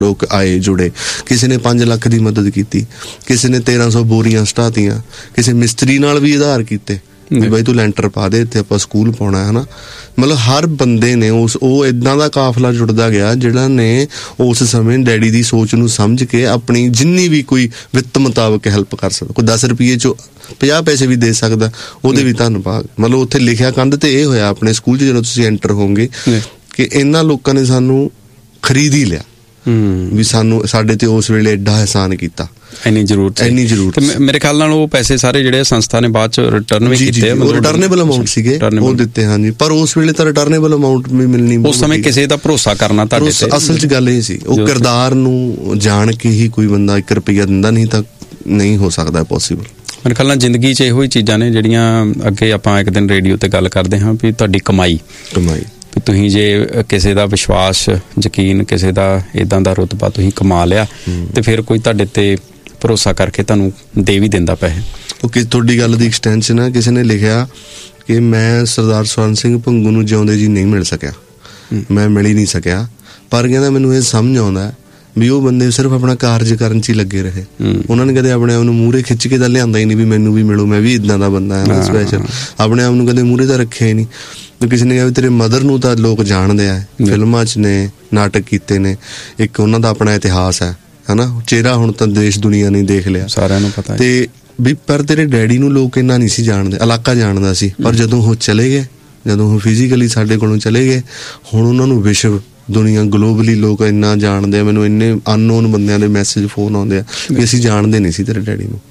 लोग आए जुड़े, किसी ने 5 ਲੱਖ ਦੀ ਮਦਦ ਕੀਤੀ, ਕਿਸੇ ਨੇ 1300 ਬੋਰੀਆਂ ਸਟਾਤੀਆਂ, ਕਿਸੇ ਮਿਸਤਰੀ ਨਾਲ ਵੀ ਆਧਾਰ ਕੀਤੇ ਵੀ ਬਾਈ ਤੂੰ ਲੈਂਟਰ ਪਾ ਦੇ, ਇੱਥੇ ਆਪਾਂ ਸਕੂਲ ਪਾਉਣਾ ਹੈ ਨਾ। ਮਤਲਬ ਹਰ ਬੰਦੇ ਨੇ ਉਹ ਇੱਦਾਂ ਦਾ ਕਾਫਲਾ ਜੁੜਦਾ ਗਿਆ ਜਿਹੜਾ ਨੇ ਉਸ ਸਮੇਂ ਡੈਡੀ ਦੀ ਸੋਚ ਨੂੰ ਸਮਝ ਕੇ ਆਪਣੀ ਜਿੰਨੀ ਵੀ ਕੋਈ ਵਿੱਤ ਮੁਤਾਬਕ ਹੈਲਪ ਕਰ ਸਕਦਾ, ਕੋਈ 10 ਰੁਪਏ 'ਚੋਂ 50 ਪੈਸੇ ਵੀ ਦੇ ਸਕਦਾ, ਉਹਦੇ ਵੀ ਧੰਨਵਾਦ। ਮਤਲਬ ਉੱਥੇ ਲਿਖਿਆ ਕੰਧ ਤੇ ਇਹ ਹੋਇਆ ਆਪਣੇ ਸਕੂਲ 'ਚ ਜਦੋਂ ਤੁਸੀਂ ਐਂਟਰ ਹੋਵੋਗੇ ਕਿ ਇਹਨਾਂ ਲੋਕਾਂ ਨੇ ਸਾਨੂੰ ਖਰੀਦ ਹੀ ਲਿਆ ਵੀ ਸਾਨੂੰ ਸਾਡੇ ਤੇ ਉਸ ਵੇਲੇ ਐਡਾ ਅਹਿਸਾਨ ਕੀਤਾ, ਇੰਨੀ ਜ਼ਰੂਰਤ। ਮੇਰੇ ਖਿਆਲ ਨਾਲ ਉਹ ਪੈਸੇ ਸਾਰੇ ਜਿਹੜੇ ਸੰਸਥਾ ਨੇ ਬਾਅਦ ਚ ਰਿਟਰਨ ਵੀ ਕੀਤੇ, ਉਹ ਰਿਟਰਨੇਬਲ ਅਮਾਉਂਟ ਸੀਗੇ, ਉਹ ਦਿੱਤੇ। ਹਾਂਜੀ, ਪਰ ਉਸ ਵੇਲੇ ਤਾਂ ਰਿਟਰਨੇਬਲ ਅਮਾਉਂਟ ਵੀ ਮਿਲਣੀ, ਉਸ ਸਮੇਂ ਕਿਸੇ ਦਾ ਭਰੋਸਾ ਕਰਨਾ ਤੁਹਾਡੇ ਤੇ। ਅਸਲ 'ਚ ਗੱਲ ਇਹ ਸੀ, ਉਹ ਕਿਰਦਾਰ ਨੂੰ ਜਾਣ ਕੇ ਹੀ ਕੋਈ ਬੰਦਾ 1 ਰੁਪਈਆ ਦਿੰਦਾ, ਨਹੀਂ ਤਾਂ ਨਹੀਂ ਹੋ ਸਕਦਾ ਪੋਸੀਬਲ। ਮੇਰੇ ਖਿਆਲ ਨਾਲ ਜ਼ਿੰਦਗੀ 'ਚ ਇਹੋ ਹੀ ਚੀਜ਼ਾਂ ਨੇ ਜਿਹੜੀਆਂ ਅੱਗੇ ਆਪਾਂ ਇੱਕ ਦਿਨ ਰੇਡੀਓ ਤੇ ਗੱਲ ਕਰਦੇ ਹਾਂ ਵੀ ਤੁਹਾਡੀ ਕਮਾਈ ਵੀ ਤੁਸੀਂ ਜੇ ਕਿਸੇ ਦਾ ਵਿਸ਼ਵਾਸ, ਯਕੀਨ, ਕਿਸੇ ਦਾ ਇੱਦਾਂ ਦਾ ਰੁਤਬਾ ਤੁਸੀਂ ਕਮਾ ਲਿਆ ਤੇ ਫਿਰ ਕੋਈ ਤੁਹਾਡੇ ਤੇ ਭਰੋਸਾ ਕਰਕੇ ਤੁਹਾਨੂੰ ਦੇ ਵੀ ਦਿੰਦਾ ਪੈਸੇ। ਉਹ ਤੁਹਾਡੀ ਗੱਲ ਦੀ ਐਕਸਟੈਂਸ਼ਨ ਹੈ। ਕਿਸੇ ਨੇ ਲਿਖਿਆ ਕਿ ਮੈਂ ਸਰਦਾਰ ਸਵਰਨ ਸਿੰਘ ਭੰਗੂ ਨੂੰ ਜਿਉਂਦੇ ਜੀ ਨਹੀਂ ਮਿਲ ਸਕਿਆ, ਮੈਂ ਮਿਲ ਹੀ ਨਹੀਂ ਸਕਿਆ, ਪਰ ਕਹਿੰਦਾ ਮੈਨੂੰ ਇਹ ਸਮਝ ਆਉਂਦਾ ਵੀ ਉਹ ਬੰਦੇ ਸਿਰਫ ਆਪਣਾ ਕਾਰਜ ਕਰਨ 'ਚ ਹੀ ਲੱਗੇ ਰਹੇ। ਉਹਨਾਂ ਨੇ ਕਦੇ ਆਪਣੇ ਆਪ ਨੂੰ ਮੂਹਰੇ ਖਿੱਚ ਕੇ ਤਾਂ ਲਿਆਂਦਾ ਹੀ ਨਹੀਂ ਵੀ ਮੈਨੂੰ ਵੀ ਮਿਲੂ, ਮੈਂ ਵੀ ਇੱਦਾਂ ਦਾ ਬੰਦਾ ਹਾਂ ਸਪੈਸ਼ਲ। ਆਪਣੇ ਆਪ ਨੂੰ ਕਦੇ ਮੂਹਰੇ ਤਾਂ ਰੱਖਿਆ ਹੀ ਨਹੀਂ। ਕਿਸੇ ਨੇ ਕਿਹਾ ਵੀ ਤੇਰੇ ਮਦਰ ਨੂੰ ਤਾਂ ਲੋਕ ਜਾਣਦੇ ਆ, ਫਿਲਮਾਂ 'ਚ ਨੇ, ਨਾਟਕ ਕੀਤੇ ਨੇ, ਇੱਕ ਉਹਨਾਂ ਦਾ ਆਪਣਾ ਇਤਿਹਾਸ ਹੈ ਹਨਾ, ਚਿਹਰਾ ਹੁਣ ਤਾਂ ਦੇਸ਼ ਦੁਨੀਆ ਨੇ ਦੇਖ ਲਿਆ, ਸਾਰਿਆਂ ਨੂੰ ਪਤਾ ਤੇ ਵੀ। ਪਰ ਤੇਰੇ ਡੈਡੀ ਨੂੰ ਲੋਕ ਇੰਨਾ ਨਹੀਂ ਸੀ ਜਾਣਦੇ, ਇਲਾਕਾ ਜਾਣਦਾ ਸੀ, ਪਰ ਜਦੋਂ ਉਹ ਚਲੇ ਗਏ, ਜਦੋਂ ਉਹ ਫਿਜ਼ੀਕਲੀ ਸਾਡੇ ਕੋਲੋਂ ਚਲੇ ਗਏ, ਹੁਣ ਉਹਨਾਂ ਨੂੰ ਵਿਸ਼ਵ ਦੁਨੀਆ ਗਲੋਬਲੀ ਲੋਕ ਇੰਨਾ ਜਾਣਦੇ ਆ। ਮੈਨੂੰ ਇੰਨੇ ਅਨਨੋਨ ਬੰਦਿਆਂ ਦੇ ਮੈਸੇਜ, ਫੋਨ ਆਉਂਦੇ ਆ ਵੀ ਅਸੀਂ ਜਾਣਦੇ ਨਹੀਂ ਸੀ ਤੇਰੇ ਡੈਡੀ ਨੂੰ।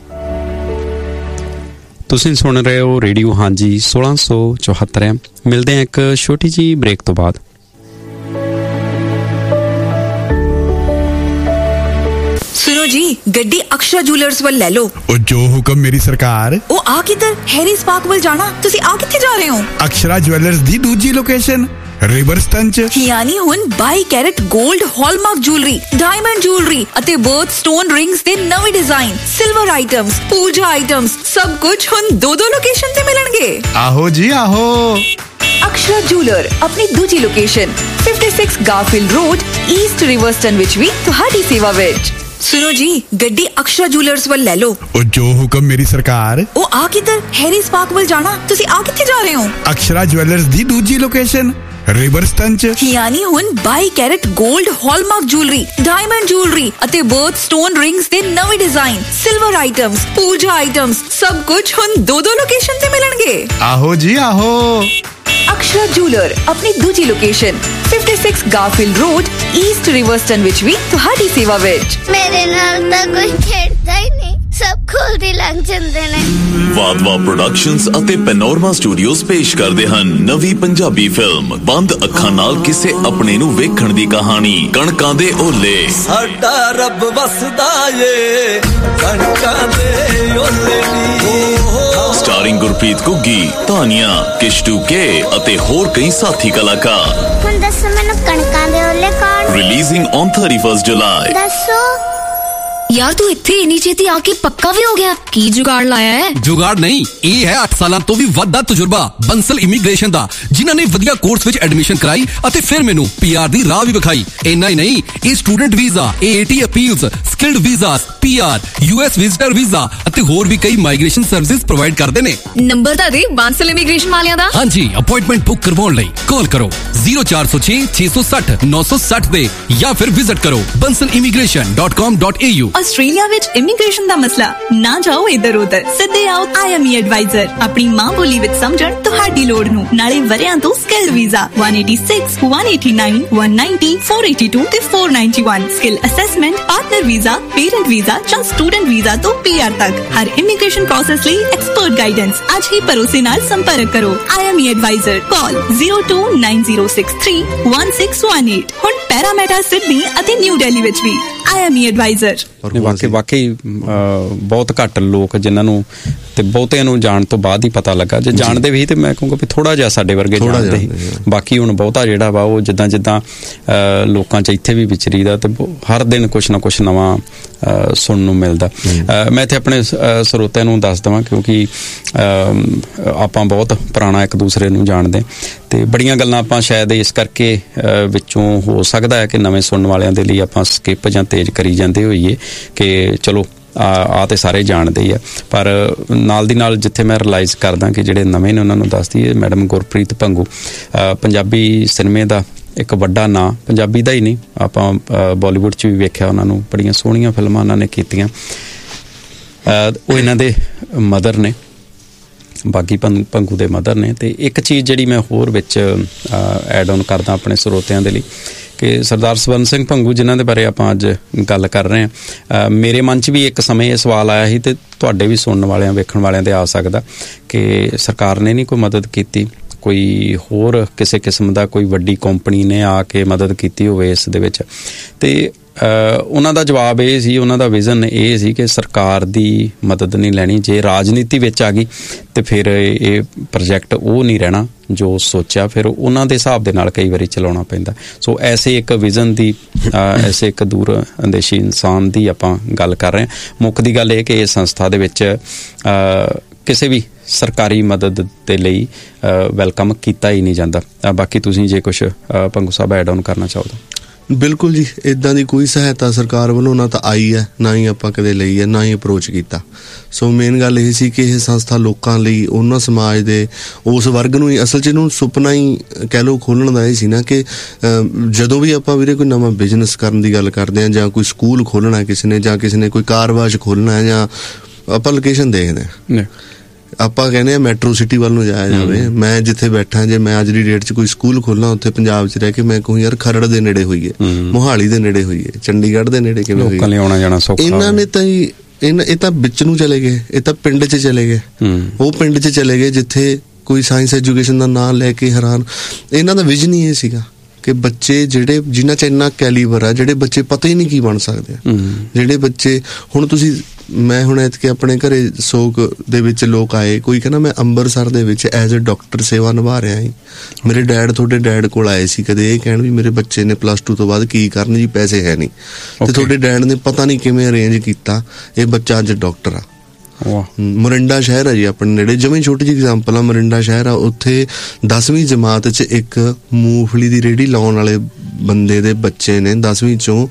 ਤੁਸੀਂ ਸੁਣ ਰਹੇ ਹੋ ਰੇਡੀਓ ਹਾਂਜੀ 1674। ਮਿਲਦੇ ਹਾਂ ਇੱਕ ਛੋਟੀ ਜਿਹੀ ਬ੍ਰੇਕ ਤੋਂ ਬਾਅਦ। सुनो जी, गड्डी अक्षरा ज्वेलर्स वाल ले लो। ओ जो हुक्म मेरी सरकार। ओ आ किधर? हैरीज पार्क वाल जाना। तुसी आ किथे जा रहे हो? अक्षरा ज्वेलर्स दी दूजी लोकेशन रिवरस्टन च, यानी हुन 22 carat gold hallmark jewellery, diamond jewellery अते बर्थ स्टोन रिंग्स दे नवे डिजाइन, सिल्वर आइटम्स, पूजा आइटम्स, सब कुछ हुन 2 लोकेशन ते मिलणगे। आहो जी आहो। अक्षरा ज्वेलर अपनी दूजी लोकेशन 56 गारफील्ड रोड, ईस्ट रिवरस्टन विच भी तुहाडी सेवा विच। सुनो जी, गड्डी अक्षरा ज्वेलर्स वाल ले लो। ओ जो हुक्म मेरी सरकार। ओ आ किधर? हैरीज पार्क वाल जाना। तुसी आ किथे जा रहे हो? अक्षरा ज्वेलर्स दी दूजी लोकेशन रिवरस्टन च, यानी हुन 22 carat gold hallmark jewellery, diamond jewellery अते बर्थ स्टोन रिंग्स दे नवे डिजाइन, सिल्वर आइटम्स, पूजा आइटम्स, सब कुछ हुन 2 लोकेशन ते मिलणगे। आहो जी आहो। अक्षरा ज्वेलर अपनी दूजी लोकेशन 56 गारफील्ड रोड, ईस्ट रिवरस्टन विच भी तुहाडी सेवा विच। मेरे नाल तां कोई खेडदा ही नहीं, सब खोलदे लग जांदे ने। वादवा प्रोडक्शंस ਅਤੇ ਪੈਨੋਰਮਾ ਸਟੂਡੀਓਜ਼ ਪੇਸ਼ ਕਰਦੇ ਹਨ ਨਵੀਂ ਪੰਜਾਬੀ ਫਿਲਮ ਬੰਦ ਅੱਖਾਂ ਨਾਲ ਕਿਸੇ ਆਪਣੇ ਨੂੰ ਵੇਖਣ ਦੀ ਕਹਾਣੀ ਕਣਕਾਂ ਦੇ ਓਲੇ। ਸਾਡਾ ਰੱਬ ਵਸਦਾ ਏ ਕਣਕਾਂ ਦੇ ਓਲੇ ਨੀ। ਸਟਾਰਿੰਗ ਗੁਰਪ੍ਰੀਤ ਘੁੱਗੀ, ਤਾਨੀਆ, ਕਿਸ਼ਤੂ ਕੇ ਅਤੇ ਹੋਰ ਕਈ ਸਾਥੀ ਕਲਾਕਾਰ। ਹੁਣ ਦੱਸੋ ਮੈਨੂੰ ਕਣਕਾਂ ਦੇ ਓਲੇ ਕੌਣ? ਰਿਲੀਜ਼ਿੰਗ ਔਨ 31 ਜੁਲਾਈ। ਦੱਸੋ यार तू इत्थे इन्नी छेती आके पक्का भी हो गया? की जुगाड़ लाया है? जुगाड़ नहीं, ये है 8 साल तो भी वड्डा तजुर्बा बंसल इमीग्रेशन दा, जिन्हां ने वधिया कोर्स विच एडमिशन कराई अते फिर मैनू पीआर दी राह भी विखाई। इन्ना ही नहीं, ये student visa, AAT appeals, skilled visas, PR, US visitor visa अते होर भी कई माइग्रेशन सर्विसेज प्रोवाइड करदे ने। नंबर दा दे बंसल इमीग्रेशन वालियां दा। हां जी, अपॉइंटमेंट बुक करवाउण लई कॉल करो 0406 660 960 दे या फिर विजिट करो bansalimigration.com.au। ਆਸਟ੍ਰੇਲੀਆ ਵਿੱਚ ਇਮੀਗ੍ਰੇਸ਼ਨ ਦਾ ਮਸਲਾ ਨਾ ਜਾਓ ਇੱਧਰ ਉੱਧਰ, ਸਿੱਧੇ ਆਓ IME ਐਡਵਾਈਜ਼ਰ ਆਪਣੀ ਮਾਂ ਬੋਲੀ ਵਿੱਚ ਸਮਝਣ ਤੁਹਾਡੀ ਲੋੜ ਨੂੰ। ਨਾਲੇ ਵਰਿਆਂ ਤੋਂ ਸਕਿੱਲ ਵੀਜ਼ਾ 186 189 190 482 ਤੇ 491, skill assessment, partner visa, parent visa ਜਾਂ ਸਟੂਡੈਂਟ ਵੀਜ਼ਾ ਤੋਂ PR ਤੱਕ ਹਰ ਇਮੀਗ੍ਰੇਸ਼ਨ ਪ੍ਰੋਸੈਸ ਲਈ ਐਕਸਪਰਟ ਗਾਈਡੈਂਸ। ਅੱਜ ਹੀ ਭਰੋਸੇ ਨਾਲ ਸੰਪਰਕ ਕਰੋ IME ਐਡਵਾਈਜ਼ਰ। ਕਾਲ 029063 1618। ਹੁਣ ਪੈਰਾਮੀਟਰ ਸਿਡਨੀ ਅਤੇ ਨਿਊ ਦਿੱਲੀ ਵਿੱਚ ਵੀ IME ਐਡਵਾਈਜ਼ਰ। ਵਾਕਈ ਬਹੁਤ ਘੱਟ ਲੋਕ ਜਿਨ੍ਹਾਂ ਨੂੰ ਤੇ ਬਹੁਤਿਆਂ ਨੂੰ ਜਾਣ ਤੋਂ ਬਾਅਦ ਹੀ ਪਤਾ ਲੱਗਾ। ਜੇ ਜਾਣਦੇ ਵੀ ਤੇ ਮੈਂ ਕਹੂੰਗਾ ਵੀ ਥੋੜ੍ਹਾ ਜਿਹਾ ਸਾਡੇ ਵਰਗੇ ਜਾਣਦੇ ਸੀ, ਬਾਕੀ ਹੁਣ ਬਹੁਤਾ ਜਿਹੜਾ ਵਾ ਉਹ ਜਿੱਦਾਂ ਲੋਕਾਂ 'ਚ ਇੱਥੇ ਵੀ ਵਿਚਰੀਦਾ ਤੇ ਹਰ ਦਿਨ ਕੁਛ ਨਾ ਕੁਛ ਨਵਾਂ ਸੁਣਨ ਨੂੰ ਮਿਲਦਾ। ਮੈਂ ਇੱਥੇ ਆਪਣੇ ਸਰੋਤਿਆਂ ਨੂੰ ਦੱਸ ਦੇਵਾਂ, ਕਿਉਂਕਿ ਆਪਾਂ ਬਹੁਤ ਪੁਰਾਣਾ ਇੱਕ ਦੂਸਰੇ ਨੂੰ ਜਾਣਦੇ ਤੇ ਬੜੀਆਂ ਗੱਲਾਂ ਆਪਾਂ ਸ਼ਾਇਦ ਇਸ ਕਰਕੇ ਵਿੱਚੋਂ ਹੋ ਸਕਦਾ ਹੈ ਕਿ ਨਵੇਂ ਸੁਣਨ ਵਾਲਿਆਂ ਦੇ ਲਈ ਆਪਾਂ ਸਕਿਪ ਜਾਂ ਤੇਜ਼ ਕਰੀ ਜਾਂਦੇ ਹੋਈਏ ਕਿ ਚਲੋ ਆ ਤੇ ਸਾਰੇ ਜਾਣਦੇ ਹੀ ਆ, ਪਰ ਨਾਲ ਦੀ ਨਾਲ ਜਿੱਥੇ ਮੈਂ ਰਿਲਾਈਜ਼ ਕਰਦਾ ਕਿ ਜਿਹੜੇ ਨਵੇਂ ਨੇ ਉਹਨਾਂ ਨੂੰ ਦੱਸਦੀ ਹੈ। ਮੈਡਮ ਗੁਰਪ੍ਰੀਤ ਭੰਗੂ ਪੰਜਾਬੀ ਸਿਨੇਮੇ ਦਾ ਇੱਕ ਵੱਡਾ ਨਾਂ, ਪੰਜਾਬੀ ਦਾ ਹੀ ਨਹੀਂ, ਆਪਾਂ ਬਾਲੀਵੁੱਡ 'ਚ ਵੀ ਵੇਖਿਆ ਉਹਨਾਂ ਨੂੰ, ਬੜੀਆਂ ਸੋਹਣੀਆਂ ਫਿਲਮਾਂ ਉਹਨਾਂ ਨੇ ਕੀਤੀਆਂ। ਉਹ ਇਹਨਾਂ ਦੇ ਮਦਰ ਨੇ, ਬਾਗੀ ਭੰਗੂ ਦੇ ਮਦਰ ਨੇ। ਤੇ ਇੱਕ ਚੀਜ਼ ਜਿਹੜੀ ਮੈਂ ਹੋਰ ਵਿੱਚ ਐਡ ਔਨ ਕਰਦਾ ਆਪਣੇ ਸਰੋਤਿਆਂ ਦੇ ਲਈ ਕਿ ਸਰਦਾਰ ਸਵਰਨ ਸਿੰਘ ਭੰਗੂ ਜਿਨ੍ਹਾਂ ਦੇ ਬਾਰੇ ਆਪਾਂ ਅੱਜ ਗੱਲ ਕਰ ਰਹੇ ਹਾਂ, ਮੇਰੇ ਮਨ 'ਚ ਵੀ ਇੱਕ ਸਮੇਂ ਇਹ ਸਵਾਲ ਆਇਆ ਸੀ ਤੇ ਤੁਹਾਡੇ ਵੀ ਸੁਣਨ ਵਾਲਿਆਂ ਵੇਖਣ ਵਾਲਿਆਂ 'ਤੇ ਆ ਸਕਦਾ ਕਿ ਸਰਕਾਰ ਨੇ ਨਹੀਂ ਕੋਈ ਮਦਦ ਕੀਤੀ, ਕੋਈ ਹੋਰ ਕਿਸੇ ਕਿਸਮ ਦਾ ਕੋਈ ਵੱਡੀ ਕੰਪਨੀ ਨੇ ਆ ਕੇ ਮਦਦ ਕੀਤੀ ਹੋਵੇ ਇਸ ਦੇ ਵਿੱਚ। ਤੇ ਉਹਨਾਂ ਦਾ ਜਵਾਬ ਇਹ ਸੀ, ਉਹਨਾਂ ਦਾ ਵਿਜ਼ਨ ਇਹ ਸੀ ਕਿ ਸਰਕਾਰ ਦੀ ਮਦਦ ਨਹੀਂ ਲੈਣੀ, ਜੇ ਰਾਜਨੀਤੀ ਵਿੱਚ ਆ ਗਈ ਤੇ ਫਿਰ ਇਹ ਪ੍ਰੋਜੈਕਟ ਉਹ ਨਹੀਂ ਰਹਿਣਾ ਜੋ ਸੋਚਿਆ, ਫਿਰ ਉਹਨਾਂ ਦੇ ਹਿਸਾਬ ਦੇ ਨਾਲ ਕਈ ਵਾਰੀ ਚਲਾਉਣਾ ਪੈਂਦਾ। ਸੋ ਐਸੇ ਇੱਕ ਵਿਜ਼ਨ ਦੀ, ਐਸੇ ਇੱਕ ਦੂਰ ਅੰਦੇਸ਼ੀ ਇਨਸਾਨ ਦੀ ਆਪਾਂ ਗੱਲ ਕਰ ਰਹੇ ਹਾਂ। ਮੁੱਖ ਦੀ ਗੱਲ ਇਹ ਕਿ ਇਸ ਸੰਸਥਾ ਦੇ ਵਿੱਚ ਕਿਸੇ ਵੀ ਸਰਕਾਰੀ ਮਦਦ ਦੇ ਲਈ ਵੈਲਕਮ ਕੀਤਾ ਹੀ ਨਹੀਂ ਜਾਂਦਾ। ਬਾਕੀ ਤੁਸੀਂ ਜੇ ਕੁਛ ਭੰਗੂ ਸਾਹਿਬ ਐਡ ਆਨ ਕਰਨਾ ਚਾਹੋ ਤਾਂ। ਬਿਲਕੁਲ ਜੀ, ਇੱਦਾਂ ਦੀ ਕੋਈ ਸਹਾਇਤਾ ਸਰਕਾਰ ਵੱਲੋਂ ਨਾ ਤਾਂ ਆਈ ਹੈ, ਨਾ ਹੀ ਆਪਾਂ ਕਦੇ ਲਈ ਹੈ, ਨਾ ਹੀ ਅਪਰੋਚ ਕੀਤਾ। ਸੋ ਮੇਨ ਗੱਲ ਇਹ ਸੀ ਕਿ ਇਹ ਸੰਸਥਾ ਲੋਕਾਂ ਲਈ, ਉਹਨਾਂ ਸਮਾਜ ਦੇ ਉਸ ਵਰਗ ਨੂੰ ਹੀ, ਅਸਲ 'ਚ ਇਹਨੂੰ ਸੁਪਨਾ ਹੀ ਕਹਿ ਲਓ ਖੋਲ੍ਹਣ ਦਾ ਇਹ ਸੀ ਨਾ ਕਿ ਜਦੋਂ ਵੀ ਆਪਾਂ ਵੀਰੇ ਕੋਈ ਨਵਾਂ ਬਿਜ਼ਨਸ ਕਰਨ ਦੀ ਗੱਲ ਕਰਦੇ ਹਾਂ, ਜਾਂ ਕੋਈ ਸਕੂਲ ਖੋਲ੍ਹਣਾ ਕਿਸੇ ਨੇ, ਜਾਂ ਕਿਸੇ ਨੇ ਕੋਈ ਕਾਰ ਵਾਸ਼ ਖੋਲ੍ਹਣਾ ਹੈ, ਜਾਂ ਆਪਾਂ ਲੋਕੇਸ਼ਨ ਦੇਖਦੇ ਹਾਂ, ਆਪਾਂ ਕਹਿੰਦੇ ਆ ਮੈਟਰੋ ਸਿਟੀ ਵੱਲ ਨੂੰ ਜਾਇਆ ਜਾਵੇ। ਮੈਂ ਜਿੱਥੇ ਬੈਠਾ, ਜੇ ਮੈਂ ਅੱਜ ਦੀ ਡੇਟ 'ਚ ਕੋਈ ਸਕੂਲ ਖੋਲ੍ਹਾਂ ਉੱਥੇ ਪੰਜਾਬ 'ਚ ਰਹਿ ਕੇ, ਮੈਂ ਕਹੂੰ ਯਾਰ ਖਰੜ ਦੇ ਨੇੜੇ ਹੋਈਏ, ਮੋਹਾਲੀ ਦੇ ਨੇੜੇ ਹੋਈਏ, ਚੰਡੀਗੜ੍ਹ ਦੇ ਨੇੜੇ ਕਿਵੇਂ ਹੋਈਏ। ਇਹਨਾਂ ਨੇ ਤਾਂ ਹੀ ਇਹ ਤਾਂ ਵਿੱਚ ਨੂੰ ਚਲੇ ਗਏ, ਇਹ ਤਾਂ ਪਿੰਡ 'ਚ ਚਲੇ ਗਏ, ਉਹ ਪਿੰਡ 'ਚ ਚਲੇ ਗਏ ਜਿੱਥੇ ਕੋਈ ਸਾਇੰਸ ਐਜੂਕੇਸ਼ਨ ਦਾ ਨਾਂ ਲੈ ਕੇ ਹੈਰਾਨ। ਇਹਨਾਂ ਦਾ ਵਿਜ਼ਨ ਹੀ ਇਹ ਸੀਗਾ ਕਿ ਬੱਚੇ ਜਿਹੜੇ ਜਿਨ੍ਹਾਂ 'ਚ ਇੰਨਾ ਕੈਲੀਬਰ ਆ, ਜਿਹੜੇ ਬੱਚੇ ਪਤਾ ਹੀ ਨਹੀਂ ਕੀ ਬਣ ਸਕਦੇ, ਜਿਹੜੇ ਬੱਚੇ ਹੁਣ ਤੁਸੀਂ, ਮੈਂ ਹੁਣ ਐਤਕੇ ਆਪਣੇ ਘਰੇ ਸੋਗ ਦੇ ਵਿੱਚ ਲੋਕ ਆਏ, ਕੋਈ ਕਹਿੰਦਾ ਮੈਂ ਅੰਮ੍ਰਿਤਸਰ ਦੇ ਵਿੱਚ ਐਜ਼ ਅ ਡਾਕਟਰ ਸੇਵਾ ਨਿਭਾ ਰਿਹਾ ਸੀ, ਮੇਰੇ ਡੈਡ ਤੁਹਾਡੇ ਡੈਡ ਕੋਲ ਆਏ ਸੀ, ਕਦੇ ਇਹ ਕਹਿਣ ਵੀ ਮੇਰੇ ਬੱਚੇ ਨੇ +2 ਤੋਂ ਬਾਅਦ ਕੀ ਕਰਨ ਜੀ, ਪੈਸੇ ਹੈ ਨਹੀਂ, ਤੇ ਤੁਹਾਡੇ ਡੈਡ ਨੇ ਪਤਾ ਨਹੀਂ ਕਿਵੇਂ ਅਰੇਂਜ ਕੀਤਾ, ਇਹ ਬੱਚਾ ਅੱਜ ਡਾਕਟਰ ਆ। ਮੋਰਿੰਡਾ ਸ਼ਹਿਰ ਆ ਜੀ ਆਪਣੇ ਨੇੜੇ, ਜਮੀ ਛੋਟੀ ਜਿਹੀ ਐਗਜ਼ਾਮਪਲ ਆ, ਮੋਰਿੰਡਾ ਸ਼ਹਿਰ ਆ, ਉੱਥੇ 10ਵੀਂ ਜਮਾਤ 'ਚ ਇੱਕ ਮੂੰਗਫਲੀ ਦੀ ਰੇਹੜੀ ਲਾਉਣ ਵਾਲੇ ਬੰਦੇ ਦੇ ਬੱਚੇ ਨੇ 10ਵੀਂ 'ਚੋਂ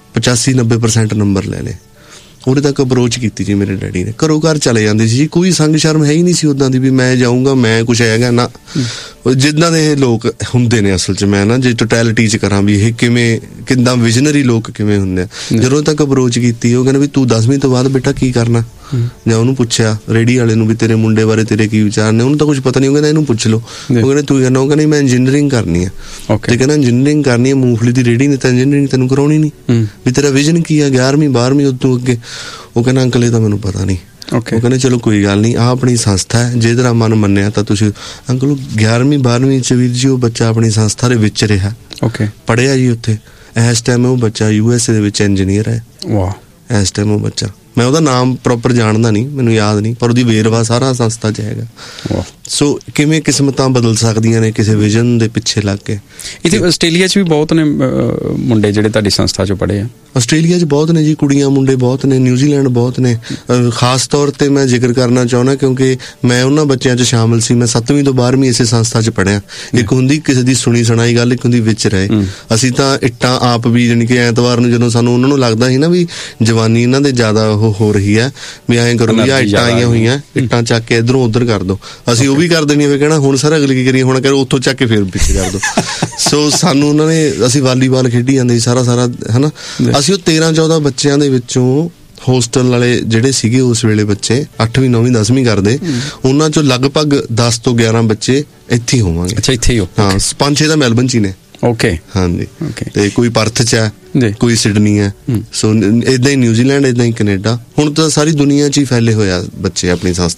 85-90% ਨੰਬਰ ਲੈ ਲਏ। ਉਹਦੇ ਤੱਕ ਅਪਰੋਚ ਕੀਤੀ ਜੀ ਮੇਰੇ ਡੈਡੀ ਨੇ, ਘਰੋਂ ਘਰ ਚਲੇ ਜਾਂਦੇ ਸੀ ਜੀ, ਕੋਈ ਸੰਗ ਸ਼ਰਮ ਹੈ ਹੀ ਨਹੀਂ ਸੀ ਉੱਦਾਂ ਦੀ ਵੀ ਮੈਂ ਜਾਊਂਗਾ, ਮੈਂ ਕੁਛ ਹੈਗਾ ਨਾ। ਜਿੱਦਾਂ ਦੇ ਇਹ ਲੋਕ ਹੁੰਦੇ ਨੇ ਅਸਲ 'ਚ, ਮੈਂ ਨਾ ਜੇ ਟੋਟੈਲਿਟੀ 'ਚ ਕਰਾਂ ਵੀ ਇਹ ਕਿੱਦਾਂ ਵਿਜ਼ਨਰੀ ਲੋਕ ਕਿਵੇਂ ਹੁੰਦੇ ਆ। ਜਦੋਂ ਤੱਕ ਅਪਰੋਚ ਕੀਤੀ, ਉਹ ਕਹਿੰਦਾ ਵੀ ਤੂੰ 10ਵੀਂ ਤੋਂ ਬਾਅਦ ਬੇਟਾ ਕੀ ਕਰਨਾ, ਜਾਂ ਉਹਨੂੰ ਪੁੱਛਿਆ ਰੇਹੜੀ ਵਾਲੇ ਨੂੰ ਵੀ ਤੇਰੇ ਮੁੰਡੇ ਬਾਰੇ ਤੇਰੇ ਕੀ ਵਿਚਾਰ ਨੇ, ਉਹਨੂੰ ਤਾਂ ਕੁਛ ਪਤਾ ਨਹੀਂ, ਉਹ ਕਹਿੰਦਾ ਇਹਨੂੰ ਪੁੱਛ ਲਓ। ਉਹ ਕਹਿੰਦਾ ਤੂੰ ਕਹਿੰਦਾ, ਉਹ ਕਹਿੰਦਾ ਮੈਂ ਇੰਜੀਨੀਅਰਿੰਗ ਕਰਨੀ ਆ, ਤੇ ਕਹਿੰਦਾ ਇੰਜੀਨੀਅਰਿੰਗ ਕਰਨੀ ਹੈ, ਮੂੰਗਫਲੀ ਦੀ ਰੇਹੜੀ ਨੇ ਤਾਂ ਇੰਜੀਨੀਅਰਿੰਗ ਤੈਨੂੰ ਕਰਾਉਣੀ ਨਹੀਂ, ਵੀ ਤੇਰਾ ਵਿਜ਼ਨ ਕੀ ਆ 11ਵੀਂ 12ਵੀਂ ਉਦੋਂ ਅੱਗੇ। ਉਹ ਕਹਿੰਦਾ ਅੰਕਲ ਇਹ ਤਾਂ ਮੈਨੂੰ ਪਤਾ ਨਹੀਂ। ਉਹ ਕਹਿੰਦੇ ਚਲੋ ਕੋਈ ਗੱਲ ਨਹੀਂ, ਆਹ ਆਪਣੀ ਸੰਸਥਾ ਹੈ, ਜੇ ਤੇਰਾ ਮਨ ਮੰਨਿਆ ਤਾਂ ਤੁਸੀਂ। ਅੰਕਲ 11ਵੀਂ 12ਵੀਂ 'ਚ ਵੀਰ ਜੀ ਉਹ ਬੱਚਾ ਆਪਣੀ ਸੰਸਥਾ ਦੇ ਵਿੱਚ ਰਿਹਾ, ਪੜ੍ਹਿਆ ਜੀ ਉੱਥੇ। ਇਸ ਟਾਈਮ ਉਹ ਬੱਚਾ USA ਦੇ ਵਿੱਚ ਇੰਜੀਨੀਅਰ ਹੈ। ਇਸ ਟਾਈਮ ਉਹ ਬੱਚਾ, ਮੈਂ ਉਹਦਾ ਨਾਮ ਪ੍ਰੋਪਰ ਜਾਣਦਾ ਨਹੀਂ, ਮੈਨੂੰ ਯਾਦ ਨਹੀਂ, ਪਰ ਉਹਦੀ ਵੇਰਵਾ ਸਾਰਾ ਸੰਸਥਾ 'ਚ ਹੈਗਾ। ਸੋ ਕਿਵੇਂ ਕਿਸਮਤਾਂ ਬਦਲ ਸਕਦੀਆਂ ਨੇ ਕਿਸੇ ਵਿਜ਼ਨ ਦੇ ਪਿੱਛੇ ਲੱਗ ਕੇ। ਇੱਥੇ ਆਸਟ੍ਰੇਲੀਆ 'ਚ ਵੀ ਬਹੁਤ ਨੇ ਮੁੰਡੇ ਜਿਹੜੇ ਤੁਹਾਡੀ ਸੰਸਥਾ 'ਚੋਂ ਪੜ੍ਹੇ ਆ। ਆਸਟ੍ਰੇਲੀਆ 'ਚ ਬਹੁਤ ਨੇ ਜੀ, ਕੁੜੀਆਂ ਮੁੰਡੇ ਬਹੁਤ ਨੇ, ਨਿਊਜ਼ੀਲੈਂਡ ਬਹੁਤ ਨੇ। ਖਾਸ ਤੌਰ 'ਤੇ ਮੈਂ ਜ਼ਿਕਰ ਕਰਨਾ ਚਾਹੁੰਦਾ ਕਿਉਂਕਿ ਮੈਂ ਉਹਨਾਂ ਬੱਚਿਆਂ 'ਚ ਸ਼ਾਮਿਲ ਸੀ। ਮੈਂ 7ਵੀਂ ਤੋਂ 12ਵੀਂ ਇਸੇ ਸੰਸਥਾ 'ਚ ਪੜ੍ਹਿਆ। ਇੱਕ ਹੁੰਦੀ ਕਿਸੇ ਦੀ ਸੁਣੀ ਸੁਣਾਈ ਗੱਲ, ਇੱਕ ਹੁੰਦੀ ਵਿੱਚ ਰਹੇ। ਅਸੀਂ ਤਾਂ ਇੱਟਾਂ ਆਪ ਵੀ, ਜਾਣੀ ਕਿ ਐਤਵਾਰ ਨੂੰ ਜਦੋਂ ਸਾਨੂੰ ਉਹਨਾਂ ਨੂੰ ਲੱਗਦਾ ਸੀ ਨਾ ਵੀ ਜਵਾਨੀ ਇਹਨਾਂ ਦੇ ਜ਼ਿਆਦਾ ਉਹ ਹੋ ਰਹੀ ਹੈ, ਵੀ ਐਂ ਕਰੋ ਵੀ ਆਹ ਇੱਟਾਂ ਆਈਆਂ ਹੋਈਆਂ, ਇੱਟਾਂ ਚੱਕ ਕੇ ਇੱਧਰੋਂ ਉੱਧਰ ਕਰ ਦਿਓ, ਅਸੀਂ ਉਹ ਵੀ ਕਰ ਦੇਣੀ ਹੋਵੇ, ਕਹਿਣਾ ਹੁਣ ਸਰ ਅਗਲੀ ਕੀ ਕਰੀਏ, ਹੁਣ ਕਰੋ ਉੱਥੋਂ ਚੱਕ ਕੇ ਫੇਰ ਪਿੱਛੇ ਕਰ ਦਿਓ। ਸੋ ਸਾਨੂੰ ਉਹਨਾਂ ਨੇ, ਅਸੀਂ ਵਾਲੀਬਾਲ ਖੇਡੀ ਜਾਂਦੇ ਸੀ ਸਾਰਾ ਹੈ ਨਾ। ਅਸੀਂ ਉਹ 13-14 ਬੱਚਿਆਂ ਦੇ ਵਿੱਚੋਂ ਹੋਸਟਲ ਵਾਲੇ ਜਿਹੜੇ ਸੀਗੇ ਉਸ ਵੇਲੇ ਬੱਚੇ 8ਵੀਂ 9ਵੀਂ 10ਵੀਂ ਕਰਦੇ, ਉਹਨਾਂ 'ਚੋਂ ਲਗਭਗ 10 ਤੋਂ 11 ਬੱਚੇ ਇੱਥੇ ਹੀ ਹੋਵਾਂਗੇ। ਅੱਛਾ, ਇੱਥੇ ਹੀ ਹੋ? ਹਾਂ, 5-6 ਤਾਂ ਮੈਲਬਨ 'ਚ ਹੀ ਨੇ। ਹਾਂਜੀ, ਤੇ ਕੋਈ ਪਰਥ 'ਚ ਹੈ, ਕੋਈ ਸਿਡਨੀ ਹੈ। ਸੋ ਏਦਾਂ ਹੀ ਨਿਊਜ਼ੀਲੈਂਡ, ਏਦਾਂ ਹੀ ਕੈਨੇਡਾ, ਹੁਣ ਤਾਂ ਸਾਰੀ ਦੁਨੀਆ 'ਚ ਹੀ ਫੈਲੇ ਹੋਇਆ ਬੱਚੇ ਆਪਣੀ ਸੰਸਥਾ ਦੇ।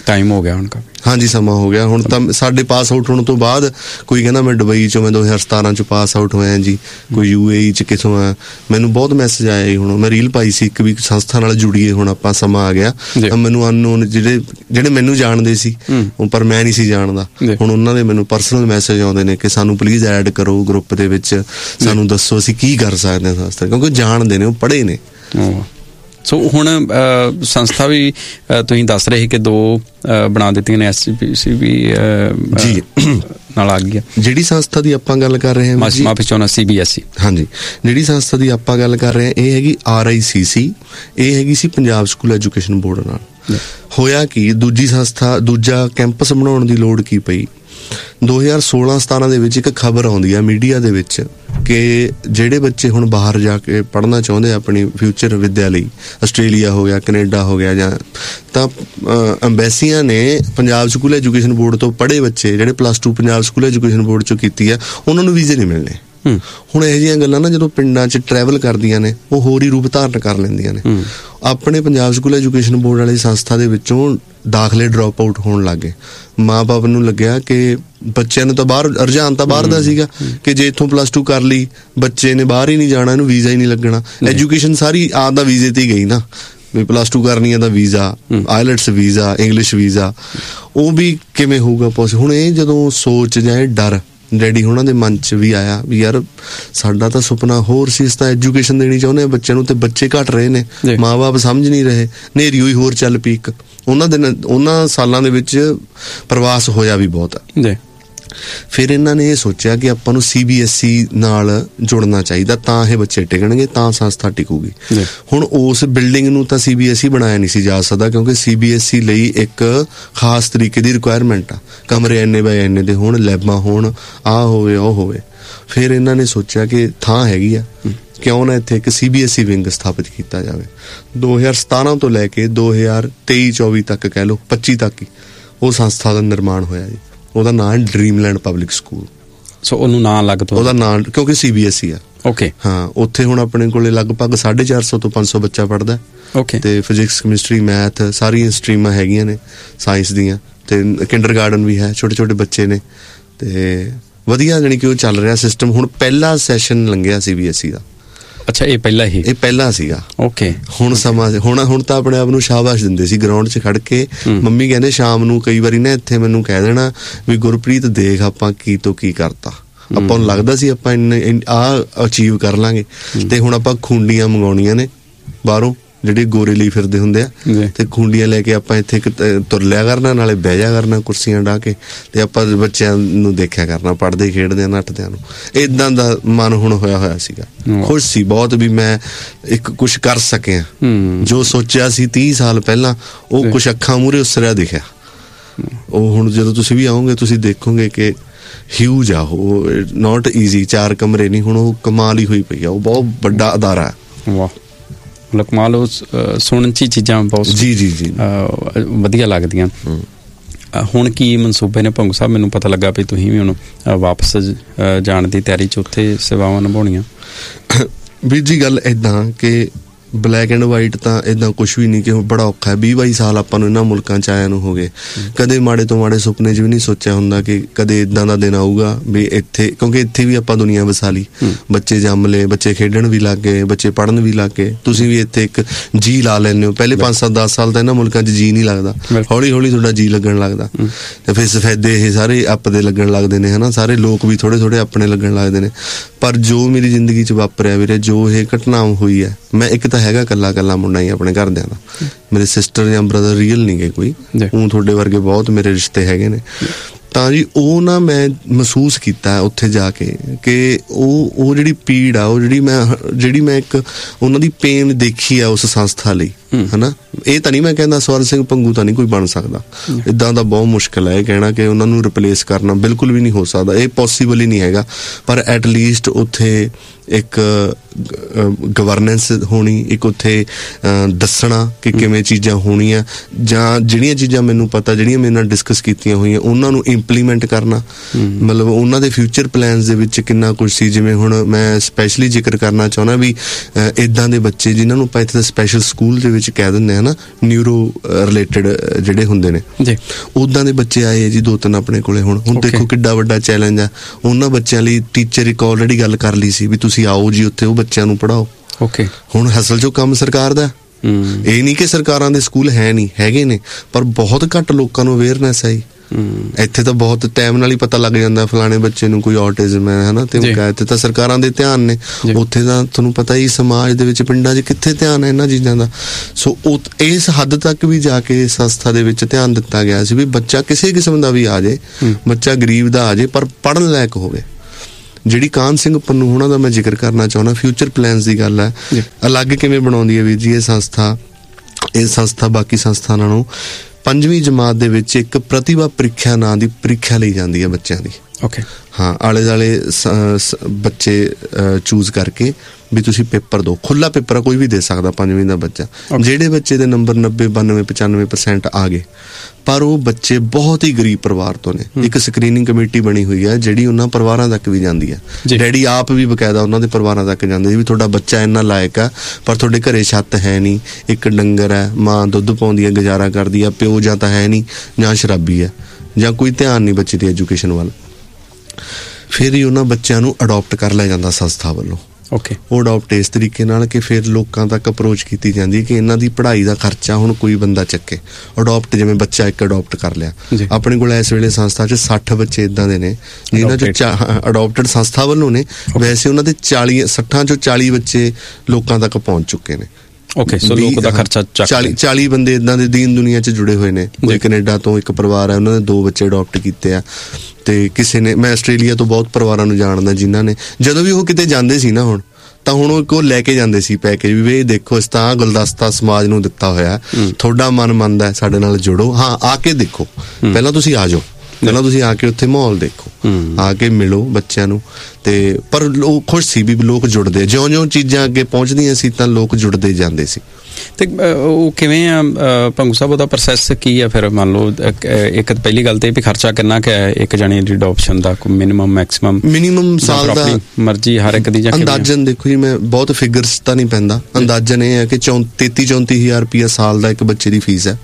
ਟਾਈਮ ਹੋ ਗਿਆ ਹੁਣ ਕਾਫੀ। ਹਾਂਜੀ, ਸਮਾਂ ਹੋ ਗਿਆ ਹੁਣ ਤਾਂ। ਸਾਡੇ ਪਾਸ ਆਊਟ ਹੋਣ ਤੋਂ ਬਾਅਦ ਕੋਈ ਕਹਿੰਦਾ ਮੈਂ ਦੁਬਈ ਚੋਂ, ਮੈਂ 2017 ਚ ਪਾਸ ਆਊਟ ਹੋਇਆ ਜੀ, ਕੋਈ UAE ਚ ਕਿਥੋਂ ਆ, ਮੈਨੂੰ ਬਹੁਤ ਮੈਸੇਜ ਆਇਆ ਜੀ। ਹੁਣ ਮੈਂ ਰੀਲ ਪਾਈ ਸੀ ਇੱਕ ਵੀ ਸੰਸਥਾ ਨਾਲ ਜੁੜੀਏ, ਹੁਣ ਆਪਾਂ ਸਮਾਂ ਆ ਗਿਆ। ਮੈਨੂੰ ਅਨਨੋਨ ਜਿਹੜੇ ਮੈਨੂੰ ਜਾਣਦੇ ਸੀ ਪਰ ਮੈਂ ਨਹੀਂ ਸੀ ਜਾਣਦਾ, ਹੁਣ ਉਹਨਾਂ ਦੇ ਮੈਨੂੰ ਪਰਸਨਲ ਮੈਸੇਜ ਆਉਂਦੇ ਨੇ ਕਿ ਸਾਨੂੰ ਪਲੀਜ਼ ਐਡ ਕਰੋ ਗਰੁੱਪ ਦੇ ਵਿੱਚ, ਸਾਨੂੰ ਦੱਸੋ ਅਸੀਂ ਕੀ ਕਰ ਸਕਦੇ ਹਾਂ ਸੰਸਥਾ, ਕਿਉਂਕਿ ਜਾਣਦੇ ਨੇ, ਉਹ ਪੜ੍ਹੇ ਨੇ। ਸੋ ਹੁਣ ਸੰਸਥਾ ਵੀ ਤੁਸੀਂ ਦੱਸ ਰਹੇ ਕਿ 2 ਬਣਾ ਦਿੱਤੀਆਂ ਨੇ, SGPC ਵੀ ਜੀ ਨਾਲ ਆ ਗਈ। ਜਿਹੜੀ ਸੰਸਥਾ ਦੀ ਆਪਾਂ ਗੱਲ ਕਰ ਰਹੇ ਹਾਂ, ਮਾਫੀ ਚਾਹੁੰਦਾ, CBSE। ਹਾਂਜੀ, ਜਿਹੜੀ ਸੰਸਥਾ ਦੀ ਆਪਾਂ ਗੱਲ ਕਰ ਰਹੇ ਹਾਂ ਇਹ ਹੈਗੀ RICC, ਇਹ ਹੈਗੀ ਸੀ ਪੰਜਾਬ ਸਕੂਲ ਐਜੂਕੇਸ਼ਨ ਬੋਰਡ ਨਾਲ। ਹੋਇਆ ਕਿ ਦੂਜਾ ਕੈਂਪਸ ਬਣਾਉਣ ਦੀ ਲੋੜ ਕੀ ਪਈ, 2016-17 ਦੇ ਵਿੱਚ ਇੱਕ ਖਬਰ ਆਉਂਦੀ ਆ ਮੀਡੀਆ ਦੇ ਵਿੱਚ ਕਿ ਜਿਹੜੇ ਬੱਚੇ ਹੁਣ ਬਾਹਰ ਜਾ ਕੇ ਪੜ੍ਹਨਾ ਚਾਹੁੰਦੇ ਆਪਣੀ ਫਿਊਚਰ ਵਿੱਦਿਆ ਲਈ, ਆਸਟ੍ਰੇਲੀਆ ਹੋ ਗਿਆ, ਕੈਨੇਡਾ ਹੋ ਗਿਆ, ਜਾਂ ਤਾਂ ਅੰਬੈਸੀਆਂ ਨੇ ਪੰਜਾਬ ਸਕੂਲ ਐਜੂਕੇਸ਼ਨ ਬੋਰਡ ਤੋਂ ਪੜ੍ਹੇ ਬੱਚੇ ਜਿਹੜੇ +2 ਪੰਜਾਬ ਸਕੂਲ ਐਜੂਕੇਸ਼ਨ ਬੋਰਡ ਚੋਂ ਕੀਤੀ ਆ, ਉਹਨਾਂ ਨੂੰ ਵੀਜ਼ੇ ਨਹੀਂ ਮਿਲਣੇ। ਹੁਣ ਇਹੋ ਜਿਹੀਆਂ ਗੱਲਾਂ ਨਾ ਜਦੋਂ ਪਿੰਡਾਂ 'ਚ ਟਰੈਵਲ ਕਰਦੀਆਂ ਨੇ ਉਹ ਹੋਰ ਹੀ ਰੂਪ ਧਾਰਨ ਕਰ ਲੈਂਦੀਆਂ ਨੇ। ਆਪਣੇ ਪੰਜਾਬ ਸਕੂਲ ਐਜੂਕੇਸ਼ਨ ਬੋਰਡ ਵਾਲੀ ਸੰਸਥਾ ਦੇ ਵਿੱਚੋਂ ਦਾਖਲੇ ਡਰੋਪ ਆਊਟ ਹੋਣ ਲੱਗ ਗਏ। ਮਾਂ ਬਾਪ ਨੂੰ ਲੱਗਿਆ ਕਿ ਬੱਚਿਆਂ ਨੂੰ ਤਾਂ ਬਾਹਰ, ਰੁਝਾਨ ਤਾਂ ਬਾਹਰ ਦਾ ਸੀਗਾ ਕਿ ਜੇ ਇੱਥੋਂ +2 ਕਰ ਲਈ ਬੱਚੇ ਨੇ ਬਾਹਰ ਹੀ ਨਹੀਂ ਜਾਣਾ, ਇਹਨੂੰ ਵੀਜ਼ਾ ਹੀ ਨਹੀਂ ਲੱਗਣਾ। ਐਜੂਕੇਸ਼ਨ ਸਾਰੀ ਆਪਦਾ ਵੀਜ਼ੇ ਤੇ ਹੀ ਗਈ ਨਾ, ਵੀ +2 ਕਰਨੀ ਆ ਤਾਂ visa, IELTS visa, English visa, ਉਹ ਵੀ ਕਿਵੇਂ ਹੋਊਗਾ ਪੋਸੀਬਲ। ਹੁਣ ਇਹ ਜਦੋਂ ਸੋਚ ਜਾਂ ਇਹ ਡਰ ਡੈਡੀ ਉਹਨਾਂ ਦੇ ਮਨ 'ਚ ਵੀ ਆਇਆ ਵੀ ਯਾਰ ਸਾਡਾ ਤਾਂ ਸੁਪਨਾ ਹੋਰ ਸੀ, ਇਸ ਤਾਂ ਐਜੂਕੇਸ਼ਨ ਦੇਣੀ ਚਾਹੁੰਦੇ ਆ ਬੱਚਿਆਂ ਨੂੰ, ਤੇ ਬੱਚੇ ਘਟ ਰਹੇ ਨੇ, ਮਾਂ ਬਾਪ ਸਮਝ ਨਹੀਂ ਰਹੇ, ਨੇਰੀ ਹੋਈ ਹੋਰ ਚੱਲ ਪਈ ਇੱਕ। ਉਹਨਾਂ ਸਾਲਾਂ ਦੇ ਵਿੱਚ ਪ੍ਰਵਾਸ ਹੋਇਆ ਵੀ ਬਹੁਤ ਹੈ। ਫਿਰ ਇਹਨਾਂ ਨੇ ਇਹ ਸੋਚਿਆ ਕਿ ਆਪਾਂ ਨੂੰ CBSE ਨਾਲ ਜੁੜਨਾ ਚਾਹੀਦਾ, ਤਾਂ ਇਹ ਬੱਚੇ ਟਿਕਣਗੇ, ਤਾਂ ਸੰਸਥਾ ਟਿਕੂਗੀ। ਹੁਣ ਉਸ ਬਿਲਡਿੰਗ ਨੂੰ ਤਾਂ CBSE ਬਣਾਇਆ ਨਹੀਂ ਸੀ ਜਾ ਸਕਦਾ, ਕਿਉਂਕਿ CBSE ਲਈ ਇੱਕ ਖਾਸ ਤਰੀਕੇ ਦੀ ਰਿਕੁਆਇਰਮੈਂਟ ਆ, ਕਮਰੇ ਇੰਨੇ ਬਾਏ ਇੰਨੇ ਦੇ ਹੋਣ, ਲੈਬਾਂ ਹੋਣ, ਆਹ ਹੋਵੇ ਉਹ ਹੋਵੇ। ਫਿਰ ਇਹਨਾਂ ਨੇ ਸੋਚਿਆ ਕਿ ਥਾਂ ਹੈਗੀ ਆ, ਕਿਉਂ ਨਾ ਇੱਥੇ ਇੱਕ CBSE ਵਿੰਗ ਸਥਾਪਿਤ ਕੀਤਾ ਜਾਵੇ। 2017 ਤੋਂ ਲੈ ਕੇ 2023-24 ਤੱਕ, ਕਹਿ ਲਓ 25 ਤੱਕ ਹੀ ਉਹ ਸੰਸਥਾ ਦਾ ਨਿਰਮਾਣ ਹੋਇਆ ਜੀ। ਉਹਦਾ ਨਾਂ ਹੈ ਡ੍ਰੀਮਲੈਂਡ ਪਬਲਿਕ ਸਕੂਲ। ਸੋ ਉਹਨੂੰ ਨਾਂ ਲੱਗ ਤੋਂ ਉਹਦਾ ਨਾਂ ਕਿਉਂਕਿ CBSE ਆ। ਓਕੇ, ਹਾਂ। ਉੱਥੇ ਹੁਣ ਆਪਣੇ ਕੋਲੇ ਲਗਭਗ 450 ਤੋਂ 500 ਬੱਚਾ ਪੜ੍ਹਦਾ। ਓਕੇ, ਤੇ ਫਿਜ਼ਿਕਸ, ਕੈਮਿਸਟਰੀ, ਮੈਥ ਸਾਰੀਆਂ ਸਟਰੀਮਾਂ ਹੈਗੀਆਂ ਨੇ ਸਾਇੰਸ ਦੀਆਂ, ਤੇ ਕਿੰਡਰਗਾਰਡਨ ਵੀ ਹੈ, ਛੋਟੇ ਛੋਟੇ ਬੱਚੇ ਨੇ, ਤੇ ਵਧੀਆ ਜਾਣੀ ਕਿ ਉਹ ਚੱਲ ਰਿਹਾ ਸਿਸਟਮ। ਹੁਣ ਪਹਿਲਾ ਸੈਸ਼ਨ ਲੰਘਿਆ CBSE ਦਾ। ਅੱਛਾ, ਇਹ ਪਹਿਲਾ ਸੀਗਾ। ਓਕੇ, ਹੁਣ ਸਮਾਂ ਹੁਣ ਤਾਂ ਆਪਣੇ ਆਪ ਨੂੰ ਸ਼ਾਬਾਸ਼ ਦਿੰਦੇ ਸੀ ਗਰਾਊਂਡ 'ਚ ਖੜ ਕੇ। ਮੰਮੀ ਕਹਿੰਦੇ ਸ਼ਾਮ ਨੂੰ ਕਈ ਵਾਰੀ ਨਾ ਇੱਥੇ ਮੈਨੂੰ ਕਹਿ ਦੇਣਾ ਵੀ ਗੁਰਪ੍ਰੀਤ ਦੇਖ ਆਪਾਂ ਕੀ ਤੋਂ ਕੀ ਕਰਤਾ। ਆਪਾਂ ਨੂੰ ਲੱਗਦਾ ਸੀ ਆਪਾਂ ਆਹ ਅਚੀਵ ਕਰ ਲਾਂਗੇ, ਤੇ ਹੁਣ ਆਪਾਂ ਖੂੰਡੀਆਂ ਮੰਗਾਉਣੀਆਂ ਨੇ ਬਾਹਰੋਂ, ਜਿਹੜੇ ਗੋਰੇ ਲਈ ਫਿਰਦੇ ਹੁੰਦੇ ਆ, ਤੇ ਖੂੰਡੀਆਂ ਲੈ ਕੇ ਆਪਾਂ ਇੱਥੇ ਤੁਰ ਲਿਆ ਕਰਨਾ, ਨਾਲੇ ਬਹਿ ਜਾ ਕਰਨਾ ਕੁਰਸੀਆਂ ਢਾਹ ਕੇ, ਤੇ ਆਪਾਂ ਬੱਚਿਆਂ ਨੂੰ ਦੇਖਿਆ ਕਰਨਾ ਪੜ੍ਹਦੇ ਖੇਡਦੇ ਨੱਠਦਿਆਂ ਨੂੰ। ਏਦਾਂ ਦਾ ਮਨ ਹੁਣ ਹੋਇਆ ਸੀਗਾ। ਖੁਸ਼ ਸੀ ਬਹੁਤ ਵੀ ਮੈਂ ਇੱਕ ਕੁਛ ਕਰ ਸਕਿਆ। ਜੋ ਸੋਚਿਆ ਸੀ 30 ਸਾਲ ਪਹਿਲਾਂ, ਉਹ ਕੁਛ ਅੱਖਾਂ ਮੂਹਰੇ ਉਸਰਿਆ ਦਿਖਿਆ। ਉਹ ਹੁਣ ਜਦੋਂ ਤੁਸੀਂ ਵੀ ਆਓਗੇ ਤੁਸੀਂ ਦੇਖੋਗੇ ਕਿ ਹਿਊਜ ਆ ਉਹ, ਨੋਟ ਈਜ਼ੀ। 4 ਕਮਰੇ ਨਹੀਂ, ਹੁਣ ਉਹ ਕਮਾਲ ਹੀ ਹੋਈ ਪਈ ਆ, ਉਹ ਬਹੁਤ ਵੱਡਾ ਅਦਾਰਾ ਹੈ। ਵਾਹ, ਕਮਾਲ। ਉਹ ਸੁਣਨ 'ਚ ਚੀਜ਼ਾਂ ਬਹੁਤ ਜੀ ਵਧੀਆ ਲੱਗਦੀਆਂ। ਹੁਣ ਕੀ ਮਨਸੂਬੇ ਨੇ ਭੰਗੂ ਸਾਹਿਬ? ਮੈਨੂੰ ਪਤਾ ਲੱਗਾ ਵੀ ਤੁਸੀਂ ਵੀ ਹੁਣ ਵਾਪਸ ਜਾਣ ਦੀ ਤਿਆਰੀ 'ਚ ਉੱਥੇ ਸੇਵਾਵਾਂ ਨਿਭਾਉਣੀਆਂ। ਵੀਰ ਜੀ ਗੱਲ ਏਦਾਂ ਕਿ ਬਲੈਕ ਐਂਡ ਵਾਈਟ ਤਾਂ ਏਦਾਂ ਕੁਛ ਵੀ ਨਹੀਂ ਕਿ ਬੜਾ ਔਖਾ ਹੈ। 20-22 ਸਾਲ ਆਪਾਂ ਨੂੰ ਇਹਨਾਂ ਮੁਲਕਾਂ 'ਚ ਆਇਆਂ ਨੂੰ ਹੋ ਗਏ। ਕਦੇ ਮਾੜੇ ਤੋਂ ਮਾੜੇ ਸੁਪਨੇ 'ਚ ਵੀ ਨਹੀਂ ਸੋਚਿਆ ਹੁੰਦਾ ਕਿ ਕਦੇ ਏਦਾਂ ਦਾ ਦਿਨ ਆਊਗਾ ਵੀ ਇੱਥੇ, ਕਿਉਂਕਿ ਇੱਥੇ ਵੀ ਆਪਾਂ ਦੁਨੀਆ ਵਸਾ ਲਈ, ਬੱਚੇ ਜੰਮ ਲਏ, ਬੱਚੇ ਖੇਡਣ ਵੀ ਲੱਗ ਗਏ, ਬੱਚੇ ਪੜ੍ਹਨ ਵੀ ਲੱਗ ਗਏ। ਤੁਸੀਂ ਵੀ ਇੱਥੇ ਇੱਕ ਜੀ ਲਾ ਲੈਂਦੇ ਹੋ। ਪਹਿਲੇ 5-7-10 ਸਾਲ ਤਾਂ ਇਹਨਾਂ ਮੁਲਕਾਂ 'ਚ ਜੀ ਨਹੀਂ ਲੱਗਦਾ, ਹੌਲੀ ਹੌਲੀ ਤੁਹਾਡਾ ਜੀ ਲੱਗਣ ਲੱਗਦਾ, ਤੇ ਫਿਰ ਸਫੈਦੇ ਇਹ ਸਾਰੇ ਆਪਦੇ ਲੱਗਣ ਲੱਗਦੇ ਨੇ, ਹਨਾ। ਸਾਰੇ ਲੋਕ ਵੀ ਥੋੜੇ ਆਪਣੇ ਲੱਗਣ ਲੱਗਦੇ ਨੇ। ਪਰ ਜੋ ਮੇਰੀ ਜ਼ਿੰਦਗੀ 'ਚ ਵਾਪਰਿਆ ਵੀਰੇ, ਜੋ ਇਹ ਘਟਨਾ ਹੋਈ ਹੈ, ਮੈਂ ਇੱਕ ਤਾਂ ਹੈਗਾ ਕੱਲਾ ਮੁੰਡਾ ਹੀ ਆਪਣੇ ਘਰਦਿਆਂ ਦਾ, ਮੇਰੇ ਸਿਸਟਰ ਜਾਂ ਬ੍ਰਦਰ ਰੀਅਲ ਨਹੀਂ ਗਏ ਕੋਈ। ਹੁਣ ਤੁਹਾਡੇ ਵਰਗੇ ਬਹੁਤ ਮੇਰੇ ਰਿਸ਼ਤੇ ਹੈਗੇ ਨੇ। ਤਾਂ ਜੀ ਉਹ ਨਾ ਮੈਂ ਮਹਿਸੂਸ ਕੀਤਾ ਉੱਥੇ ਜਾ ਕੇ ਕਿ ਉਹ ਜਿਹੜੀ ਪੀੜ ਆ, ਉਹ ਜਿਹੜੀ ਮੈਂ ਇੱਕ ਉਹਨਾਂ ਦੀ ਪੇਨ ਦੇਖੀ ਆ ਉਸ ਸੰਸਥਾ ਲਈ, ਹਨਾ। ਇਹ ਤਾਂ ਨਹੀਂ ਮੈਂ ਕਹਿੰਦਾ ਸਵਰਨ ਸਿੰਘ ਭੰਗੂ ਤਾਂ ਨਹੀਂ ਕੋਈ ਬਣ ਸਕਦਾ, ਇੱਦਾਂ ਦਾ ਬਹੁਤ ਮੁਸ਼ਕਿਲ ਹੈ ਇਹ ਕਹਿਣਾ ਕਿ ਉਹਨਾਂ ਨੂੰ ਰਿਪਲੇਸ ਕਰਨਾ ਬਿਲਕੁਲ ਵੀ ਨਹੀਂ ਹੋ ਸਕਦਾ, ਇਹ ਪੋਸੀਬਲ ਹੀ ਨਹੀਂ ਹੈਗਾ। ਪਰ ਐਟਲੀਸਟ ਉੱਥੇ ਇੱਕ ਗਵਰਨੈਂਸ ਹੋਣੀ, ਇੱਕ ਉੱਥੇ ਦੱਸਣਾ ਕਿ ਕਿਵੇਂ ਚੀਜ਼ਾਂ ਹੋਣੀਆਂ, ਜਾਂ ਜਿਹੜੀਆਂ ਚੀਜ਼ਾਂ ਮੈਨੂੰ ਪਤਾ, ਜਿਹੜੀਆਂ ਮੇਰੇ ਨਾਲ ਡਿਸਕਸ ਕੀਤੀਆਂ ਹੋਈਆਂ, ਉਹਨਾਂ ਨੂੰ ਇੰਪਲੀਮੈਂਟ ਕਰਨਾ। ਮਤਲਬ ਉਹਨਾਂ ਦੇ ਫਿਊਚਰ ਪਲਾਨਸ ਦੇ ਵਿੱਚ ਕਿੰਨਾ ਕੁਛ ਸੀ। ਜਿਵੇਂ ਹੁਣ ਮੈਂ ਸਪੈਸ਼ਲੀ ਜ਼ਿਕਰ ਕਰਨਾ ਚਾਹੁੰਦਾ ਵੀ ਇੱਦਾਂ ਦੇ ਬੱਚੇ ਜਿਨ੍ਹਾਂ ਨੂੰ ਆਪਾਂ ਇੱਥੇ ਸਪੈਸ਼ਲ ਸਕੂਲ ਦੇ ਵਿੱਚ ਵਿੱਚ ਕਹਿ ਦਿੰਦੇ ਆ ਨਾ ਨਿਊਰੋ ਰਿਲੇਟਡ ਜਿਹੜੇ ਹੁੰਦੇ ਨੇ ਜੀ, ਉੱਦਾਂ ਦੇ ਬੱਚੇ ਆਏ ਜੀ 2-3 ਆਪਣੇ ਕੋਲੇ। ਹੁਣ ਦੇਖੋ ਕਿੱਡਾ ਵੱਡਾ ਚੈਲੰਜ ਆ ਉਹਨਾਂ ਬੱਚਿਆਂ ਲਈ। ਟੀਚਰ ਇੱਕ ਆਲਰੇਡੀ ਗੱਲ ਕਰ ਲਈ ਸੀ ਵੀ ਤੁਸੀਂ ਆਓ ਜੀ ਉੱਥੇ, ਉਹ ਬੱਚਿਆਂ ਨੂੰ ਪੜ੍ਹਾਓ। ਹੁਣ ਹਸਲ ਚੋਂ ਕੰਮ ਸਰਕਾਰ ਦਾ। ਇਹ ਨਹੀਂ ਕਿ ਸਰਕਾਰਾਂ ਦੇ ਸਕੂਲ ਹੈ ਨਹੀਂ, ਹੈਗੇ ਨੇ, ਪਰ ਬਹੁਤ ਘੱਟ ਲੋਕਾਂ ਨੂੰ ਅਵੇਅਰਨੈਸ ਹੈ। ਇੱਥੇ ਤਾਂ ਬਹੁਤ ਟਾਈਮ ਨਾਲ ਹੀ ਪਤਾ ਲੱਗ ਜਾਂਦਾ ਫਲਾਣੇ ਬੱਚੇ ਨੂੰ ਕੋਈ ਆਟਿਜ਼ਮ ਹੈ, ਹਨਾ, ਤੇ ਇੱਥੇ ਤਾਂ ਸਰਕਾਰਾਂ ਦੇ ਧਿਆਨ ਨੇ। ਉੱਥੇ ਤਾਂ ਤੁਹਾਨੂੰ ਪਤਾ ਹੀ ਸਮਾਜ ਦੇ ਵਿੱਚ, ਪਿੰਡਾਂ 'ਚ ਕਿੱਥੇ ਧਿਆਨ ਹੈ ਇਹਨਾਂ ਚੀਜ਼ਾਂ ਦਾ। ਸੋ ਇਸ ਹੱਦ ਤੱਕ ਵੀ ਜਾ ਕੇ ਸੰਸਥਾ ਦੇ ਵਿੱਚ ਧਿਆਨ ਦਿੱਤਾ ਗਿਆ ਸੀ ਵੀ ਬੱਚਾ ਕਿਸੇ ਕਿਸਮ ਦਾ ਵੀ ਆ ਜਾਏ, ਬੱਚਾ ਗਰੀਬ ਦਾ ਆ ਜਾਏ, ਪਰ ਪੜ੍ਹਨ ਲਾਇਕ ਹੋਵੇ। ਜਿਹੜੀ ਕਾਹਨ ਸਿੰਘ ਪੰਨੂ ਹੋਣਾ ਦਾ ਮੈਂ ਜ਼ਿਕਰ ਕਰਨਾ ਚਾਹੁੰਦਾ, ਫਿਊਚਰ ਪਲਾਨਸ ਦੀ ਗੱਲ ਹੈ। ਅਲੱਗ ਕਿਵੇਂ ਬਣਾਉਂਦੀ ਹੈ ਵੀਰ ਜੀ ਇਹ ਸੰਸਥਾ ਬਾਕੀ ਸੰਸਥਾ ਨਾਲੋਂ 5ਵੀਂ ਜਮਾਤ ਦੇ ਵਿੱਚ ਇੱਕ ਪ੍ਰਤਿਭਾ ਪ੍ਰੀਖਿਆ ਨਾਂ ਦੀ ਪ੍ਰੀਖਿਆ ਲਈ ਜਾਂਦੀ ਹੈ ਬੱਚਿਆਂ ਦੀ। ਹਾਂ, ਆਲੇ ਦੁਆਲੇ ਬੱਚੇ ਚੂਜ਼ ਕਰਕੇ ਵੀ ਤੁਸੀਂ ਪੇਪਰ ਦਿਓ, ਖੁੱਲਾ ਪੇਪਰ ਆ, ਕੋਈ ਵੀ ਦੇ ਸਕਦਾ 5ਵੀਂ ਦਾ ਬੱਚਾ। ਜਿਹੜੇ ਬੱਚੇ ਦੇ ਨੰਬਰ 90, 92, 95% ਆ ਗਏ, ਪਰ ਉਹ ਬੱਚੇ ਬਹੁਤ ਹੀ ਗਰੀਬ ਪਰਿਵਾਰ ਤੋਂ ਨੇ, ਇੱਕ ਸਕਰੀਨਿੰਗ ਕਮੇਟੀ ਬਣੀ ਹੋਈ ਹੈ ਜਿਹੜੀ ਉਹਨਾਂ ਪਰਿਵਾਰਾਂ ਤੱਕ ਵੀ ਜਾਂਦੀ ਹੈ। ਡੈਡੀ ਆਪ ਵੀ ਬਕਾਇਦਾ ਉਹਨਾਂ ਦੇ ਪਰਿਵਾਰਾਂ ਤੱਕ ਜਾਂਦੇ ਵੀ ਤੁਹਾਡਾ ਬੱਚਾ ਇੰਨਾ ਲਾਇਕ ਆ, ਪਰ ਤੁਹਾਡੇ ਘਰੇ ਛੱਤ ਹੈ ਨਹੀਂ, ਇੱਕ ਡੰਗਰ ਹੈ, ਮਾਂ ਦੁੱਧ ਪਾਉਂਦੀ ਹੈ, ਗੁਜ਼ਾਰਾ ਕਰਦੀ ਆ, ਪਿਓ ਜਾਂ ਤਾਂ ਹੈ ਨਹੀਂ ਜਾਂ ਸ਼ਰਾਬੀ ਹੈ, ਜਾਂ ਕੋਈ ਧਿਆਨ ਨਹੀਂ ਬੱਚੇ ਦੀ ਐਜੂਕੇਸ਼ਨ ਵੱਲ। ਫਿਰ ਹੀ ਉਹਨਾਂ ਬੱਚਿਆਂ ਨੂੰ ਅਡੋਪਟ ਕਰ ਲਿਆ ਜਾਂਦਾ ਸੰਸਥਾ ਵੱਲੋਂ। ਉਹ ਅਡੋਪਟ ਇਸ ਤਰੀਕੇ ਨਾਲ ਕਿ ਫਿਰ ਲੋਕਾਂ ਤੱਕ ਅਪਰੋਚ ਕੀਤੀ ਜਾਂਦੀ ਕਿ ਇਹਨਾਂ ਦੀ ਪੜ੍ਹਾਈ ਦਾ ਖਰਚਾ ਹੁਣ ਕੋਈ ਬੰਦਾ ਚੱਕੇ। ਅਡੋਪਟ, ਜਿਵੇਂ ਬੱਚਾ ਇੱਕ ਅਡੋਪਟ ਕਰ ਲਿਆ, ਆਪਣੇ ਕੋਲ ਇਸ ਵੇਲੇ ਸੰਸਥਾ 'ਚ 60 ਬੱਚੇ ਇੱਦਾਂ ਦੇ ਨੇ ਜਿਨ੍ਹਾਂ 'ਚ ਅਡੋਪਟਡ ਸੰਸਥਾ ਵੱਲੋਂ ਨੇ। ਵੈਸੇ ਉਹਨਾਂ ਦੇ 60 ਚੋਂ 40 ਬੱਚੇ ਲੋਕਾਂ ਤੱਕ ਪਹੁੰਚ ਚੁੱਕੇ ਨੇ। ਸੋ ਲੋਕ ਦਾ ਖਰਚਾ 40 ਬੰਦੇ ਇੱਦਾਂ ਦੇ ਦੀਨ ਦੁਨੀਆ 'ਚ ਜੁੜੇ ਹੋਏ ਨੇ। ਕੋਈ ਕੈਨੇਡਾ ਤੋਂ ਇੱਕ ਪਰਿਵਾਰ ਹੈ, ਉਹਨਾਂ ਨੇ 2 ਬੱਚੇ ਅਡੋਪਟ ਕੀਤੇ ਆ, ਤੇ ਕਿਸੇ ਨੇ, ਮੈਂ ਆਸਟ੍ਰੇਲੀਆ ਤੋਂ ਬਹੁਤ ਪਰਿਵਾਰਾਂ ਨੂੰ ਜਾਣਦਾ ਜਿਨ੍ਹਾਂ ਨੇ, ਜਦੋਂ ਵੀ ਉਹ ਕਿਤੇ ਜਾਂਦੇ ਸੀ ਨਾ ਹੁਣ ਉਹ ਲੈ ਕੇ ਜਾਂਦੇ ਸੀ ਪੈਕੇਜ ਵੀ ਇਹ ਦੇਖੋ ਇਸ ਤਾਂ ਗੁਲਦਸਤਾ ਸਮਾਜ ਨੂੰ ਦਿੱਤਾ ਹੋਇਆ, ਤੁਹਾਡਾ ਮਨ ਮੰਨਦਾ ਸਾਡੇ ਨਾਲ ਜੁੜੋ, ਹਾਂ ਆ ਕੇ ਦੇਖੋ, ਪਹਿਲਾਂ ਤੁਸੀਂ ਆ ਜਾਓ, ਪਹਿਲਾਂ ਤੁਸੀਂ ਆ ਕੇ ਉੱਥੇ ਮਾਹੌਲ ਦੇਖੋ, ਆ ਕੇ ਮਿਲੋ ਬੱਚਿਆਂ ਨੂੰ। ਤੇ ਪਰ ਲੋਕ ਖੁਸ਼ ਸੀ ਵੀ ਲੋਕ ਜੁੜਦੇ, ਜਿਉਂ-ਜਿਉਂ ਚੀਜ਼ਾਂ ਅੱਗੇ ਪਹੁੰਚਦੀਆਂ ਸੀ ਤਾਂ ਲੋਕ ਜੁੜਦੇ ਜਾਂਦੇ ਸੀ। ਤੇ ਉਹ ਕਿਵੇਂ ਆ ਭੰਗੂ ਸਾਹਿਬ, ਉਹਦਾ ਪ੍ਰੋਸੈਸ ਕੀ ਆ ਫਿਰ? ਮੰਨ ਲਓ ਇੱਕ ਪਹਿਲੀ ਗੱਲ ਤੇ ਵੀ ਖਰਚਾ ਕਿੰਨਾ ਕੁ ਹੈ ਇੱਕ ਜਣੇ ਦੀ ਅਡੋਪਸ਼ਨ ਦਾ, ਮਿਨੀਮਮ ਮੈਕਸਿਮਮ ਸਾਲ ਦਾ ਮਰਜ਼ੀ ਹਰ ਇੱਕ ਦੀ? ਅੰਦਾਜ਼ਨ ਦੇਖੋ ਜੀ, ਮੈਂ ਬਹੁਤ ਫਿਗਰਸ ਤਾਂ ਨਹੀਂ ਪੈਂਦਾ, ਅੰਦਾਜ਼ਨ ਇਹ ਹੈ ਕਿ 33-34 ਹਜ਼ਾਰ ਰੁਪਇਆ ਸਾਲ ਦਾ ਇੱਕ ਬੱਚੇ ਦੀ ਫੀਸ ਹੈ।